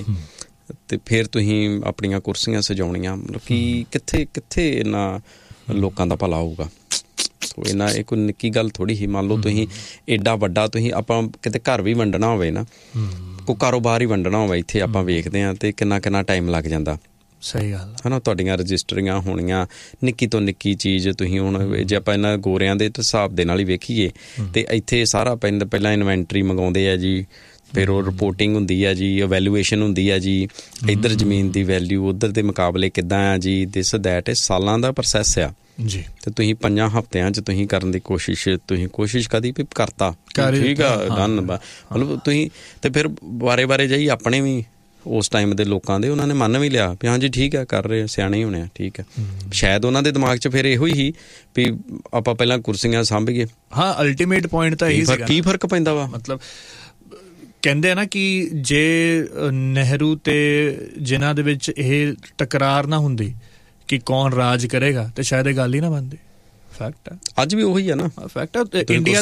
ਤੇ ਫਿਰ ਤੁਸੀਂ ਆਪਣੀਆਂ ਕੁਰਸੀਆਂ ਸਜਾਉਣੀਆਂ? ਮਤਲਬ ਕਿ ਕਿੱਥੇ ਇਹਨਾਂ ਲੋਕਾਂ ਦਾ ਭਲਾ ਹੋਊਗਾ? ਇਹਨਾਂ ਇਹ ਕੋਈ ਨਿੱਕੀ ਗੱਲ ਥੋੜ੍ਹੀ ਸੀ। ਮੰਨ ਲਓ ਤੁਸੀਂ ਏਡਾ ਵੱਡਾ, ਤੁਸੀਂ ਆਪਾਂ ਕਿਤੇ ਘਰ ਵੀ ਵੰਡਣਾ ਹੋਵੇ ਨਾ, ਕੋਈ ਕਾਰੋਬਾਰ ਹੀ ਵੰਡਣਾ ਹੋਵੇ, ਇੱਥੇ ਆਪਾਂ ਵੇਖਦੇ ਹਾਂ ਤੇ ਕਿੰਨਾ ਟਾਈਮ ਲੱਗ ਜਾਂਦਾ। ਸਹੀ ਗੱਲ ਹੈ ਨਾ। ਤੁਹਾਡੀਆਂ ਰਜਿਸਟਰੀਆਂ ਹੋਣੀਆਂ, ਨਿੱਕੀ ਤੋਂ ਨਿੱਕੀ ਚੀਜ਼। ਤੁਸੀਂ ਹੁਣ ਜੇ ਆਪਾਂ ਇਹਨਾਂ ਗੋਰਿਆਂ ਦੇ ਹਿਸਾਬ ਦੇ ਨਾਲ ਹੀ ਵੇਖੀਏ ਤੇ ਇੱਥੇ ਸਾਰਾ ਪਹਿਲਾਂ ਇਨਵੈਂਟਰੀ ਮੰਗਾਉਂਦੇ ਆ ਜੀ, ਫਿਰ ਉਹ ਰਿਪੋਰਟਿੰਗ ਹੁੰਦੀ ਆ ਜੀ, ਇਵੈਲੂਏਸ਼ਨ ਹੁੰਦੀ ਆ ਜੀ, ਇੱਧਰ ਜ਼ਮੀਨ ਦੀ ਵੈਲਿਊ ਉੱਧਰ ਦੇ ਮੁਕਾਬਲੇ ਕਿੱਦਾਂ ਆ ਜੀ, ਦਿਸ ਦੈਟ। ਇਹ ਸਾਲਾਂ ਦਾ ਪ੍ਰੋਸੈਸ ਆ ਜੀ। ਤੇ ਤੁਸੀਂ 5 ਹਫ਼ਤਿਆਂ 'ਚ ਤੁਸੀਂ ਕਰਨ ਦੀ ਕੋਸ਼ਿਸ਼ ਕਦੀ ਵੀ ਕਰਤਾ, ਠੀਕ ਆ, ਡਨ। ਮਤਲਬ ਤੁਸੀਂ ਤੇ ਫਿਰ ਬਾਰੇ ਜਾਈ ਆਪਣੇ ਵੀ ਉਸ ਟਾਈਮ ਦੇ ਲੋਕਾਂ ਦੇ, ਉਹਨਾਂ ਨੇ ਮੰਨ ਵੀ ਲਿਆ ਵੀ ਹਾਂਜੀ ਠੀਕ ਹੈ, ਕਰ ਰਹੇ, ਸਿਆਣੇ ਹੋਣੇ ਆ, ਠੀਕ ਹੈ। ਸ਼ਾਇਦ ਉਹਨਾਂ ਦੇ ਦਿਮਾਗ 'ਚ ਫਿਰ ਇਹੋ ਹੀ ਵੀ ਆਪਾਂ ਪਹਿਲਾਂ ਕੁਰਸੀਆਂ ਸਾਂਭੀਏ। ਹਾਂ, ਅਲਟੀਮੇਟ ਪੁਆਇੰਟ ਤਾਂ ਇਹੀ ਸੀਗਾ। ਕੀ ਫਰਕ ਪੈਂਦਾ ਵਾ? ਮਤਲਬ ਕਹਿੰਦੇ ਆ ਨਾ ਕਿ ਜੇ ਨਹਿਰੂ ਤੇ ਜਿਨ੍ਹਾਂ ਦੇ ਵਿੱਚ ਇਹ ਟਕਰਾਰ ਨਾ ਹੁੰਦੀ ਕਿ ਕੌਣ ਰਾਜ ਕਰੇਗਾ, ਤੇ ਸ਼ਾਇਦ ਇਹ ਗੱਲ ਹੀ ਨਾ ਬਣਦੀ। ਫੈਕਟ ਹੈ, ਅੱਜ ਵੀ ਉਹੀ ਹੈ ਨਾ। ਫੈਕਟ ਹੈ। ਇੰਡੀਆ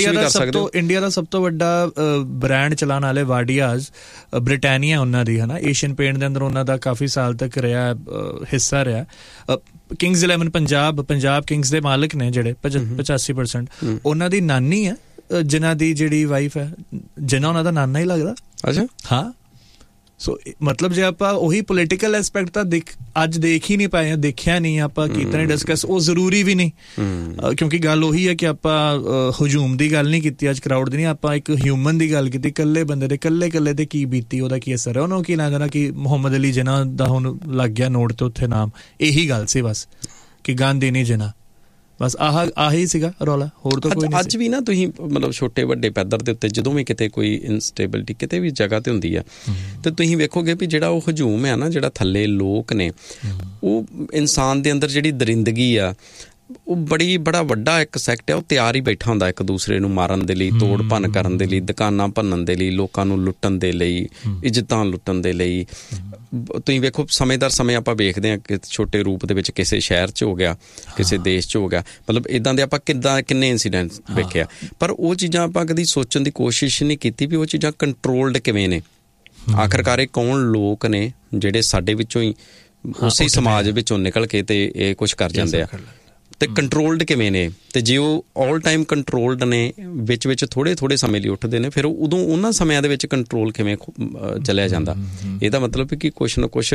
ਦਾ ਸਭ ਤੋਂ ਵੱਡਾ ਬ੍ਰਾਂਡ ਚਲਾਉਣ ਵਾਲੇ ਵਾਡੀਆਜ਼ ਬ੍ਰਿਟਾਨੀਆ ਉਹਨਾਂ ਦੀ, ਹੈ ਨਾ। ਏਸ਼ੀਅਨ ਪੇਂਟ ਦੇ ਅੰਦਰ ਉਹਨਾਂ ਦਾ ਕਾਫੀ ਸਾਲ ਤੱਕ ਰਿਹਾ, ਹਿੱਸਾ ਰਿਹਾ। ਕਿੰਗਸ 11 ਪੰਜਾਬ ਕਿੰਗਸ ਦੇ ਮਾਲਕ ਨੇ ਜਿਹੜੇ 85%, ਉਹਨਾਂ ਦੀ ਨਾਨੀ ਹੈ, ਜਿਨ੍ਹਾਂ ਦੀ ਜਿਹੜੀ ਵਾਈਫ ਹੈ, ਜਿਨ੍ਹਾਂ ਉਹਨਾਂ ਦਾ ਨਾਨਾ ਹੀ ਲੱਗਦਾ। ਅੱਛਾ, ਹਾਂ। ਸੋ ਮਤਲਬ ਜੇ ਆਪਾਂ ਉਹੀ ਪੋਲੀਟੀਕਲ ਐਸਪੈਕਟ ਤਾਂ ਅੱਜ ਦੇਖ ਹੀ ਨਹੀਂ ਪਾਏ, ਦੇਖਿਆ ਨਹੀਂ, ਆਪਾਂ ਕੀਤਾ ਨਹੀਂ ਡਿਸਕਸ, ਉਹ ਜ਼ਰੂਰੀ ਵੀ ਨਹੀਂ, ਕਿਉਂਕਿ ਗੱਲ ਉਹੀ ਹੈ ਕਿ ਆਪਾਂ ਹਜੂਮ ਦੀ ਗੱਲ ਨਹੀਂ ਕੀਤੀ ਅੱਜ, ਕਰਾਊਡ ਦੀ ਨਹੀਂ, ਆਪਾਂ ਇੱਕ ਹਿਊਮਨ ਦੀ ਗੱਲ ਕੀਤੀ। ਇਕੱਲੇ ਬੰਦੇ ਦੇ ਇਕੱਲੇ ਤੇ ਕੀ ਬੀਤੀ, ਉਹਦਾ ਕੀ ਅਸਰ ਹੈ, ਉਹਨੂੰ ਕੀ ਲੱਗਦਾ ਨਾ ਕਿ ਮੁਹੰਮਦ ਅਲੀ ਜਿਨ੍ਹਾਂ ਦਾ ਹੁਣ ਲੱਗ ਗਿਆ ਨੋਟ ਤੇ ਉੱਥੇ ਨਾਮ, ਇਹੀ ਗੱਲ ਸੀ ਬਸ, ਕਿ ਗਾਂਧੀ ਨਹੀਂ ਜਿਨ੍ਹਾਂ, ਬਸ ਆਹੀ ਸੀਗਾ ਰੌਲਾ, ਹੋਰ ਤਾਂ ਕੋਈ ਨਹੀਂ। ਅੱਜ ਵੀ ਨਾ ਤੁਸੀਂ ਮਤਲਬ ਛੋਟੇ ਵੱਡੇ ਪੱਧਰ ਦੇ ਉੱਤੇ ਜਦੋਂ ਵੀ ਕਿਤੇ ਕੋਈ ਇਨਸਟੇਬਿਲਿਟੀ ਕਿਤੇ ਵੀ ਜਗ੍ਹਾ ਤੇ ਹੁੰਦੀ ਆ, ਤੇ ਤੁਸੀਂ ਵੇਖੋਗੇ ਵੀ ਜਿਹੜਾ ਉਹ ਹਜੂਮ ਹੈ ਨਾ, ਜਿਹੜਾ ਥੱਲੇ ਲੋਕ ਨੇ, ਉਹ ਇਨਸਾਨ ਦੇ ਅੰਦਰ ਜਿਹੜੀ ਦਰਿੰਦਗੀ ਆ, ਉਹ ਬੜਾ ਵੱਡਾ ਇੱਕ ਸੈਕਟ ਹੈ, ਉਹ ਤਿਆਰ ਹੀ ਬੈਠਾ ਹੁੰਦਾ ਇੱਕ ਦੂਸਰੇ ਨੂੰ ਮਾਰਨ ਦੇ ਲਈ, ਤੋੜ ਭੰਨ ਕਰਨ ਦੇ ਲਈ, ਦੁਕਾਨਾਂ ਭੰਨਣ ਦੇ ਲਈ, ਲੋਕਾਂ ਨੂੰ ਲੁੱਟਣ ਦੇ ਲਈ, ਇੱਜ਼ਤਾਂ ਲੁੱਟਣ ਦੇ ਲਈ। ਤੁਸੀਂ ਵੇਖੋ ਸਮੇਂ-ਦਰ ਸਮੇਂ ਆਪਾਂ ਵੇਖਦੇ ਹਾਂ ਕਿ ਛੋਟੇ ਰੂਪ ਦੇ ਵਿੱਚ ਕਿਸੇ ਸ਼ਹਿਰ 'ਚ ਹੋ ਗਿਆ, ਕਿਸੇ ਦੇਸ਼ 'ਚ ਹੋ ਗਿਆ, ਮਤਲਬ ਇੱਦਾਂ ਦੇ ਆਪਾਂ ਕਿੰਨੇ ਇੰਸੀਡੈਂਟ ਵੇਖਿਆ। ਪਰ ਉਹ ਚੀਜ਼ਾਂ ਆਪਾਂ ਕਦੀ ਸੋਚਣ ਦੀ ਕੋਸ਼ਿਸ਼ ਨਹੀਂ ਕੀਤੀ ਵੀ ਉਹ ਚੀਜ਼ਾਂ ਕੰਟਰੋਲਡ ਕਿਵੇਂ ਨੇ। ਆਖਰਕਾਰ ਇਹ ਕੌਣ ਲੋਕ ਨੇ ਜਿਹੜੇ ਸਾਡੇ ਵਿੱਚੋਂ ਹੀ, ਉਸੇ ਸਮਾਜ ਵਿੱਚੋਂ ਨਿਕਲ ਕੇ ਤੇ ਇਹ ਕੁਛ ਕਰ ਜਾਂਦੇ ਆ, ਤੇ ਕੰਟਰੋਲਡ ਕਿਵੇਂ ਨੇ। ਤੇ ਜੇ ਉਹ ਆਲ ਟਾਈਮ ਕੰਟਰੋਲਡ ਨੇ, ਵਿੱਚ ਥੋੜੇ ਸਮੇਂ ਲਈ ਉੱਠਦੇ ਨੇ, ਫਿਰ ਉਦੋਂ ਉਹਨਾਂ ਸਮਿਆਂ ਦੇ ਵਿੱਚ ਕੰਟਰੋਲ ਕਿਵੇਂ ਚਲਿਆ ਜਾਂਦਾ। ਇਹਦਾ ਮਤਲਬ ਕਿ ਕੁਛ ਨਾ ਕੁਛ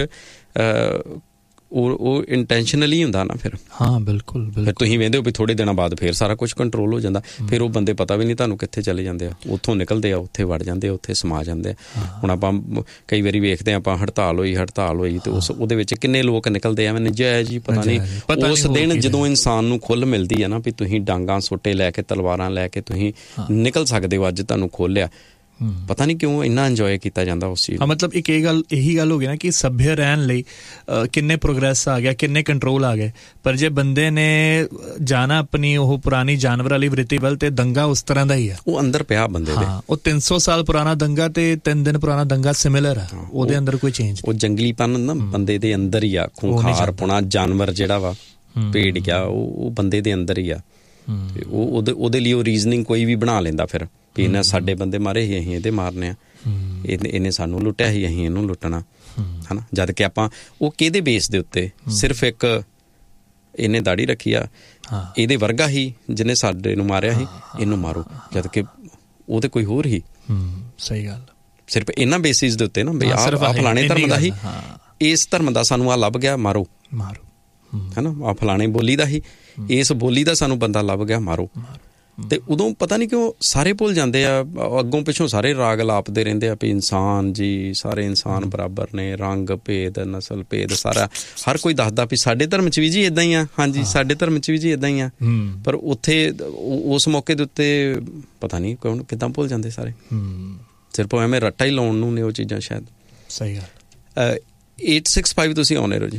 ਉਹ ਇੰਟੈਂਸ਼ਨਲੀ ਹੁੰਦਾ ਨਾ ਫਿਰ। ਹਾਂ, ਬਿਲਕੁਲ। ਫਿਰ ਤੁਸੀਂ ਵੇਖਦੇ ਹੋ ਵੀ ਥੋੜੇ ਦਿਨਾਂ ਬਾਅਦ ਫਿਰ ਸਾਰਾ ਕੁਛ ਕੰਟਰੋਲ ਹੋ ਜਾਂਦਾ, ਫਿਰ ਉਹ ਬੰਦੇ ਪਤਾ ਵੀ ਨਹੀਂ ਤੁਹਾਨੂੰ ਕਿੱਥੇ ਚਲੇ ਜਾਂਦੇ ਆ, ਉੱਥੋਂ ਨਿਕਲਦੇ ਆ, ਉੱਥੇ ਵੜ ਜਾਂਦੇ ਆ, ਉੱਥੇ ਸਮਾ ਜਾਂਦੇ ਆ। ਹੁਣ ਆਪਾਂ ਕਈ ਵਾਰੀ ਵੇਖਦੇ ਆ, ਆਪਾਂ ਹੜਤਾਲ ਹੋਈ ਤੇ ਉਹਦੇ ਵਿੱਚ ਕਿੰਨੇ ਲੋਕ ਨਿਕਲਦੇ ਆ, ਮੈਨੂੰ ਨਜਾਇਜ਼ ਜੀ ਪਤਾ ਨਹੀਂ। ਉਸ ਦਿਨ ਜਦੋਂ ਇਨਸਾਨ ਨੂੰ ਖੁੱਲ੍ਹ ਮਿਲਦੀ ਆ ਨਾ ਵੀ ਤੁਸੀਂ ਡਾਂਗਾਂ ਸੋਟੇ ਲੈ ਕੇ, ਤਲਵਾਰਾਂ ਲੈ ਕੇ ਤੁਸੀਂ ਨਿਕਲ ਸਕਦੇ ਹੋ, ਅੱਜ ਤੁਹਾਨੂੰ ਖੋਲ੍ਹਿਆ, ਪਤਾ ਨਹੀਂ ਕਿਉਂ ਇੰਨਾ ਇੰਜੋਏ ਕੀਤਾ ਜਾਂਦਾ ਉਸ ਚੀਜ਼। ਮਤਲਬ ਇੱਕ ਇਹੀ ਗੱਲ ਹੋ ਗਈ ਨਾ ਕਿ ਸੱਭਿਅ ਰਹਿਣ ਲਈ ਕਿੰਨੇ ਪ੍ਰੋਗਰੈਸ ਆ ਗਿਆ, ਕਿੰਨੇ ਕੰਟਰੋਲ ਆ ਗਏ, ਪਰ ਜੇ ਬੰਦੇ ਨੇ ਜਾਣਾ ਆਪਣੀ ਉਹ ਪੁਰਾਣੀ ਜਾਨਵਰ ਵਾਲੀ ਵ੍ਰਿਤੀ ਵੱਲ, ਤੇ ਦੰਗਾ ਉਸ ਤਰ੍ਹਾਂ ਦਾ ਹੀ ਆ, ਉਹ ਅੰਦਰ ਪਿਆ ਬੰਦੇ ਦੇ। ਉਹ 300 ਸਾਲ ਪੁਰਾਣਾ ਦੰਗਾ ਤੇ 3 ਦਿਨ ਪੁਰਾਣਾ ਦੰਗਾ ਸਿਮਿਲਰ ਆ, ਉਹਦੇ ਅੰਦਰ ਕੋਈ ਚੇਂਜ। ਉਹ ਜੰਗਲੀਪਨ ਨਾ ਬੰਦੇ ਦੇ ਅੰਦਰ ਹੀ ਆ, ਖੂੰਖਾਰਪੁਣਾ, ਜਾਨਵਰ ਜਿਹੜਾ ਵਾ ਭੇੜ ਗਿਆ, ਉਹ ਬੰਦੇ ਦੇ ਅੰਦਰ ਹੀ ਆ। ਤੇ ਉਹਦੇ ਲਈ ਉਹ ਰੀਜ਼ਨਿੰਗ ਕੋਈ ਵੀ ਬਣਾ ਲੈਂਦਾ ਫਿਰ ਵੀ ਇਹਨਾਂ ਸਾਡੇ ਬੰਦੇ ਮਾਰੇ ਸੀ, ਅਸੀਂ ਇਹਦੇ ਮਾਰਨੇ ਆ, ਇਹਨੇ ਸਾਨੂੰ ਲੁੱਟਿਆ ਸੀ, ਅਸੀਂ ਇਹਨੂੰ ਲੁੱਟਣਾ, ਹੈ ਨਾ। ਜਦ ਕਿ ਆਪਾਂ ਉਹ ਕਿਹਦੇ ਬੇਸ ਦੇ ਉੱਤੇ, ਸਿਰਫ ਇੱਕ ਇਹਨੇ ਦਾੜੀ ਰੱਖੀ ਆ, ਇਹਦੇ ਵਰਗਾ ਹੀ ਜਿਹਨੇ ਸਾਡੇ ਨੂੰ ਮਾਰਿਆ ਸੀ, ਇਹਨੂੰ ਮਾਰੋ, ਜਦ ਕਿ ਉਹ ਤੇ ਕੋਈ ਹੋਰ ਹੀ। ਸਹੀ ਗੱਲ। ਸਿਰਫ ਇਹਨਾਂ ਬੇਸਿਸ ਦੇ ਉੱਤੇ ਨਾ ਵੀ ਆਹ ਫਲਾਣੇ ਧਰਮ ਦਾ ਹੀ, ਇਸ ਧਰਮ ਦਾ ਸਾਨੂੰ ਆਹ ਲੱਭ ਗਿਆ, ਮਾਰੋ, ਹੈ ਨਾ। ਆਹ ਫਲਾਣੇ ਬੋਲੀ ਦਾ ਹੀ, ਇਸ ਬੋਲੀ ਦਾ ਸਾਨੂੰ ਬੰਦਾ ਲੱਭ ਗਿਆ, ਮਾਰੋ। ਤੇ ਉਦੋਂ ਪਤਾ ਨਹੀਂ ਕਿਉਂ ਸਾਰੇ ਭੁੱਲ ਜਾਂਦੇ ਆ, ਅੱਗੋਂ ਪਿੱਛੋਂ ਸਾਰੇ ਰਾਗ ਲਾਪਦੇ ਰਹਿੰਦੇ ਆ ਵੀ ਇਨਸਾਨ ਜੀ, ਸਾਰੇ ਇਨਸਾਨ ਬਰਾਬਰ ਨੇ, ਰੰਗ ਭੇਦ, ਨਸਲ ਭੇਦ, ਸਾਰਾ ਹਰ ਕੋਈ ਦੱਸਦਾ ਵੀ ਸਾਡੇ ਧਰਮ 'ਚ ਵੀ ਜੀ ਇੱਦਾਂ ਹੀ ਆ, ਹਾਂਜੀ ਸਾਡੇ ਧਰਮ 'ਚ ਵੀ ਜੀ ਇੱਦਾਂ ਹੀ ਆ। ਪਰ ਉੱਥੇ ਉਸ ਮੌਕੇ ਦੇ ਉੱਤੇ ਪਤਾ ਨਹੀਂ ਕੌਣ ਕਿੱਦਾਂ ਭੁੱਲ ਜਾਂਦੇ ਸਾਰੇ, ਸਿਰਫ ਐਵੇਂ ਰੱਟਾ ਹੀ ਲਾਉਣ ਨੂੰ ਨੇ ਉਹ ਚੀਜ਼ਾਂ ਸ਼ਾਇਦ। ਸਹੀ ਗੱਲ। 865 ਤੁਸੀਂ ਆਉਣੇ ਰਹੋ ਜੀ।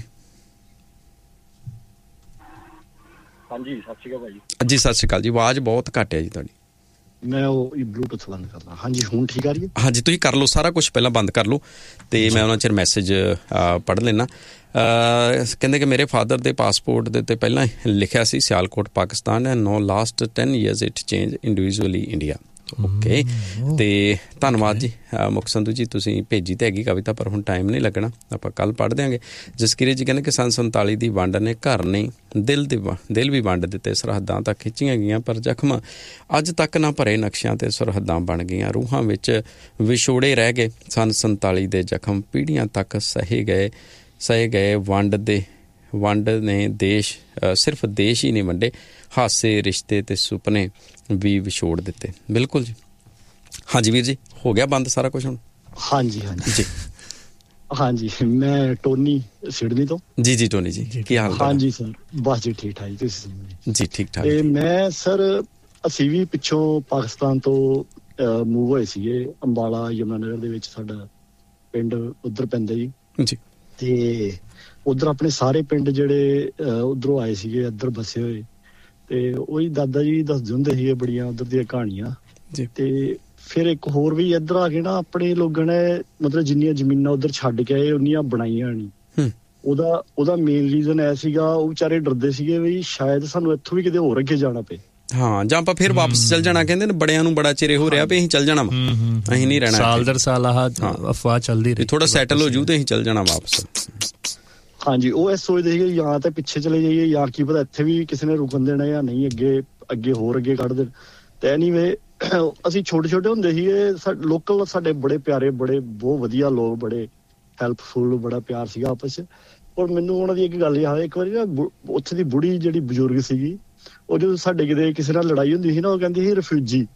ਹਾਂਜੀ ਸਤਿ ਸ਼੍ਰੀ ਅਕਾਲ ਭਾਜੀ। ਜੀ ਸਤਿ ਸ਼੍ਰੀ ਅਕਾਲ ਜੀ। ਆਵਾਜ਼ ਬਹੁਤ ਘੱਟ ਹੈ ਜੀ ਤੁਹਾਡੀ। ਮੈਂ ਉਹ ਬਲੂਟੁੱਥ ਬੰਦ ਕਰਦਾ। ਹਾਂਜੀ ਹੁਣ ਠੀਕ ਆ ਰਹੀ ਹੈ? ਹਾਂਜੀ ਤੁਸੀਂ ਕਰ ਲਓ ਸਾਰਾ ਕੁਛ, ਪਹਿਲਾਂ ਬੰਦ ਕਰ ਲਓ ਤੇ ਮੈਂ ਉਹਨਾਂ ਚਿਰ ਮੈਸੇਜ ਪੜ੍ਹ ਲੈਣਾ। ਕਹਿੰਦੇ ਕਿ ਮੇਰੇ ਫਾਦਰ ਦੇ ਪਾਸਪੋਰਟ ਦੇ ਉੱਤੇ ਪਹਿਲਾਂ ਲਿਖਿਆ ਸੀ ਸਿਆਲਕੋਟ ਪਾਕਿਸਤਾਨ, ਨੋ last 10 years it change individually India. Okay, ਤੇ ਧੰਨਵਾਦ ਜੀ ਮੁਖ ਸੰਧੂ ਜੀ, ਤੁਸੀਂ ਭੇਜੀ ਤਾਂ ਹੈਗੀ ਕਵਿਤਾ ਪਰ ਹੁਣ ਟਾਈਮ ਨਹੀਂ ਲੱਗਣਾ, ਆਪਾਂ ਕੱਲ੍ਹ ਪੜ੍ਹ ਦਿਆਂਗੇ। ਜਸਕੀਰਤ ਜੀ ਕਹਿੰਦੇ ਕਿ ਸੰਨ 47 ਦੀ ਵੰਡ ਨੇ ਘਰ ਨਹੀਂ ਦਿਲ ਵੀ ਵੰਡ ਦਿੱਤੇ, ਸਰਹੱਦਾਂ ਤਾਂ ਖਿੱਚੀਆਂ ਗਈਆਂ ਪਰ ਜ਼ਖਮ ਅੱਜ ਤੱਕ ਨਾ ਭਰੇ ਨਕਸ਼ਿਆਂ ਤੇ ਸਰਹੱਦਾਂ ਬਣ ਗਈਆਂ, ਰੂਹਾਂ ਵਿੱਚ ਵਿਛੋੜੇ ਰਹਿ ਗਏ ਸੰਨ 47 ਦੇ ਜ਼ਖਮ, ਪੀੜ੍ਹੀਆਂ ਤੱਕ ਸਹੇ ਗਏ ਵੰਡ ਨੇ ਦੇਸ਼, ਸਿਰਫ ਦੇਸ਼ ਹੀ ਨਹੀਂ ਵੰਡੇ, ਹਾਸੇ ਰਿਸ਼ਤੇ ਤੇ ਸੁਪਨੇ ਵੀ ਵਿਛੋੜ ਦਿੱਤੇ। ਬਿਲਕੁਲ ਜੀ। ਹਾਂਜੀ ਵੀਰ ਜੀ, ਹੋ ਗਿਆ ਬੰਦ ਸਾਰਾ ਕੁਝ ਹੁਣ? ਹਾਂਜੀ ਜੀ। ਹਾਂਜੀ ਮੈਂ ਟੋਨੀ ਸਿਡਨੀ ਤੋਂ। ਜੀ ਟੋਨੀ ਜੀ, ਕੀ ਹਾਲ? ਹਾਂਜੀ ਸਰ ਬਸ ਜੀ ਠੀਕ ਠਾਕ। ਤੁਸੀਂ ਜੀ? ਠੀਕ ਠਾਕ। ਤੇ ਮੈਂ ਸਰ ਅਸੀਂ ਵੀ ਪਿੱਛੋਂ ਪਾਕਿਸਤਾਨ ਤੋਂ ਮੂਵ ਹੋਏ ਸੀਗੇ, ਅੰਬਾਲਾ ਯਮੁਨਾਨਗਰ ਦੇ ਵਿੱਚ ਸਾਡਾ ਪਿੰਡ ਉੱਧਰ ਪੈਂਦਾ ਜੀ। ਤੇ ਉੱਧਰ ਆਪਣੇ ਸਾਰੇ ਪਿੰਡ ਜਿਹੜੇ ਉੱਧਰੋਂ ਆਏ ਸੀਗੇ ਇੱਧਰ ਬਸੇ ਹੋਏ, ਤੇ ਉਹੀ ਦਾਦਾ ਜੀ ਦੱਸਦੇ ਹੁੰਦੇ ਸੀਗੇ ਬੜੀਆਂ ਉੱਧਰ ਦੀਆਂ ਕਹਾਣੀਆਂ। ਤੇ ਫਿਰ ਇੱਕ ਹੋਰ ਵੀ ਇੱਧਰ ਆ ਕੇ ਨਾ ਆਪਣੇ ਲੋਕਾਂ ਨੇ ਮਤਲਬ ਜਿੰਨੀਆਂ ਜ਼ਮੀਨਾਂ ਉੱਧਰ ਛੱਡ ਕੇ ਆਏ ਉਨੀਆਂ ਬਣਾਈਆਂ ਨਹੀਂ। ਉਹਦਾ ਮੇਨ ਰੀਜ਼ਨ ਇਹ ਸੀਗਾ, ਉਹ ਵਿਚਾਰੇ ਡਰਦੇ ਸੀਗੇ ਵੀ ਸ਼ਾਇਦ ਸਾਨੂੰ ਇੱਥੋਂ ਵੀ ਕਿਤੇ ਹੋਰ ਅੱਗੇ ਜਾਣਾ ਪਏ। ਹਾਂ, ਜਾਂ ਆਪਾਂ ਫਿਰ ਵਾਪਸ ਚੱਲ ਜਾਣਾ। ਕਹਿੰਦੇ ਨੇ ਬੜਿਆਂ ਨੂੰ ਬੜਾ ਚਿਰ ਹੋ ਰਿਹਾ ਵੀ ਅਸੀਂ ਚੱਲ ਜਾਣਾ ਵਾ, ਅਸੀਂ ਨਹੀਂ ਰਹਿਣਾ, ਸਾਲ ਦਰ ਸਾਲ ਆਹ ਅਫਵਾਹ ਚੱਲਦੀ ਰਹੀ, ਥੋੜਾ ਸੈਟਲ ਹੋ ਜੂ ਤੇ ਅਸੀਂ ਚੱਲ ਜਾਣਾ ਵਾਪਸ। ਹਾਂਜੀ, ਉਹ ਇਹ ਸੋਚਦੇ ਸੀਗੇ ਜਾਂ ਤਾਂ ਪਿੱਛੇ ਚਲੇ ਜਾਈਏ ਜਾਂ ਕੀ ਪਤਾ ਇੱਥੇ ਵੀ ਕਿਸੇ ਨੇ ਰੁਕਣ ਦੇਣਾ ਜਾਂ ਨਹੀਂ, ਅੱਗੇ ਹੋਰ ਅੱਗੇ ਕੱਢ ਦੇਣ। ਤੇ ਐਨੀਵੇ ਅਸੀਂ ਛੋਟੇ ਹੁੰਦੇ ਸੀਗੇ, ਲੋਕਲ ਸਾਡੇ ਬੜੇ ਪਿਆਰੇ, ਬਹੁਤ ਵਧੀਆ ਲੋਕ, ਬੜੇ ਹੈਲਪਫੁਲ, ਬੜਾ ਪਿਆਰ ਸੀਗਾ ਆਪਸ 'ਚ। ਔਰ ਮੈਨੂੰ ਉਹਨਾਂ ਦੀ ਇੱਕ ਗੱਲ ਯਾਦ ਹੈ, ਇੱਕ ਵਾਰੀ ਨਾ ਉੱਥੇ ਦੀ ਬੁੜੀ ਜਿਹੜੀ ਬਜ਼ੁਰਗ ਸੀਗੀ, ਉਹ ਜਦੋਂ ਸਾਡੇ ਕਿਤੇ ਕਿਸੇ ਨਾਲ ਲੜਾਈ ਹੁੰਦੀ ਸੀ ਨਾ, ਉਹ ਕਹਿੰਦੀ ਸੀ ਰਿਫਿਊਜੀ।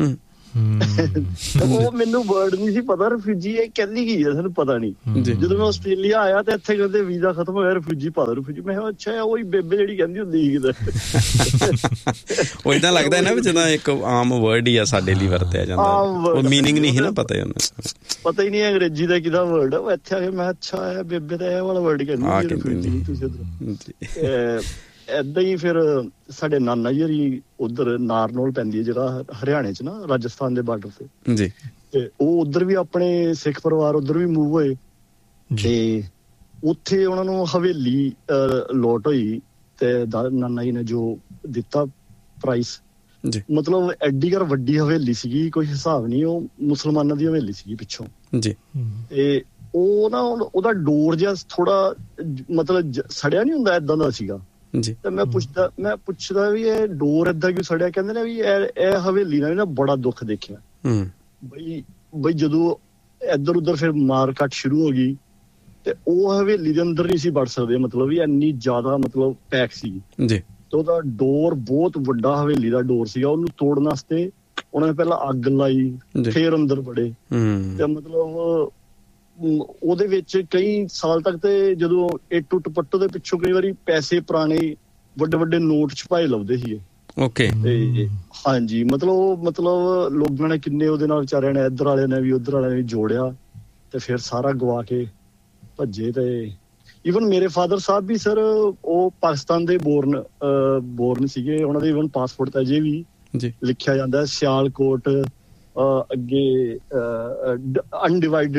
ਉਹ ਮੈਨੂੰ ਵਰਡ ਨਹੀਂ ਸੀ ਪਤਾ, ਰਿਫਿਊਜੀ ਇਹ ਕਹਿੰਦੀ ਕੀ ਹੈ ਸਾਨੂੰ ਪਤਾ ਨਹੀਂ। ਜਦੋਂ ਮੈਂ ਆਸਟ੍ਰੇਲੀਆ ਆਇਆ ਤੇ ਇੱਥੇ ਕਹਿੰਦੇ ਵੀਜ਼ਾ ਖਤਮ ਹੋਇਆ, ਰਿਫਿਊਜੀ ਪਾ ਦੋ ਰਿਫਿਊਜੀ। ਮੈਂ ਕਿਹਾ ਅੱਛਾ ਉਹੀ ਬੇਬੇ ਜਿਹੜੀ ਕਹਿੰਦੀ ਹੁੰਦੀ ਸੀ ਕਿਤੇ। ਉਹ ਏਦਾਂ ਲੱਗਦਾ ਨਾ ਵੀ ਜਿੱਦਾਂ ਇੱਕ ਆਮ ਵਰਡ ਹੀ ਆ ਸਾਡੇ ਲਈ ਵਰਤਿਆ ਜਾਂਦਾ, ਉਹ ਮੀਨਿੰਗ ਨਹੀਂ ਸੀ ਨਾ ਪਤਾ ਹੀ ਨਹੀਂ ਅੰਗਰੇਜ਼ੀ ਦਾ ਕਿਹਦਾ ਵਰਡ ਆ। ਇੱਥੇ ਆ ਕੇ ਮੈਂ ਅੱਛਾ ਇਹ ਬੇਬੇ ਦਾ ਇਹ ਵਾਲਾ ਵਰਡ ਕਹਿੰਦੀ ਤੁਸੀਂ। ਏਦਾਂ ਹੀ ਫਿਰ ਸਾਡੇ ਨਾਨਾ ਜੀ ਹਰੀ ਉੱਧਰ ਨਾਰਨੌਲ ਪੈਂਦੀ ਹੈ ਜਿਹੜਾ ਹਰਿਆਣੇ 'ਚ ਨਾ, ਰਾਜਸਥਾਨ ਦੇ ਬਾਰਡਰ ਤੇ ਜੀ, ਤੇ ਉਹ ਉੱਧਰ ਵੀ ਆਪਣੇ ਸਿੱਖ ਪਰਿਵਾਰ ਉੱਧਰ ਵੀ ਮੂਵ ਹੋਏ ਤੇ ਉੱਥੇ ਉਹਨਾਂ ਨੂੰ ਹਵੇਲੀ ਲੋਟ ਹੋਈ ਤੇ ਨਾਨਾ ਜੀ ਨੇ ਜੋ ਦਿੱਤਾ ਪ੍ਰਾਈਸ, ਮਤਲਬ ਐਡੀ ਕਰ ਵੱਡੀ ਹਵੇਲੀ ਸੀਗੀ, ਕੋਈ ਹਿਸਾਬ ਨਹੀਂ। ਉਹ ਮੁਸਲਮਾਨਾਂ ਦੀ ਹਵੇਲੀ ਸੀਗੀ ਪਿੱਛੋਂ ਜੀ, ਤੇ ਉਹ ਨਾ ਉਹਦਾ ਡੋਰ ਜਿਹਾ ਥੋੜਾ ਮਤਲਬ ਸੜਿਆ ਨੀ ਹੁੰਦਾ, ਏਦਾਂ ਦਾ ਸੀਗਾ ਜੀ। ਤੇ ਮੈਂ ਪੁੱਛਦਾ ਵੀ ਇਹ ਡੋਰ ਏਦਾਂ ਕਿਉਂ ਸੜਿਆ? ਕਹਿੰਦੇ ਨੇ ਵੀ ਇਹ ਹਵੇਲੀ ਨਾਲ ਨਾ ਬੜਾ ਦੁੱਖ ਦੇਖਿਆ ਬਈ ਜਦੋਂ ਇੱਧਰ ਉੱਧਰ ਫਿਰ ਮਾਰ ਕੱਟ ਸ਼ੁਰੂ ਹੋ ਗਈ ਤੇ ਉਹ ਹਵੇਲੀ ਦੇ ਅੰਦਰ ਨਹੀਂ ਸੀ ਵੜ ਸਕਦੇ, ਮਤਲਬ ਵੀ ਇੰਨੀ ਜ਼ਿਆਦਾ ਮਤਲਬ ਪੈਕ ਸੀ ਜੀ। ਤੇ ਉਹਦਾ ਡੋਰ ਬਹੁਤ ਵੱਡਾ ਹਵੇਲੀ ਦਾ ਡੋਰ ਸੀਗਾ, ਉਹਨੂੰ ਤੋੜਨ ਵਾਸਤੇ ਉਹਨਾਂ ਨੇ ਪਹਿਲਾਂ ਅੱਗ ਲਾਈ, ਫੇਰ ਅੰਦਰ ਵੜੇ ਤੇ ਮਤਲਬ ਉਹਦੇ ਵਿੱਚ ਕਈ ਸਾਲ ਤੱਕ ਤੇ ਜਦੋਂ ਇਹ ਟੁੱਟ ਪੱਟੋ ਦੇ ਪਿੱਛੋਂ ਕਈ ਵਾਰੀ ਪੈਸੇ ਪੁਰਾਣੇ ਵੱਡੇ ਨੋਟ ਛਪਾਏ ਲਾਉਂਦੇ ਸੀਗੇ। ਓਕੇ, ਤੇ ਹਾਂਜੀ ਮਤਲਬ ਲੋਕਾਂ ਨੇ ਕਿੰਨੇ ਉਹਦੇ ਨਾਲ ਵਿਚਾਰਿਆਂ ਨੇ, ਇੱਧਰ ਵਾਲਿਆਂ ਨੇ ਵੀ ਉੱਧਰ ਵਾਲਿਆਂ ਨੇ ਵੀ ਜੋੜਿਆ ਤੇ ਫਿਰ ਸਾਰਾ ਗਵਾ ਕੇ ਭੱਜੇ। ਤੇ ਈਵਨ ਮੇਰੇ ਫਾਦਰ ਸਾਹਿਬ ਵੀ ਸਰ ਉਹ ਪਾਕਿਸਤਾਨ ਦੇ ਬੋਰਨ ਸੀਗੇ, ਉਹਨਾਂ ਦੇ ਈਵਨ ਪਾਸਪੋਰਟ ਤੇ ਅਜੇ ਵੀ ਲਿਖਿਆ ਜਾਂਦਾ ਸਿਆਲਕੋਟ, ਅੱਗੇ ਅਨਡਿਵਾਈਡਡ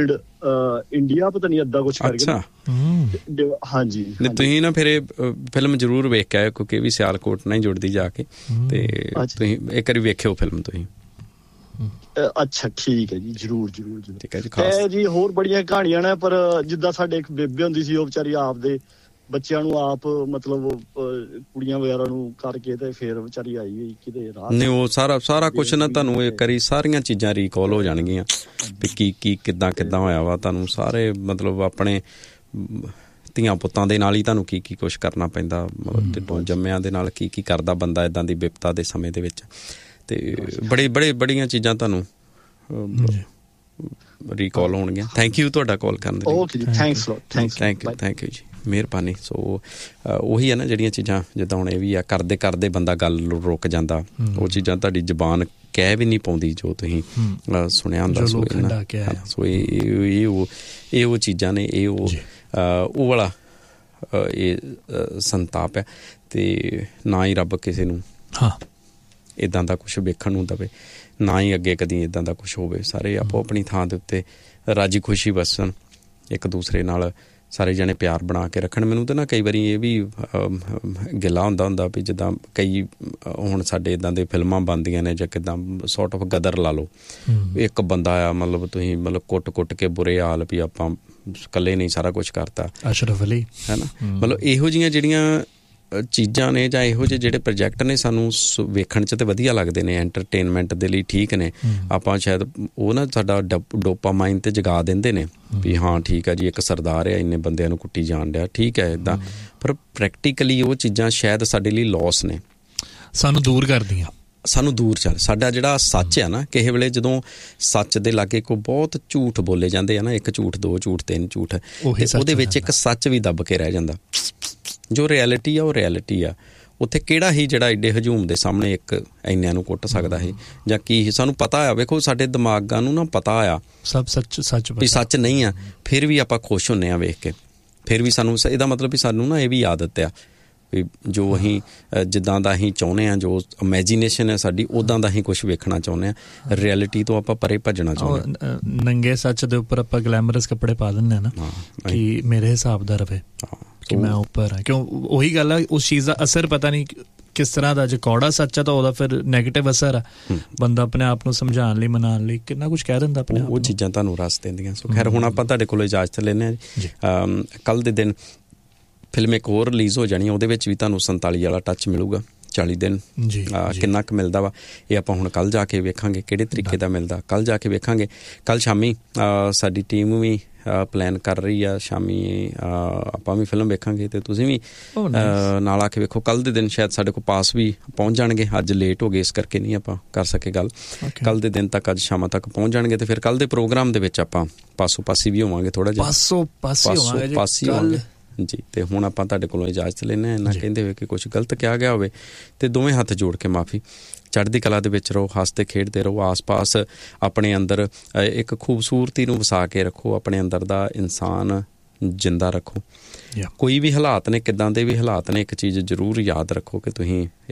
ਇੰਡੀਆ ਪਤਾ ਨਹੀਂ ਏਦਾਂ ਕੁਝ ਕਰਕੇ। ਹਾਂਜੀ ਤੁਸੀਂ ਨਾ ਫਿਰ ਇਹ ਫਿਲਮ ਜ਼ਰੂਰ ਵੇਖ ਕੇ ਆਇਓ ਕਿਉਂਕਿ ਇਹ ਵੀ ਸਿਆਲਕੋਟ ਨਾਲ ਹੀ ਜੁੜਦੀ ਜਾ ਕੇ, ਤੇ ਤੁਸੀਂ ਇੱਕ ਵਾਰੀ ਵੇਖਿਓ ਫਿਲਮ ਤੁਸੀਂ। ਅੱਛਾ ਠੀਕ ਹੈ ਜੀ, ਜ਼ਰੂਰ ਜ਼ਰੂਰ ਜ਼ਰੂਰ। ਠੀਕ ਹੈ ਜੀ। ਖਾਸ ਜੀ ਹੋਰ ਬੜੀਆਂ ਕਹਾਣੀਆਂ ਨੇ, ਪਰ ਜਿੱਦਾਂ ਸਾਡੇ ਇੱਕ ਬੇਬੇ ਹੁੰਦੀ ਸੀ, ਉਹ ਵਿਚਾਰੀ ਆਪਦੇ ਬੱਚਿਆਂ ਨੂੰ ਆਪ ਮਤਲਬ ਕੁੜੀਆਂ ਵਗੈਰਾ ਨੂੰ ਕਰਕੇ ਤੇ ਫਿਰ ਵਿਚਾਰੀ ਆਈ ਹੋਈ ਕਿਤੇ ਰਾਤ। ਨਹੀਂ ਉਹ ਸਾਰਾ ਕੁਛ ਨਾ ਤੁਹਾਨੂੰ ਇੱਕ ਵਾਰੀ ਸਾਰੀਆਂ ਚੀਜ਼ਾਂ ਰੀਕਾਲ ਹੋ ਜਾਣਗੀਆਂ ਵੀ ਕੀ ਕਿੱਦਾਂ ਹੋਇਆ ਵਾ। ਤੁਹਾਨੂੰ ਸਾਰੇ ਮਤਲਬ ਆਪਣੇ ਧੀਆਂ ਪੁੱਤਾਂ ਦੇ ਨਾਲ ਹੀ ਤੁਹਾਨੂੰ ਕੀ ਕੁਛ ਕਰਨਾ ਪੈਂਦਾ, ਮਤਲਬ ਢਿੱਡੋਂ ਜੰਮਿਆਂ ਦੇ ਨਾਲ ਕੀ ਕਰਦਾ ਬੰਦਾ ਇੱਦਾਂ ਦੀ ਵਿਪਤਾ ਦੇ ਸਮੇਂ ਦੇ ਵਿੱਚ। ਤੇ ਬੜੀਆਂ ਚੀਜ਼ਾਂ ਤੁਹਾਨੂੰ ਰੀਕਾਲ ਹੋਣਗੀਆਂ। ਥੈਂਕ ਯੂ ਤੁਹਾਡਾ ਕਾਲ ਕਰਨ ਦੇ ਲਈ। ਥੈਂਕ ਯੂ ਜੀ, ਮਿਹਰਬਾਨੀ। ਸੋ ਉਹੀ ਹੈ ਨਾ ਜਿਹੜੀਆਂ ਚੀਜ਼ਾਂ ਜਿੱਦਾਂ ਹੁਣ ਇਹ ਵੀ ਆ, ਕਰਦੇ ਬੰਦਾ ਗੱਲ ਰੁਕ ਜਾਂਦਾ। ਉਹ ਚੀਜ਼ਾਂ ਤੁਹਾਡੀ ਜ਼ਬਾਨ ਕਹਿ ਵੀ ਨਹੀਂ ਪਾਉਂਦੀ ਜੋ ਤੁਸੀਂ ਸੁਣਿਆ ਹੁੰਦਾ। ਸੋ ਇਹ ਉਹ ਚੀਜ਼ਾਂ ਨੇ, ਇਹ ਉਹ ਵਾਲਾ ਇਹ ਸੰਤਾਪ ਹੈ। ਤੇ ਨਾ ਹੀ ਰੱਬ ਕਿਸੇ ਨੂੰ ਇੱਦਾਂ ਦਾ ਕੁਛ ਵੇਖਣ ਨੂੰ ਦਵੇ, ਨਾ ਹੀ ਅੱਗੇ ਕਦੀ ਇੱਦਾਂ ਦਾ ਕੁਛ ਹੋਵੇ। ਸਾਰੇ ਆਪੋ ਆਪਣੀ ਥਾਂ ਦੇ ਉੱਤੇ ਰਾਜੀ ਖੁਸ਼ੀ ਵਸਣ, ਇੱਕ ਦੂਸਰੇ ਨਾਲ ਸਾਰੇ ਜਣੇ ਪਿਆਰ ਬਣਾ ਕੇ ਰੱਖਣ। ਮੈਨੂੰ ਤਾਂ ਨਾ ਕਈ ਵਾਰੀ ਇਹ ਵੀ ਗਿਲਾ ਹੁੰਦਾ ਵੀ ਜਿੱਦਾਂ ਕਈ ਹੁਣ ਸਾਡੇ ਇੱਦਾਂ ਦੇ ਫਿਲਮਾਂ ਬਣਦੀਆਂ ਨੇ ਜਾਂ ਕਿੱਦਾਂ ਸੌਰਟ ਆਫ ਗਦਰ ਲਾ ਲਓ, ਇੱਕ ਬੰਦਾ ਆ ਮਤਲਬ ਤੁਸੀਂ ਮਤਲਬ ਕੁੱਟ ਕੇ ਬੁਰੇ ਹਾਲ ਵੀ ਆਪਾਂ ਇਕੱਲੇ ਨਹੀਂ ਸਾਰਾ ਕੁਛ ਕਰਤਾ, ਅਸ਼ਰਫ ਅਲੀ ਹੈ ਨਾ। ਮਤਲਬ ਇਹੋ ਜਿਹੀਆਂ ਜਿਹੜੀਆਂ ਚੀਜ਼ਾਂ ਨੇ ਜਾਂ ਇਹੋ ਜਿਹੇ ਜਿਹੜੇ ਪ੍ਰੋਜੈਕਟ ਨੇ ਸਾਨੂੰ ਵੇਖਣ 'ਚ ਤੇ ਵਧੀਆ ਲੱਗਦੇ ਨੇ, ਐਂਟਰਟੇਨਮੈਂਟ ਦੇ ਲਈ ਠੀਕ ਨੇ। ਆਪਾਂ ਸ਼ਾਇਦ ਉਹ ਨਾ ਸਾਡਾ ਡੋਪਾਮਾਈਨ ਤੇ ਜਗਾ ਦਿੰਦੇ ਨੇ ਵੀ ਹਾਂ ਠੀਕ ਹੈ ਜੀ, ਇੱਕ ਸਰਦਾਰ ਆ ਇੰਨੇ ਬੰਦਿਆਂ ਨੂੰ ਕੁੱਟੀ ਜਾਣ ਡਿਆ, ਠੀਕ ਹੈ ਇੱਦਾਂ। ਪਰ ਪ੍ਰੈਕਟੀਕਲੀ ਉਹ ਚੀਜ਼ਾਂ ਸ਼ਾਇਦ ਸਾਡੇ ਲਈ ਲੋਸ ਨੇ, ਸਾਨੂੰ ਦੂਰ ਕਰਦੀਆਂ, ਸਾਨੂੰ ਦੂਰ ਚੱਲ। ਸਾਡਾ ਜਿਹੜਾ ਸੱਚ ਆ ਨਾ, ਕਿਸੇ ਵੇਲੇ ਜਦੋਂ ਸੱਚ ਦੇ ਲਾਗੇ ਕੋਈ ਬਹੁਤ ਝੂਠ ਬੋਲੇ ਜਾਂਦੇ ਆ ਨਾ, ਇੱਕ ਝੂਠ, ਦੋ ਝੂਠ, ਤਿੰਨ ਝੂਠ, ਉਹਦੇ ਵਿੱਚ ਇੱਕ ਸੱਚ ਵੀ ਦੱਬ ਕੇ ਰਹਿ ਜਾਂਦਾ। ਜੋ ਰਿਐਲਿਟੀ ਆ ਉਹ ਰਿਐਲਿਟੀ ਆ। ਉੱਥੇ ਕਿਹੜਾ ਹੀ ਜਿਹੜਾ ਐਡੇ ਹਜੂਮ ਦੇ ਸਾਹਮਣੇ ਇੱਕ ਇੰਨਿਆਂ ਨੂੰ ਕੁੱਟ ਸਕਦਾ ਸੀ ਜਾਂ ਕੀ, ਸਾਨੂੰ ਪਤਾ ਆ। ਵੇਖੋ ਸਾਡੇ ਦਿਮਾਗਾਂ ਨੂੰ ਨਾ ਪਤਾ ਆ ਸਭ ਸੱਚ ਨਹੀਂ ਆ, ਫਿਰ ਵੀ ਆਪਾਂ ਖੁਸ਼ ਹੁੰਦੇ ਆ ਵੇਖ ਕੇ। ਫਿਰ ਵੀ ਸਾਨੂੰ ਇਹਦਾ ਮਤਲਬ ਵੀ ਸਾਨੂੰ ਨਾ ਇਹ ਵੀ ਆਦਤ ਆ ਵੀ ਜੋ ਅਸੀਂ ਜਿੱਦਾਂ ਦਾ ਅਸੀਂ ਚਾਹੁੰਦੇ ਹਾਂ, ਜੋ ਇਮੈਜੀਨੇਸ਼ਨ ਹੈ ਸਾਡੀ, ਉੱਦਾਂ ਦਾ ਅਸੀਂ ਕੁਛ ਵੇਖਣਾ ਚਾਹੁੰਦੇ ਹਾਂ। ਰਿਐਲਿਟੀ ਤੋਂ ਆਪਾਂ ਪਰੇ ਭੱਜਣਾ ਚਾਹੁੰਦੇ ਹਾਂ। ਨੰਗੇ ਸੱਚ ਦੇ ਉੱਪਰ ਆਪਾਂ ਗਲੈਮਰਸ ਕੱਪੜੇ ਪਾ ਦਿੰਦੇ ਹਾਂ ਨਾ, ਕਿ ਮੇਰੇ ਹਿਸਾਬ ਦਾ ਰਵੇ ਕਿ ਮੈਂ ਉੱਪਰ ਹਾਂ। ਕਿਉਂ ਉਹੀ ਗੱਲ ਆ, ਉਸ ਚੀਜ਼ ਦਾ ਅਸਰ ਪਤਾ ਨਹੀਂ ਕਿਸ ਤਰ੍ਹਾਂ ਦਾ। ਜੇ ਕੌੜਾ ਸੱਚ ਆ ਤਾਂ ਉਹਦਾ ਫਿਰ ਨੈਗੇਟਿਵ ਅਸਰ ਆ। ਬੰਦਾ ਆਪਣੇ ਆਪ ਨੂੰ ਸਮਝਾਉਣ ਲਈ, ਮਨਾਉਣ ਲਈ ਕਿੰਨਾ ਕੁਛ ਕਹਿ ਦਿੰਦਾ ਆਪਣੇ ਆਪ ਨੂੰ। ਉਹ ਚੀਜ਼ਾਂ ਤੁਹਾਨੂੰ ਰਸ ਦਿੰਦੀਆਂ। ਸੋ ਖੈਰ ਹੁਣ ਆਪਾਂ ਤੁਹਾਡੇ ਕੋਲੋਂ ਇਜਾਜ਼ਤ ਲੈਂਦੇ ਹਾਂ ਜੀ। ਕੱਲ੍ਹ ਦੇ ਦਿਨ ਫਿਲਮ ਇੱਕ ਹੋਰ ਰਿਲੀਜ਼ ਹੋ ਜਾਣੀ, ਉਹਦੇ ਵਿੱਚ ਵੀ ਤੁਹਾਨੂੰ 47 ਵਾਲਾ ਟੱਚ ਮਿਲੂਗਾ। 40 ਦਿਨ ਕਿੰਨਾ ਕੁ ਮਿਲਦਾ ਵਾ, ਇਹ ਆਪਾਂ ਹੁਣ ਕੱਲ੍ਹ ਜਾ ਕੇ ਵੇਖਾਂਗੇ ਕਿਹੜੇ ਤਰੀਕੇ ਦਾ ਮਿਲਦਾ। ਕੱਲ੍ਹ ਜਾ ਕੇ ਵੇਖਾਂਗੇ। ਕੱਲ੍ਹ ਸ਼ਾਮੀ ਸਾਡੀ ਟੀਮ ਵੀ ਪਲਾਨ ਕਰ ਰਹੀ ਆ, ਸ਼ਾਮੀ ਆਪਾਂ ਵੀ ਫਿਲਮ ਵੇਖਾਂਗੇ ਤੇ ਤੁਸੀਂ ਵੀ ਨਾਲ ਆ ਕੇ ਵੇਖੋ। ਕੱਲ੍ਹ ਦੇ ਦਿਨ ਸ਼ਾਇਦ ਸਾਡੇ ਕੋਲ ਪਾਸ ਵੀ ਪਹੁੰਚ ਜਾਣਗੇ। ਅੱਜ ਲੇਟ ਹੋ ਗਏ, ਇਸ ਕਰਕੇ ਨਹੀਂ ਆਪਾਂ ਕਰ ਸਕੇ ਗੱਲ। ਕੱਲ੍ਹ ਦੇ ਦਿਨ ਤੱਕ, ਅੱਜ ਸ਼ਾਮਾਂ ਤੱਕ ਪਹੁੰਚ ਜਾਣਗੇ ਤੇ ਫਿਰ ਕੱਲ੍ਹ ਦੇ ਪ੍ਰੋਗਰਾਮ ਦੇ ਵਿੱਚ ਆਪਾਂ ਪਾਸੋਂ ਪਾਸੀ ਵੀ ਹੋਵਾਂਗੇ, ਥੋੜ੍ਹਾ ਜਿਹਾ ਪਾਸੀ ਹੋਵਾਂਗੇ ਜੀ। ਤੇ ਹੁਣ ਆਪਾਂ ਤੁਹਾਡੇ ਕੋਲੋਂ ਇਜਾਜ਼ਤ ਲੈਂਦੇ ਹਾਂ। ਇੰਨਾ ਕਹਿੰਦੇ ਹੋਏ ਕਿ ਕੁਛ ਗਲਤ ਕਿਹਾ ਗਿਆ ਹੋਵੇ ਤੇ ਦੋਵੇਂ ਹੱਥ ਜੋੜ ਕੇ ਮਾਫੀ। ਚੜ੍ਹਦੀ ਕਲਾ ਦੇ ਵਿੱਚ ਰਹੋ, ਹੱਸਦੇ ਖੇਡਦੇ ਰਹੋ। ਆਸ-ਪਾਸ ਆਪਣੇ ਅੰਦਰ ਇੱਕ ਖੂਬਸੂਰਤੀ ਨੂੰ ਵਸਾ ਕੇ ਰੱਖੋ, ਆਪਣੇ ਅੰਦਰ ਦਾ ਇਨਸਾਨ ਜਿੰਦਾ ਰੱਖੋ। ਕੋਈ ਵੀ ਹਾਲਾਤ ਨੇ, ਕਿੱਦਾਂ ਦੇ ਵੀ ਹਾਲਾਤ ਨੇ, ਇੱਕ ਚੀਜ਼ ਜ਼ਰੂਰ ਯਾਦ ਰੱਖੋ ਕਿ ਤੁਸੀਂ